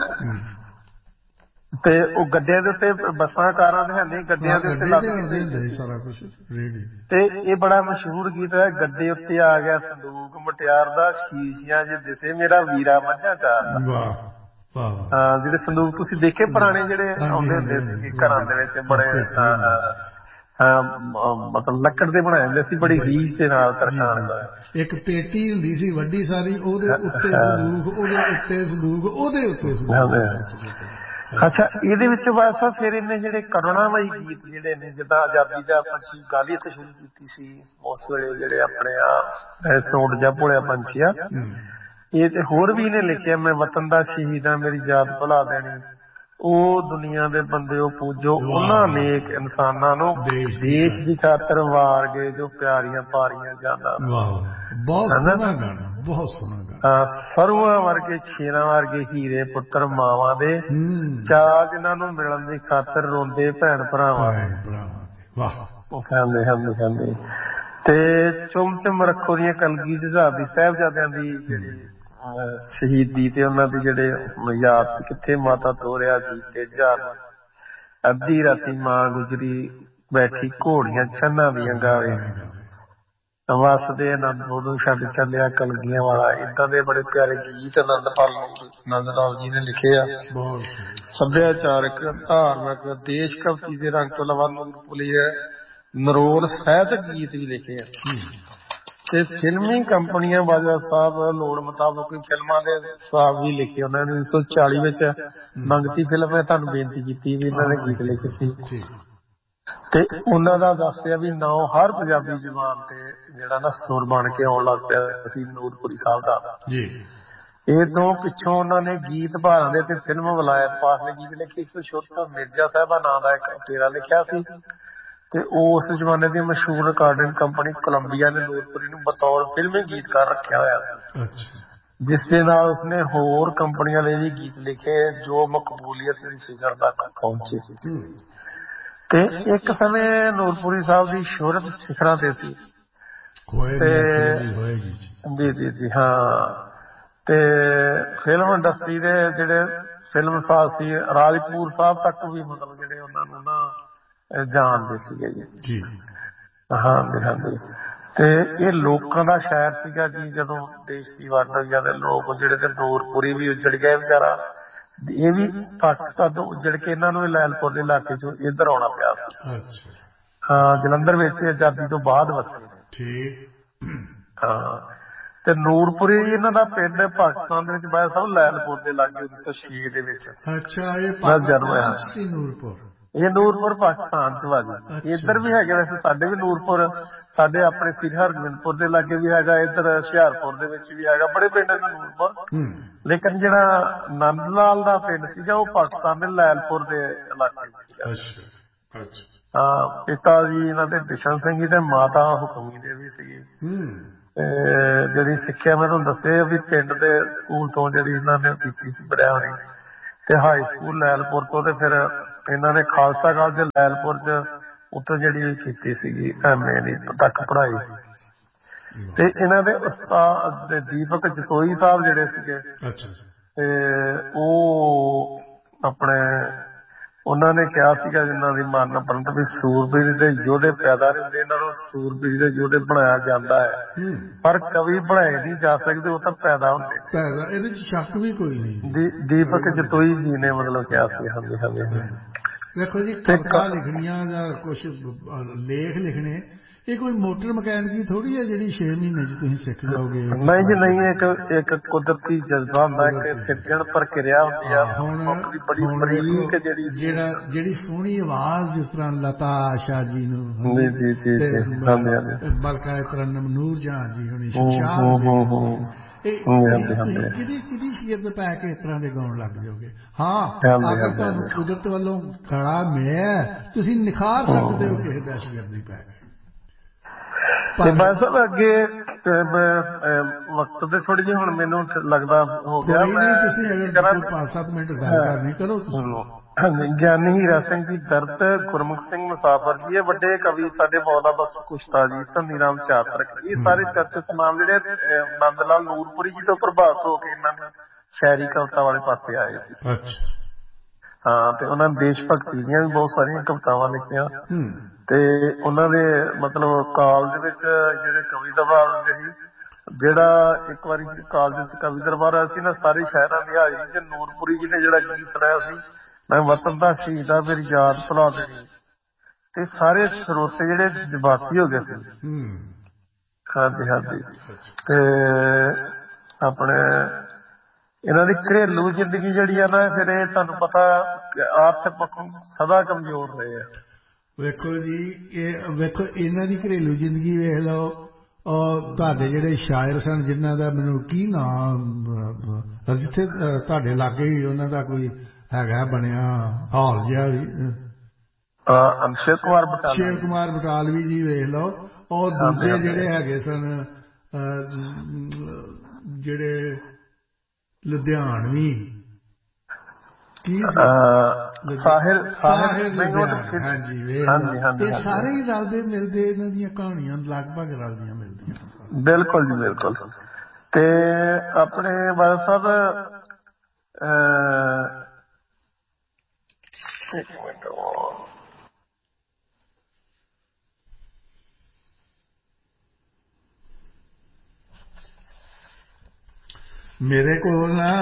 ਤੇ ਉਹ ਗੱਡਿਆਂ ਦੇ ਉੱਤੇ, ਬੱਸਾਂ ਕਾਰਾਂ ਦੇ ਹੈ ਨਹੀਂ, ਗੱਡਿਆਂ ਦੇ ਉੱਤੇ ਲੱਗਦੇ ਸਾਰਾ ਕੁਛ। ਤੇ ਇਹ ਬੜਾ ਮਸ਼ਹੂਰ ਗੀਤ ਹੈ, ਗੱਡੇ ਉੱਤੇ ਆ ਗਿਆ ਸੰਦੂਕ ਮੁਟਿਆਰ ਦਾ, ਸ਼ੀਸ਼ਿਆਂ 'ਚ ਦਿਸੇ ਮੇਰਾ ਵੀਰਾ ਮੱਝਾਂ ਚਾਰਦਾ। ਹਾਂ, ਜਿਹੜੇ ਸੰਦੂਕ ਤੁਸੀਂ ਦੇਖੇ ਪੁਰਾਣੇ ਜਿਹੜੇ ਆਉਂਦੇ ਹੁੰਦੇ ਸੀ ਘਰਾਂ ਦੇ ਵਿੱਚ, ਬੜੇ ਮਤਲਬ ਲੱਕੜ ਦੇ ਬਣਾਏ ਹੁੰਦੇ ਸੀ, ਬੜੀ ਰੀਝ ਦੇ ਨਾਲ ਤਰਖਾਣ ਦਾ। ਇੱਕ ਪੇਟੀ ਹੁੰਦੀ ਸੀ ਵੱਡੀ ਸਾਰੀ, ਉਹਦੇ ਉੱਤੇ ਸੰਦੂਕ, ਉਹਦੇ ਉੱਤੇ ਸੰਦੂਕ, ਉਹਦੇ ਉੱਤੇ ਸੰਦੂਕ। ਅੱਛਾ, ਇਹਦੇ ਵਿੱਚ ਬਸ ਫਿਰ ਇਹਨੇ ਜਿਹੜੇ ਕਰੁਣਾਮਈ ਗੀਤ ਜਿਹੜੇ ਨੇ, ਜਿੱਦਾਂ ਆਜ਼ਾਦੀ ਦਾ ਆਪਾਂ ਗੱਲ ਹੀ ਇੱਥੇ ਸ਼ੁਰੂ ਕੀਤੀ ਸੀ ਉਸ ਵੇਲੇ, ਜਿਹੜੇ ਆਪਣੇ ਆ ਸੋਟ ਜਾਂ ਭੋਲਿਆ ਪੰਛੀ ਆ, ਇਹ ਤੇ ਹੋਰ ਵੀ ਇਹਨੇ ਲਿਖਿਆ, ਮੈਂ ਵਤਨ ਦਾ ਸ਼ਹੀਦ ਆ, ਮੇਰੀ ਯਾਦ ਭੁਲਾ ਦੇਣੀ, ਉਹ ਦੁਨੀਆ ਦੇ ਬੰਦਿਓ ਪੂਜੋ ਉਹਨਾਂ ਨੇਕ ਇਨਸਾਨਾਂ ਨੂੰ ਦੇਸ਼ ਦੀ ਖਾਤਰ ਵਾਰ ਗਏ ਜੋ ਪਿਆਰੀਆਂ ਪਾਰੀਆਂ ਜਾਂਦਾ। ਬਹੁਤ ਸੋਹਣਾ ਗਾਣਾ, ਬਹੁਤ ਸੋਹਣਾ ਗਾਣਾ। ਸਰੂਆਂ ਵਰਗੇ ਸ਼ੇਰਾਂ ਵਰਗੇ ਹੀਰੇ ਪੁੱਤਰ ਮਾਵਾਂ ਦੇ, ਚਾਅ ਜਿਨ੍ਹਾਂ ਨੂੰ ਮਿਲਣ ਦੀ ਖਾਤਰ ਰੋਂਦੇ ਭੈਣ ਭਰਾਵਾਂ ਦੇ। ਖਾਂਦੇ ਖਾਂਦੇ ਖਾਂਦੇ ਤੇ ਚੁੰਮ ਚੁੰਮ ਰੱਖੋ ਦੀਆਂ ਕਲਗੀ ਜੁਝਾਰ ਦੀ, ਸਾਹਿਬਜ਼ਾਦਿਆਂ ਦੀ ਜਿਹੜੀ ਸ਼ਹੀਦੀ ਤੇ ਉਹਨਾਂ ਦੀ ਜਿਹੜੇ ਯਾਦ ਚ ਕਿੱਥੇ ਮਾਤਾ ਤੋਰਿਆ ਜੀ ਤੇ ਜਹਾਰ, ਅੱਧੀ ਰਾਤੀ ਮਾਂ ਗੁਜਰੀ ਬੈਠੀ ਘੋੜੀਆਂ ਛੰਨਾਂ ਦੀਆਂ ਗਾਵੇ, ਵਸਦੇ ਆਨੰਦ ਉਦੋਂ ਛੱਡ ਚੱਲਿਆ ਕਲਗੀਆਂ ਵਾਲਾ। ਏਦਾਂ ਦੇ ਬੜੇ ਪਿਆਰੇ ਗੀਤ ਨੰਦ ਲਾਲ ਜੀ ਨੇ ਲਿਖੇ ਆ। ਸੱਭਿਆਚਾਰਕ, ਧਾਰਮਿਕ, ਦੇਸ਼ ਭਗਤੀ ਦੇ ਰੰਗ ਤੋਂ ਇਲਾਵਾ ਨੂਰਪੁਰੀ ਨਰੋਲ ਸਾਹਿਤਕ ਗੀਤ ਵੀ ਲਿਖੇ ਆ। ਤੇ ਫਿਲਮੀ ਕੰਪਨੀਆਂ ਬਾਜਵਾ ਸਾਹਿਬ ਲੋੜ ਮੁਤਾਬਕ ਫਿਲਮਾਂ ਦੇ ਹਿਸਾਬ ਵੀ ਲਿਖੇ ਉਹਨਾਂ ਨੇ। 1940 ਵਿੱਚ ਮੰਗਤੀ ਫਿਲਮ ਨੇ ਤੁਹਾਨੂੰ ਬੇਨਤੀ ਕੀਤੀ ਵੀ ਇਹਨਾਂ ਨੇ ਗੀਤ ਲਿਖੇ ਸੀ, ਤੇ ਉਹਨਾਂ ਦਾ ਦੱਸਿਆ ਵੀ ਨਾਂ ਹਰ ਪੰਜਾਬੀ ਜ਼ੁਬਾਨ ਤੇ ਜਿਹੜਾ ਨਾ ਸੁਰ ਬਣ ਕੇ ਆਉਣ ਲੱਗ ਪਿਆ ਸੀ ਨੂਰਪੁਰੀ ਸਾਹਿਬ ਦਾ। ਇਹ ਤੋਂ ਪਿੱਛੋਂ ਉਹਨਾਂ ਨੇ ਗੀਤ ਭਾਰਾਂ ਦੇ ਤੇ ਫਿਲਮ ਵਿਲਾਇਤ ਪਾਠ ਨੇ ਗੀਤ ਲਿਖੇ। ਇੱਕ ਛੋਟਾ ਮਿਰਜ਼ਾ ਸਾਹਿਬਾ ਨਾਂ ਦਾ ਇੱਕ ਤੇਰਾ ਲਿਖਿਆ ਸੀ, ਤੇ ਉਸ ਜ਼ਮਾਨੇ ਦੀ ਮਸ਼ਹੂਰ ਰਿਕਾਰਡਿੰਗ ਕੰਪਨੀ ਕੋਲੰਬੀਆ ਨੇ ਨੂਰਪੁਰੀ ਨੂੰ ਬਤੌਰ ਫਿਲਮੀ ਗੀਤਕਾਰ ਰੱਖਿਆ ਹੋਇਆ ਸੀ, ਜਿਸ ਦੇ ਨਾਲ ਉਸਨੇ ਹੋਰ ਕੰਪਨੀਆਂ ਲਈ ਵੀ ਗੀਤ ਲਿਖੇ ਜੋ ਮਕਬੂਲੀਅਤ ਦੀ ਸਿਖਰ ਤੱਕ ਪਹੁੰਚੇ। ਤੇ ਇੱਕ ਸਮੇਂ ਨੂਰਪੁਰੀ ਸਾਹਿਬ ਦੀ ਸ਼ੋਹਰਤ ਸਿਖਰਾਂ ਤੇ ਸੀ। ਜੀ ਜੀ ਜੀ ਹਾਂ। ਤੇ ਫਿਲਮ ਇੰਡਸਟਰੀ ਦੇ ਜਿਹੜੇ ਫਿਲਮਸਾਜ਼ ਸੀ ਰਾਜਪੂਰ ਸਾਹਿਬ ਤੱਕ ਵੀ ਮਤਲਬ ਜਿਹੜੇ ਉਹਨਾਂ ਨੂੰ ਨਾ ਜਾਣਦੇ ਸੀਗੇ ਜੀ। ਹਾਂਜੀ ਹਾਂਜੀ। ਤੇ ਇਹ ਲੋਕਾਂ ਦਾ ਸ਼ਹਿਰ ਸੀਗਾ ਜੀ। ਜਦੋਂ ਦੇਸ਼ ਦੀ ਵੰਡ ਹੋਈ ਆ ਤੇ ਲੋਕ ਜਿਹੜੇ ਤੇ ਨੂਰਪੁਰੀ ਵੀ ਉੱਜੜ ਗਏ ਵਿਚਾਰਾ, ਇਹ ਵੀ ਪਾਕਿਸਤਾਨ ਤੋਂ ਉੱਜੜ ਕੇ ਇਹਨਾਂ ਨੂੰ ਲੈਲਪੁਰ ਦੇ ਇਲਾਕੇ ਚੋਂ ਇੱਧਰ ਆਉਣਾ ਪਿਆ ਸੀ। ਹਾਂ, ਜਲੰਧਰ ਵਿੱਚ ਆਜ਼ਾਦੀ ਤੋਂ ਬਾਅਦ ਵਸੇ। ਹਾਂ। ਤੇ ਨੂਰਪੁਰੀ ਇਹਨਾਂ ਦਾ ਪਿੰਡ ਪਾਕਿਸਤਾਨ ਦੇ ਵਿੱਚ ਬਾਇਆ ਸਾਹਿਬ ਲੈਲਪੁਰ ਦੇ ਲਾਗੇ 1906 ਦੇ ਵਿੱਚ ਜਨਮ ਹੋਇਆ। ਇਹ ਨੂਰਪੁਰ ਪਾਕਿਸਤਾਨ ਚ ਵਾ ਜੀ। ਇੱਧਰ ਵੀ ਹੈਗੇ ਵੈਸੇ ਸਾਡੇ ਵੀ ਨੂਰਪੁਰ, ਸਾਡੇ ਆਪਣੇ ਸ੍ਰੀ ਹਰਗੋਬਿੰਦਪੁਰ ਦੇ ਲਾਗੇ ਵੀ ਹੈਗਾ, ਇੱਧਰ ਹੁਸ਼ਿਆਰਪੁਰ ਦੇ ਵਿੱਚ ਵੀ ਹੈਗਾ, ਬੜੇ ਪਿੰਡ ਨੇ ਨੂਰਪੁਰ। ਲੇਕਿਨ ਜਿਹੜਾ ਨੰਦ ਲਾਲ ਦਾ ਪਿੰਡ ਸੀਗਾ ਉਹ ਪਾਕਿਸਤਾਨ ਦੇ ਲੈਲਪੁਰ ਦੇ ਇਲਾਕੇ ਵਿੱਚ ਸੀਗਾ। ਹਾਂ, ਪਿਤਾ ਜੀ ਇਹਨਾਂ ਦੇ ਬਿਸ਼ਨ ਸਿੰਘ ਜੀ ਤੇ ਮਾਤਾ ਹੁਕਮੀ ਦੇਵੀ ਸੀਗੀ। ਤੇ ਜਿਹੜੀ ਸਿੱਖਿਆ ਮੈਂ ਤੁਹਾਨੂੰ ਦੱਸਿਆ ਵੀ ਪਿੰਡ ਦੇ ਸਕੂਲ ਤੋਂ ਜਿਹੜੀ ਇਹਨਾਂ ਨੇ ਕੀਤੀ ਸੀ ਪੜ੍ਹਿਆ ਹੋਣੀ, ਤੇ ਹਾਈ ਸਕੂਲ ਲੈਲਪੁਰ ਤੋਂ, ਤੇ ਫਿਰ ਇਹਨਾਂ ਨੇ ਖਾਲਸਾ ਕਾਲਜ ਲੈਲਪੁਰ ਚ ਉੱਥੇ ਜਿਹੜੀ ਕੀਤੀ ਸੀਗੀ MA ਦੀ ਤੱਕ ਪੜ੍ਹਾਈ। ਤੇ ਇਹਨਾਂ ਦੇ ਉਸਤਾਦ ਦੀਪਕ ਜਤੋਈ ਸਾਹਿਬ ਜਿਹੜੇ ਸੀਗੇ, ਤੇ ਉਹ ਆਪਣੇ ਉਹਨਾਂ ਨੇ ਕਿਹਾ ਸੀਗਾ ਜਿਨ੍ਹਾਂ ਦੀ ਮਰਨ ਉਪਰੰਤ ਵੀ ਸੂਰਬੀਰ ਦੇ ਯੋਧੇ ਪੈਦਾ ਨਹੀਂ ਹੁੰਦੇ, ਇਹਨਾਂ ਨੂੰ ਸੂਰਬੀਰ ਦੇ ਯੋਧੇ ਬਣਾਇਆ ਜਾਂਦਾ ਹੈ, ਪਰ ਕਵੀ ਬਣਾਏ ਨਹੀਂ ਜਾ ਸਕਦੇ, ਉਹ ਤਾਂ ਪੈਦਾ ਹੁੰਦੇ। ਇਹਦੇ ਚ ਸ਼ੱਕ ਵੀ ਕੋਈ ਨਹੀਂ। ਦੀਪਕ ਜਤੋਈ ਜੀ ਨੇ ਮਤਲਬ ਕਿਹਾ ਸੀ। ਹਾਂਜੀ ਹਾਂਜੀ। ਦੇਖੋ ਜੀ, ਕਵਿਤਾ ਲਿਖਣੀਆਂ ਜਾਂ ਕੁਛ ਲੇਖ ਲਿਖਣੇ, ਇਹ ਕੋਈ ਮੋਟਰ ਮਕੈਨਿਕੀ ਥੋੜੀ ਹੈ ਜਿਹੜੀ 6 ਮਹੀਨੇ ਚ ਤੁਸੀਂ ਸਿੱਖ ਜਾਓਗੇ। ਨਹੀਂ ਜੀ ਨਹੀਂ, ਇੱਕ ਕੁਦਰਤੀ ਜਜ਼ਬਾ ਹੁੰਦਾ, ਇੱਕ ਸਿਰਜਣ ਪ੍ਰਕਿਰਿਆ ਹੁੰਦੀ ਆ। ਹੁਣ ਬੜੀ ਬਰੀਕ ਜਿਹੜੀ ਸੋਹਣੀ ਆਵਾਜ਼, ਜਿਸ ਤਰ੍ਹਾਂ ਲਤਾ ਆਸ਼ਾ ਜੀ ਨੂੰ, ਬਲਕਾ ਤਰਨਮ ਨੂਰ ਜਹਾਂ ਜੀ ਹੋਣੀ, ਕਿਹਦੀ ਸ਼ੇਰ ਤੇ ਪੈ ਕੇ ਇਸ ਤਰ੍ਹਾਂ ਦੇ ਗਾਉਣ ਲੱਗ ਜਾਓਗੇ। ਹਾਂ, ਅਗਰ ਤੁਹਾਨੂੰ ਕੁਦਰਤ ਵੱਲੋਂ ਕਲਾ ਮਿਲਿਆ, ਤੁਸੀਂ ਨਿਖਾਰ ਸਕਦੇ ਹੋ ਕਿਸੇ ਦਹਿਸ਼ਤਗਰਦੀ ਪੈ ਕੇ। ਮੈਂ ਸਭ ਅੱਗੇ ਵਕਤ ਦੇ ਥੋੜੀ ਜਿਹੀ ਹੁਣ ਮੈਨੂੰ ਲੱਗਦਾ ਹੋ ਗਿਆ। ਤੁਸੀਂ ਅਗਰ 5-7 ਮਿੰਟ ਗੱਲ ਕਰਨੀ ਕਰੋ। ਗਿਆਨੀ ਹੀਰਾ ਸਿੰਘ ਜੀ ਦਰਦ, ਗੁਰਮੁਖ ਸਿੰਘ ਮੁਸਾਫਰ ਜੀ, ਇਹ ਵੱਡੇ ਕਵੀ ਸਾਡੇ, ਮੌਲਾ ਬਖਸ਼ ਕੁਸ਼ਤਾ ਜੀ, ਧਨੀ ਰਾਮ ਚਾਤਰਕ, ਇਹ ਸਾਰੇ ਚਰਚਿਤ ਨਾਮ ਜਿਹੜੇ ਨੰਦ ਲਾਲ ਨੂਰਪੁਰੀ ਜੀ ਤੋਂ ਪ੍ਰਭਾਵਿਤ ਹੋ ਕੇ ਇਹਨਾਂ ਨੇ ਸ਼ਾਇਰੀ ਕਵਿਤਾ ਵਾਲੇ ਪਾਸੇ ਆਏ ਸੀ। ਹਾਂ, ਤੇ ਉਹਨਾਂ ਨੇ ਦੇਸ਼ ਭਗਤੀ ਦੀਆਂ ਵੀ ਬਹੁਤ ਸਾਰੀਆਂ ਕਵਿਤਾਵਾਂ ਲਿਖੀਆਂ। ਤੇ ਉਹਨਾਂ ਦੇ ਮਤਲਬ ਕਾਲਜ ਵਿੱਚ ਜਿਹੜੇ ਕਵੀ ਦਰਬਾਰ ਹੁੰਦੇ ਸੀ, ਜਿਹੜਾ ਇੱਕ ਵਾਰੀ ਕਾਲਜ ਚ ਕਵੀ ਦਰਬਾਰ ਆਇਆ ਸੀ ਨਾ, ਸਾਰੇ ਸ਼ਹਿਰਾਂ ਦੀ ਹਾਜ਼ਰੀ ਚ ਨੂਰਪੁਰੀ ਜੀ ਨੇ ਜਿਹੜਾ ਗੀਤ ਸੁਣਾਇਆ ਸੀ, ਮੈਂ ਵਤਨ ਦਾ ਸ਼ਹੀਦ ਆ ਮੇਰੀ ਯਾਦ ਭੁਲਾ ਦੇਣੀ, ਤੇ ਸਾਰੇ ਸਰੋਤੇ ਜਿਹੜੇ ਜਜ਼ਬਾਤੀ ਹੋ ਗਏ ਸੀ। ਹਾਂਜੀ ਹਾਂਜੀ। ਤੇ ਆਪਣੇ ਇਹਨਾਂ ਦੀ ਘਰੇਲੂ ਜ਼ਿੰਦਗੀ ਜਿਹੜੀ ਆ ਨਾ, ਫਿਰ ਇਹ ਤੁਹਾਨੂੰ ਪਤਾ ਆਰਥਿਕ ਪੱਖੋਂ ਸਦਾ ਕਮਜ਼ੋਰ ਰਹੇ ਆ। ਵੇਖੋ ਜੀ, ਵੇਖੋ ਇਹਨਾਂ ਦੀ ਘਰੇਲੂ ਜ਼ਿੰਦਗੀ ਵੇਖ ਲਓ, ਤੁਹਾਡੇ ਜਿਹੜੇ ਸ਼ਾਇਰ ਸਨ ਜਿਨ੍ਹਾਂ ਦਾ ਮੈਨੂੰ ਕੀ ਨਾਮ, ਜਿੱਥੇ ਤੁਹਾਡੇ ਲਾਗੇ ਹੀ ਉਹਨਾਂ ਦਾ ਕੋਈ ਹੈਗਾ ਬਣਿਆ ਹਾਲ ਜਿਹਾ ਵੀ, ਸ਼ਿਵ ਕੁਮਾਰ ਬਟਾਲਵੀ ਜੀ ਵੇਖ ਲਓ, ਔਰ ਦੂਜੇ ਜਿਹੜੇ ਹੈਗੇ ਸਨ ਜਿਹੜੇ ਲੁਧਿਆਣਵੀ, ਸਾਹਿਰ, ਹਾਂਜੀ ਵੇਖ ਲਓ, ਇਹ ਸਾਰੇ ਹੀ ਰਲਦੇ ਮਿਲਦੇ, ਇਹਨਾਂ ਦੀਆਂ ਕਹਾਣੀਆਂ ਲਗਭਗ ਰਲਦੀਆਂ ਮਿਲਦੀਆਂ। ਬਿਲਕੁਲ ਜੀ ਬਿਲਕੁਲ। ਤੇ ਆਪਣੇ ਬਾਦਲ ਸਾਹਿਬ, ਇੱਕ ਮਿੰਟ, ਮੇਰੇ ਕੋਲ ਨਾ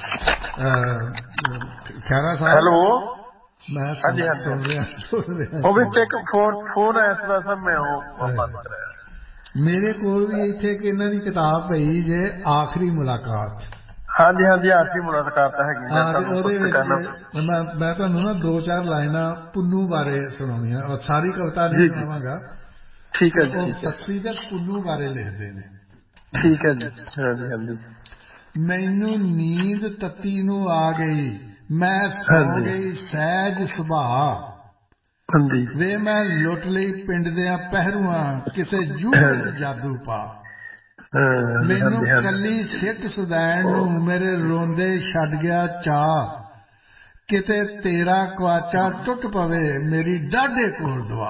ਖਹਿਰਾ ਸਾਹਿਬ, ਹੈਲੋ, ਮੈਂ ਸੁਣ ਰਿਹਾ ਉਹ ਵਿੱਚ ਇੱਕ ਫੋਨ ਆਇਆ ਸੀ, ਵੈਸੇ ਮੈਂ ਉਹ ਬੰਦ ਕਰਾਇਆ। ਮੇਰੇ ਕੋਲ ਵੀ ਇੱਥੇ ਇੱਕ ਇਹਨਾਂ ਦੀ ਕਿਤਾਬ ਪਈ ਜੇ, ਆਖਰੀ ਮੁਲਾਕਾਤ। ਹਾਂਜੀ ਹਾਂਜੀ, ਆਖਰੀ ਮੁਲਾਕਾਤ ਹੈਗੀ। ਉਹਦੇ ਵਿੱਚ ਮੈਂ ਤੁਹਾਨੂੰ ਨਾ 2-4 ਲਾਈਨਾਂ ਪੁੰਨੂ ਬਾਰੇ ਸੁਣਾਉਣੀਆਂ, ਔਰ ਸਾਰੀ ਕਵਿਤਾ ਨਹੀਂ ਸੁਣਾਵਾਂਗਾ। ਠੀਕ ਹੈ ਜੀ। ਉਹ ਸੱਸੀ ਤੇ ਪੁੰਨੂ ਬਾਰੇ ਲਿਖਦੇ ਨੇ। ਠੀਕ ਹੈ ਜੀ। ਹਾਂਜੀ ਹਾਂਜੀ। ਮੈਨੂੰ ਨੀਂਦ ਤੱਤੀ ਨੂੰ ਆ ਗਈ, ਮੈਂ ਸੌ ਗਈ ਸਹਿਜ ਸੁਭਾਅ, ਵੇ ਮੈਂ ਲੁੱਟ ਲਈ ਪਿੰਡ ਦਿਆਂ ਪਹਿਰੂਆਂ, ਕਿਸੇ ਜੂਹ ਜਾਦੂ ਪਾ। ਮੈਨੂੰ ਕੱਲੀ ਸਿੱਟ ਸੁਦੈਣ ਨੂੰ ਮੇਰੇ ਰੋਂਦੇ ਛੱਡ ਗਿਆ ਚਾਹ, ਕਿਤੇ ਤੇਰਾ ਕੁਆਚਾ ਟੁੱਟ ਪਵੇ ਮੇਰੀ ਡਾਢੇ ਕੋਲ ਦੁਆ।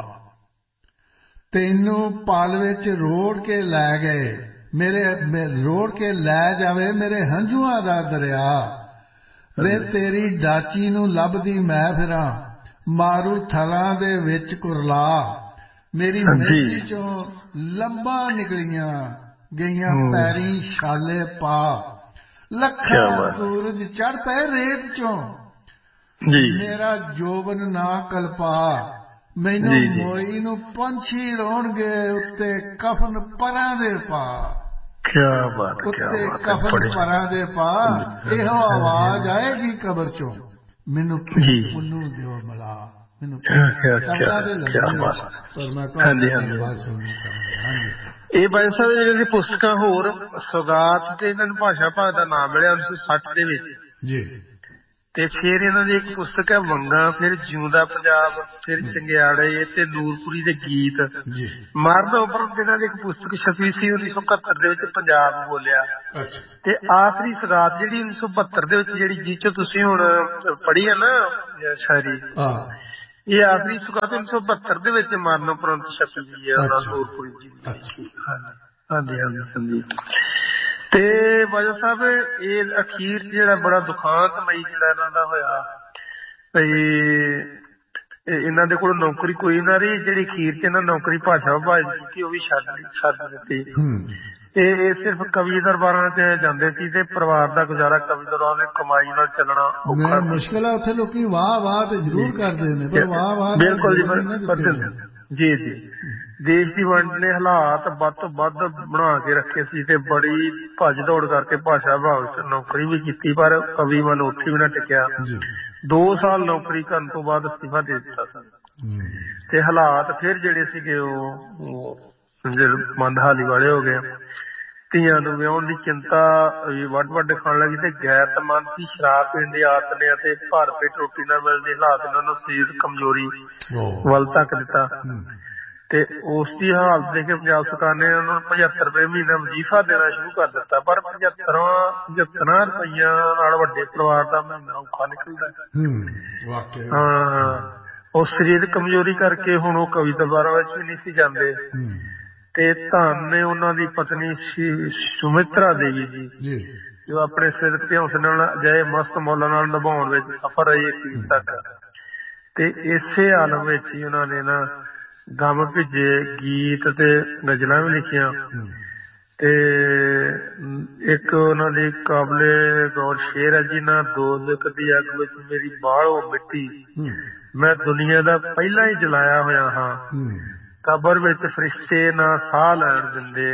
ਤੈਨੂੰ ਪਲ ਵਿੱਚ ਰੋੜ ਕੇ ਲੈ ਗਏ, ਰੋੜ ਕੇ ਲੈ ਜਾਵੇ ਮੇਰੇ ਹੰਝੂਆਂ ਦਾ ਦਰਿਆ, ਵੇ ਤੇਰੀ ਡਾਚੀ ਨੂੰ ਲੱਭਦੀ ਮੈਂ ਫਿਰਾਂ, ਮਾਰੂ ਥਲਾਂ ਦੇ ਵਿੱਚ ਕੁਰਲਾ, ਮੇਰੀ ਮੇਥੀ ਚੋਂ ਲੰਬਾਂ ਨਿਕਲੀਆਂ ਗਈਆਂ ਪੈਰੀਂ ਛਾਲੇ ਪਾ, ਲੱਖਾਂ ਸੂਰਜ ਚੜ੍ਹ ਪਏ ਰੇਤ ਚੋਂ, ਮੇਰਾ ਜੋਬਨ ਨਾ ਕਲਪਾ, ਮੈਨੂੰ ਮੋਈ ਨੂੰ ਪੰਛੀ ਰੋਣਗੇ ਉੱਤੇ ਕਫਨ ਪਰਾਂ ਦੇ ਪਾ। ਉੱਤੇ ਕਫਨ ਪਰਾਂ ਦੇ ਪਾ, ਇਹੋ ਆਵਾਜ਼ ਆਏਗੀ ਕਬਰ ਚੋਂ, ਮੈਨੂੰ ਪੁੰਨੂ ਦਿਓ ਮਿਲਾ। ਮੈਨੂੰ ਕਬਰਾਂ ਦੇ ਲੰਘੇ ਪਰ ਮੈਂ ਤੁਹਾਡੀ ਗੱਲਬਾਤ ਸੁਣਨੀ ਚਾਹੁੰਦਾ। ਹਾਂਜੀ, ਇਹ ਬਾਈ ਸਾਹਿਬ ਜਿਹੜੀਆਂ ਪੁਸਤਕਾਂ ਹੋਰ ਸੌਗਾਤ ਤੇ ਇਹਨਾਂ ਨੂੰ ਭਾਸ਼ਾ ਭਾਗ ਦਾ ਨਾਮ ਮਿਲਿਆ 1960 ਦੇ ਵਿੱਚ ਜੀ। ਤੇ ਫਿਰ ਇਹਨਾਂ ਦੀ ਇੱਕ ਪੁਸਤਕ ਹੈ ਵੰਗਾਂ, ਫਿਰ ਜਿਉਂਦਾ ਪੰਜਾਬ, ਫਿਰ ਚੰਗਿਆੜੇ ਤੇ ਨੂਰਪੁਰੀ ਦੇ ਗੀਤ। ਮਰਨ ਉਪਰੰਤ ਇਹਨਾਂ ਦੀ ਇੱਕ ਪੁਸਤਕ ਛਪੀ ਸੀ 1971 ਦੇ ਵਿੱਚ, ਪੰਜਾਬ ਬੋਲਿਆ। ਤੇ ਆਖਰੀ ਸੌਗਾਤ ਜਿਹੜੀ 1972 ਦੇ ਵਿੱਚ ਜਿਹੜੀ ਜਿਹ ਚੋਂ ਤੁਸੀਂ ਹੁਣ ਪੜ੍ਹੀ ਹੈ ਨਾ ਸ਼ਾਇਰੀ, ਇਹ ਆਖਰੀ ਸੌਗਾਤ 1972 ਦੇ ਵਿੱਚ ਮਰਨ ਉਪਰੰਤ ਛਪੀ ਗਈ ਹੈ ਨੂਰਪੁਰੀ ਜੀ। ਹਾਂਜੀ ਹਾਂਜੀ ਹਾਂਜੀ। ਤੇ ਬਾਜਵਾ ਸਾਹਿਬ ਇਹ ਅਖੀਰ ਚ ਜਿਹੜਾ ਬੜਾ ਦੁਖਾਂਤਮਈ ਜਿਹੜਾ ਇਹਨਾਂ ਦਾ ਹੋਇਆ ਬਈ ਇਹਨਾਂ ਦੇ ਕੋਲ ਨੌਕਰੀ ਕੋਈ ਨਾ ਰਹੀ, ਜਿਹੜੀ ਅਖੀਰ ਚ ਇਹਨਾਂ ਨੌਕਰੀ ਭਾਸ਼ਾ ਵਿਭਾਗ ਕੀਤੀ ਉਹ ਵੀ ਛੱਡ ਦਿੱਤੀ। ਤੇ ਸਿਰਫ ਕਵੀ ਦਰਬਾਰਾਂ ਚ ਜਾਂਦੇ ਸੀ ਤੇ ਪਰਿਵਾਰ ਦਾ ਗੁਜ਼ਾਰਾ ਕਵੀ ਦਰਬਾਰਾਂ ਦੀ ਕਮਾਈ ਨਾਲ ਚੱਲਣਾ ਔਖਾ ਮੁਸ਼ਕਿਲ ਆ। ਉੱਥੇ ਲੋਕੀ ਵਾਹ ਵਾਹ ਤੇ ਜ਼ਰੂਰ ਕਰਦੇ ਨੇ ਪਰ ਵਾਹ ਵਾਹ ਬਿਲਕੁਲ ਜੀ ਜੀ। ਦੇਸ਼ ਦੀ ਵੰਡ ਨੇ ਹਾਲਾਤ ਵੱਧ ਤੋਂ ਵੱਧ ਬਣਾ ਕੇ ਰੱਖੇ ਸੀ ਤੇ ਬੜੀ ਭੱਜ ਦੌੜ ਕਰਕੇ ਭਾਸ਼ਾ ਵਿਭਾਗ ਚ ਨੌਕਰੀ ਵੀ ਕੀਤੀ, ਪਰ ਕਵੀ ਵੱਲ ਉੱਥੇ ਵੀ ਨਾ ਟਿਕਿਆ। 2 ਸਾਲ ਨੌਕਰੀ ਕਰਨ ਤੋਂ ਬਾਅਦ ਅਸਤੀਫਾ ਦੇ ਦਿੱਤਾ ਸੀ ਤੇ ਹਾਲਾਤ ਫਿਰ ਜਿਹੜੇ ਸੀਗੇ ਉਹ ਮੰਦਹਾਲੀ ਵਾਲੇ ਹੋ ਗਏ। ਧੀਆਂ ਨੂੰ ਵਿਆਹੁਣ ਦੀ ਚਿੰਤਾ ਵੱਡ ਵੱਡ ਖਾਣ ਲੱਗੀ ਤੇ ਗੈਰਤ ਮਾਨਸੀ ਸ਼ਰਾਬ ਪੀਣ ਦੀ ਆਦਤ ਨੇ ਅਤੇ ਭਰ ਪੇਟ ਰੋਟੀ ਨਾਲ ਮਿਲਣ ਦੇ ਹਾਲਾਤ ਇਹਨਾਂ ਨੂੰ ਸਰੀਰਕ ਕਮਜ਼ੋਰੀ ਵੱਲ ਧੱਕ ਦਿੱਤਾ। ਤੇ ਉਸ ਦੀ ਹਾਲਤ ਦੇਖ ਕੇ ਪੰਜਾਬ ਸਰਕਾਰ ਨੇ ਉਹਨਾਂ ਨੂੰ 75 ਰੁਪਏ ਮਹੀਨਾ ਵਜ਼ੀਫਾ ਦੇਣਾ ਸ਼ੁਰੂ ਕਰ ਦਿੱਤਾ, ਪਰ 75 ਰੁਪਈਆ ਨਾਲ ਵੱਡੇ ਪਰਿਵਾਰ ਦਾ ਮਹੀਨਾ ਔਖਾ ਨਿਕਲਦਾ। ਹਾਂ, ਉਹ ਸਰੀਰਕ ਕਮਜ਼ੋਰੀ ਕਰਕੇ ਹੁਣ ਉਹ ਕਵੀ ਦਰਬਾਰਾਂ ਵਿੱਚ ਵੀ ਨਹੀਂ ਸੀ ਜਾਂਦੇ। ਤੇ ਧੰਨ ਨੇ ਉਹਨਾਂ ਦੀ ਪਤਨੀ ਸੁਮਿਤਰਾ ਦੇਵੀ ਜੀ ਜੋ ਆਪਣੇ ਸਿਰ ਤੇ ਹੌਸਲੇ ਨਾਲ ਅਜਿਹੇ ਮਸਤ ਮੌਲਾਂ ਨਾਲ ਨਿਭਾਉਣ ਵਿੱਚ ਸਫਲ ਰਹੀ ਅਖੀਰ ਤੱਕ। ਤੇ ਇਸੇ ਆਲਮ ਵਿੱਚ ਹੀ ਉਹਨਾਂ ਨੇ ਨਾ ਗਮ ਭਿੱਜੇ ਗੀਤ ਤੇ ਗਜ਼ਲਾਂ ਵੀ ਲਿਖੀਆਂ। ਤੇ ਇੱਕ ਉਹਨਾਂ ਦੀ ਕਾਬਲੇ ਗੌਰ ਸ਼ੇਰ ਹੈ ਜੀ, ਨਾ ਦੋਜ਼ਖ ਦੀ ਅੱਗ ਵਿੱਚ ਮੇਰੀ ਬਾਹਲੋਂ ਮਿੱਟੀ, ਮੈਂ ਦੁਨੀਆ ਦਾ ਪਹਿਲਾਂ ਹੀ ਜਲਾਇਆ ਹੋਇਆ ਹਾਂ, ਕਬਰ ਵਿੱਚ ਫਰਿਸ਼ਤੇ ਨਾ ਸਾਹ ਲੈਣ ਦਿੰਦੇ,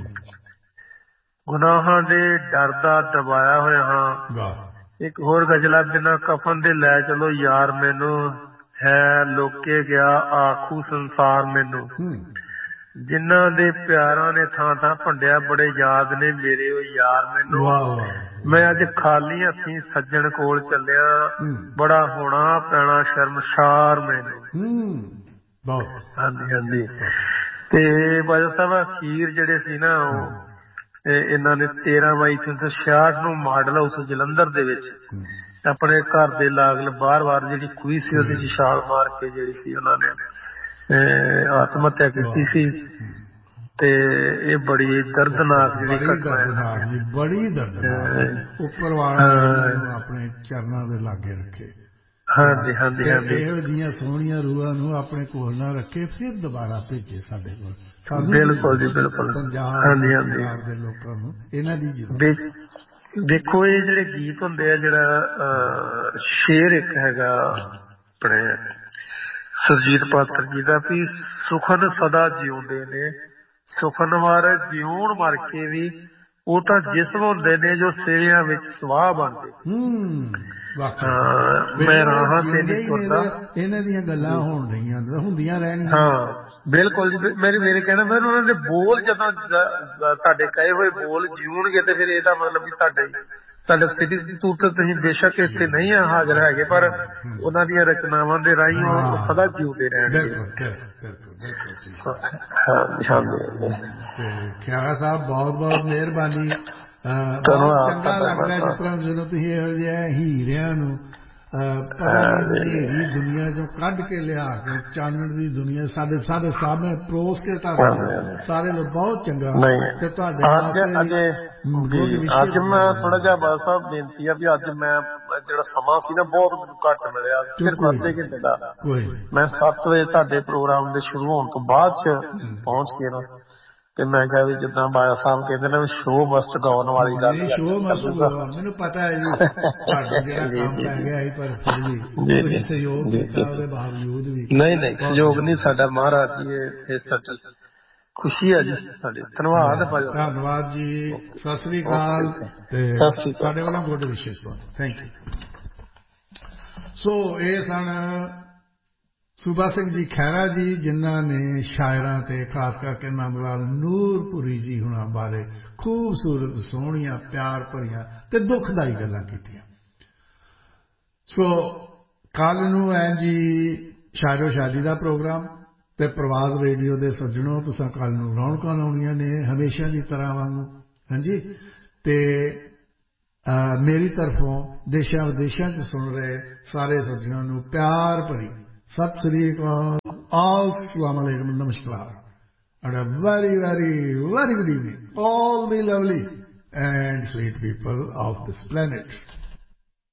ਗੁਨਾਹਾਂ ਦੇ ਡਰ ਦਾ ਦਬਾਇਆ ਹੋਇਆ ਹਾਂ। ਇੱਕ ਹੋਰ ਗਜ਼ਲਾ, ਬਿਨਾਂ ਕਫਨ ਦੇ ਲੈ ਚਲੋ ਯਾਰ ਮੈਨੂੰ, ਹੈ ਲੋਕੇ ਗਿਆ ਆਖੂ ਸੰਸਾਰ ਮੈਨੂੰ, ਜਿਨ੍ਹਾਂ ਦੇ ਪਿਆਰਾਂ ਨੇ ਥਾਂ ਥਾਂ ਭੰਡਿਆ ਬੜੇ ਯਾਦ ਨੇ ਮੇਰੇ ਉਹ ਯਾਰ ਮੈਨੂੰ, ਮੈਂ ਅੱਜ ਖਾਲੀ ਹੱਥੀਂ ਸੱਜਣ ਕੋਲ ਚੱਲਿਆ, ਬੜਾ ਹੋਣਾ ਪੈਣਾ ਸ਼ਰਮਸ਼ਾਰ ਮੈਨੂੰ। ਹਾਂਜੀ ਹਾਂਜੀ। ਤੇ ਬਾਜਵਾ ਸਾਹਿਬ ਅਖੀਰ ਜਿਹੜੇ ਸੀ ਨਾ ਉਹ ਇਹਨਾਂ ਨੇ 13 ਮਈ 1966 ਨੂੰ ਮਾਡਲ ਹਾਊਸ ਜਲੰਧਰ ਦੇ ਵਿੱਚ ਆਪਣੇ ਘਰ ਦੇ ਲਾਗਲ ਬਾਰ ਜਿਹੜੀ ਖੂਹੀ ਸੀ ਉਹਦੇ ਚ ਛਾਲ ਮਾਰ ਕੇ ਜਿਹੜੀ ਸੀ ਉਹਨਾਂ ਨੇ ਆਤਮ ਹੱਤਿਆ ਕੀਤੀ ਸੀ। ਤੇ ਇਹ ਬੜੀ ਦਰਦਨਾਕ ਜਿਹੜੀ ਘਟਨਾ ਹੈ, ਬੜੀ ਦਰਦਨਾਕ। ਉੱਪਰ ਵਾਲਾ ਆਪਣੇ ਚਰਨਾਂ ਦੇ ਲਾਗੇ ਰੱਖੇ। ਹਾਂਜੀ ਹਾਂਜੀ ਹਾਂਜੀ। ਇਹੋ ਜਿਹੀਆਂ ਸੋਹਣੀਆਂ ਰੂਹਾਂ ਨੂੰ ਆਪਣੇ ਕੋਲ ਨਾ ਰੱਖੇ, ਫਿਰ ਦੁਬਾਰਾ ਭੇਜੇ ਸਾਡੇ ਕੋਲ। ਬਿਲਕੁਲ ਜੀ ਬਿਲਕੁਲ। ਪੰਜਾਬ ਦੇ ਲੋਕਾਂ ਨੂੰ ਇਹਨਾਂ ਦੀ ਦੇਖੋ ਇਹ ਜਿਹੜੇ ਗੀਤ ਹੁੰਦੇ ਆ, ਜਿਹੜਾ ਸ਼ੇਰ ਇੱਕ ਹੈਗਾ ਆਪਣੇ ਸੁਰਜੀਤ ਪਾਤਰ ਜੀ ਦਾ ਵੀ ਸੁਖਨ ਸਦਾ ਜਿਉਂਦੇ ਨੇ, ਸੁਖਨ ਵਾਰ ਜਿਉਣ ਮਰ ਕੇ ਵੀ, ਉਹ ਤਾਂ ਜਿਸਮ ਹੁੰਦੇ ਨੇ ਜੋ ਸਿਰਿਆਂ ਵਿੱਚ ਸਵਾਹ ਬਣਦੇ। ਮੈਂ ਰਾਹਾਂ ਤੇ ਨਹੀਂ ਤੁਰਦਾ, ਇਹਨਾਂ ਦੀਆਂ ਗੱਲਾਂ ਹੋਣ ਰਹੀਆਂ ਹੁੰਦੀਆਂ ਰਹਿਣੀਆਂ। ਹਾਂ ਬਿਲਕੁਲ ਜੀ। ਮੇਰੇ ਕਹਿਣਾ ਫਿਰ ਉਹਨਾਂ ਦੇ ਬੋਲ ਜਦੋਂ ਤੁਹਾਡੇ ਕਹੇ ਹੋਏ ਬੋਲ ਜਿਉਣਗੇ ਤੇ ਫਿਰ ਇਹਦਾ ਮਤਲਬ ਵੀ ਤੁਹਾਡੇ ਸਰੀਰ ਦੀ ਤੂਰ ਤੇ ਤੁਸੀਂ ਬੇਸ਼ੱਕ ਇੱਥੇ ਨਹੀਂ ਹਾਜ਼ਰ ਹੈਗੇ, ਪਰ ਉਹਨਾਂ ਦੀਆਂ ਰਚਨਾਵਾਂ ਦੇ ਰਾਹੀਂ ਉਹ ਸਦਾ ਜਿਉਂਦੇ ਰਹਿਣਗੇ। ਖਿਆਰਾ ਸਾਹਿਬ ਬਹੁਤ ਬਹੁਤ ਮਿਹਰਬਾਨੀ। ਚੰਗਾ ਲੱਗਦਾ ਜਿਸ ਤਰ੍ਹਾਂ ਜਦੋਂ ਤੁਸੀਂ ਇਹੋ ਜਿਹੇ ਹੀਰਿਆਂ ਨੂੰ ਪਤਾ ਨਹੀਂ ਹਨੇਰੀ ਦੁਨੀਆ ਚੋਂ ਕੱਢ ਕੇ ਲਿਆ ਕੇ ਚਾਨਣ ਦੀ ਦੁਨੀਆ ਸਾਡੇ ਸਾਹਮਣੇ ਪਰੋਸ ਕੇ ਸਾਰੇ ਲੋਕ ਬਹੁਤ ਚੰਗਾ। ਤੇ ਤੁਹਾਡੇ ਅੱਜ ਮੈਂ ਥੋੜਾ ਜਿਹਾ ਬਾਦ ਸਾਹਿਬ ਬੇਨਤੀ ਆ ਵੀ ਅੱਜ ਮੈਂ ਜਿਹੜਾ ਸਮਾਂ ਸੀ ਨਾ ਬਹੁਤ ਮੈਨੂੰ ਘੱਟ ਮਿਲਿਆ, ਸਿਰਫ ਅੱਧੇ ਘੰਟੇ ਦਾ। ਮੈਂ 7 ਵਜੇ ਤੁਹਾਡੇ ਪ੍ਰੋਗਰਾਮ ਦੇ ਸ਼ੁਰੂ ਹੋਣ ਤੋਂ ਬਾਅਦ ਚ ਪਹੁੰਚ ਕੇ ਨਾ ਤੇ ਮੈਂ ਕਿਹਾ ਵੀ ਜਿੱਦਾਂ ਬਾਇਆ ਸਾਹਿਬ ਕਹਿੰਦੇ ਨੇ ਵੀ ਸ਼ੋਅ ਮਸਟ ਗੋਨ ਵਾਲੀ ਗੱਲ ਸ਼ੋਅ ਮਸਟ ਗੋਨ, ਮੈਨੂੰ ਪਤਾ ਹੈ ਜੀ ਤੁਹਾਨੂੰ ਜਿਹੜਾ ਕੰਮ ਪੈ ਗਿਆ ਸੀ, ਪਰ ਫਿਰ ਵੀ ਤੁਸੀਂ ਸਹਿਯੋਗ ਕੀਤਾ ਉਹਦੇ ਬਾਵਜੂਦ ਵੀ। ਨਹੀਂ ਸਹਿਯੋਗ ਨਹੀਂ ਸਾਡਾ, ਮਹਾਰਾਜ ਜੀ ਇਹ ਸਾਡੀ ਖੁਸ਼ੀ ਹੈ ਜੀ ਸਾਡੀ। ਧੰਨਵਾਦ ਜੀ, ਸਤਿ ਸ੍ਰੀ ਅਕਾਲ ਤੇ ਸਾਡੇ ਵੱਲੋਂ ਗੁੱਡ ਵਿਸ਼ੇਸ ਤੁਹਾਨੂੰ, ਥੈਂਕ ਯੂ। ਸੋ ਇਹ ਸਨ ਸੂਬਾ ਸਿੰਘ ਜੀ ਖਹਿਰਾ ਜੀ, ਜਿਨ੍ਹਾਂ ਨੇ ਸ਼ਾਇਰਾਂ ਤੇ ਖਾਸ ਕਰਕੇ ਨੰਦ ਲਾਲ ਨੂਰਪੁਰੀ ਜੀ ਹੁਣਾਂ ਬਾਰੇ ਖੂਬਸੂਰਤ, ਸੋਹਣੀਆਂ, ਪਿਆਰ ਭਰੀਆਂ ਤੇ ਦੁਖਦਾਈ ਗੱਲਾਂ ਕੀਤੀਆਂ। ਸੋ ਕੱਲ ਨੂੰ ਹੈ ਜੀ ਸ਼ਾਇਰੋ ਸ਼ਾਦੀ ਦਾ ਪ੍ਰੋਗਰਾਮ, ਤੇ ਪ੍ਰਵਾਦ ਰੇਡੀਓ ਦੇ ਸੱਜਣੋਂ ਤੁਸੀਂ ਕੱਲ ਨੂੰ ਰੌਣਕਾਂ ਲਾਉਣੀਆਂ ਨੇ ਹਮੇਸ਼ਾ ਦੀ ਤਰ੍ਹਾਂ ਵਾਂਗੂ। ਹਾਂਜੀ, ਤੇ ਮੇਰੀ ਤਰਫੋਂ ਦੇਸ਼ਾਂ ਵਿਦੇਸ਼ਾਂ 'ਚ ਸੁਣ ਰਹੇ ਸਾਰੇ ਸੱਜਣਾਂ ਨੂੰ ਪਿਆਰ ਭਰੀ ਸਤਿ ਸ੍ਰੀ ਅਕਾਲ, अस्सलाम वालेकुम, नमस्कार, and a very, very, very good evening, all the lovely and sweet people of this planet.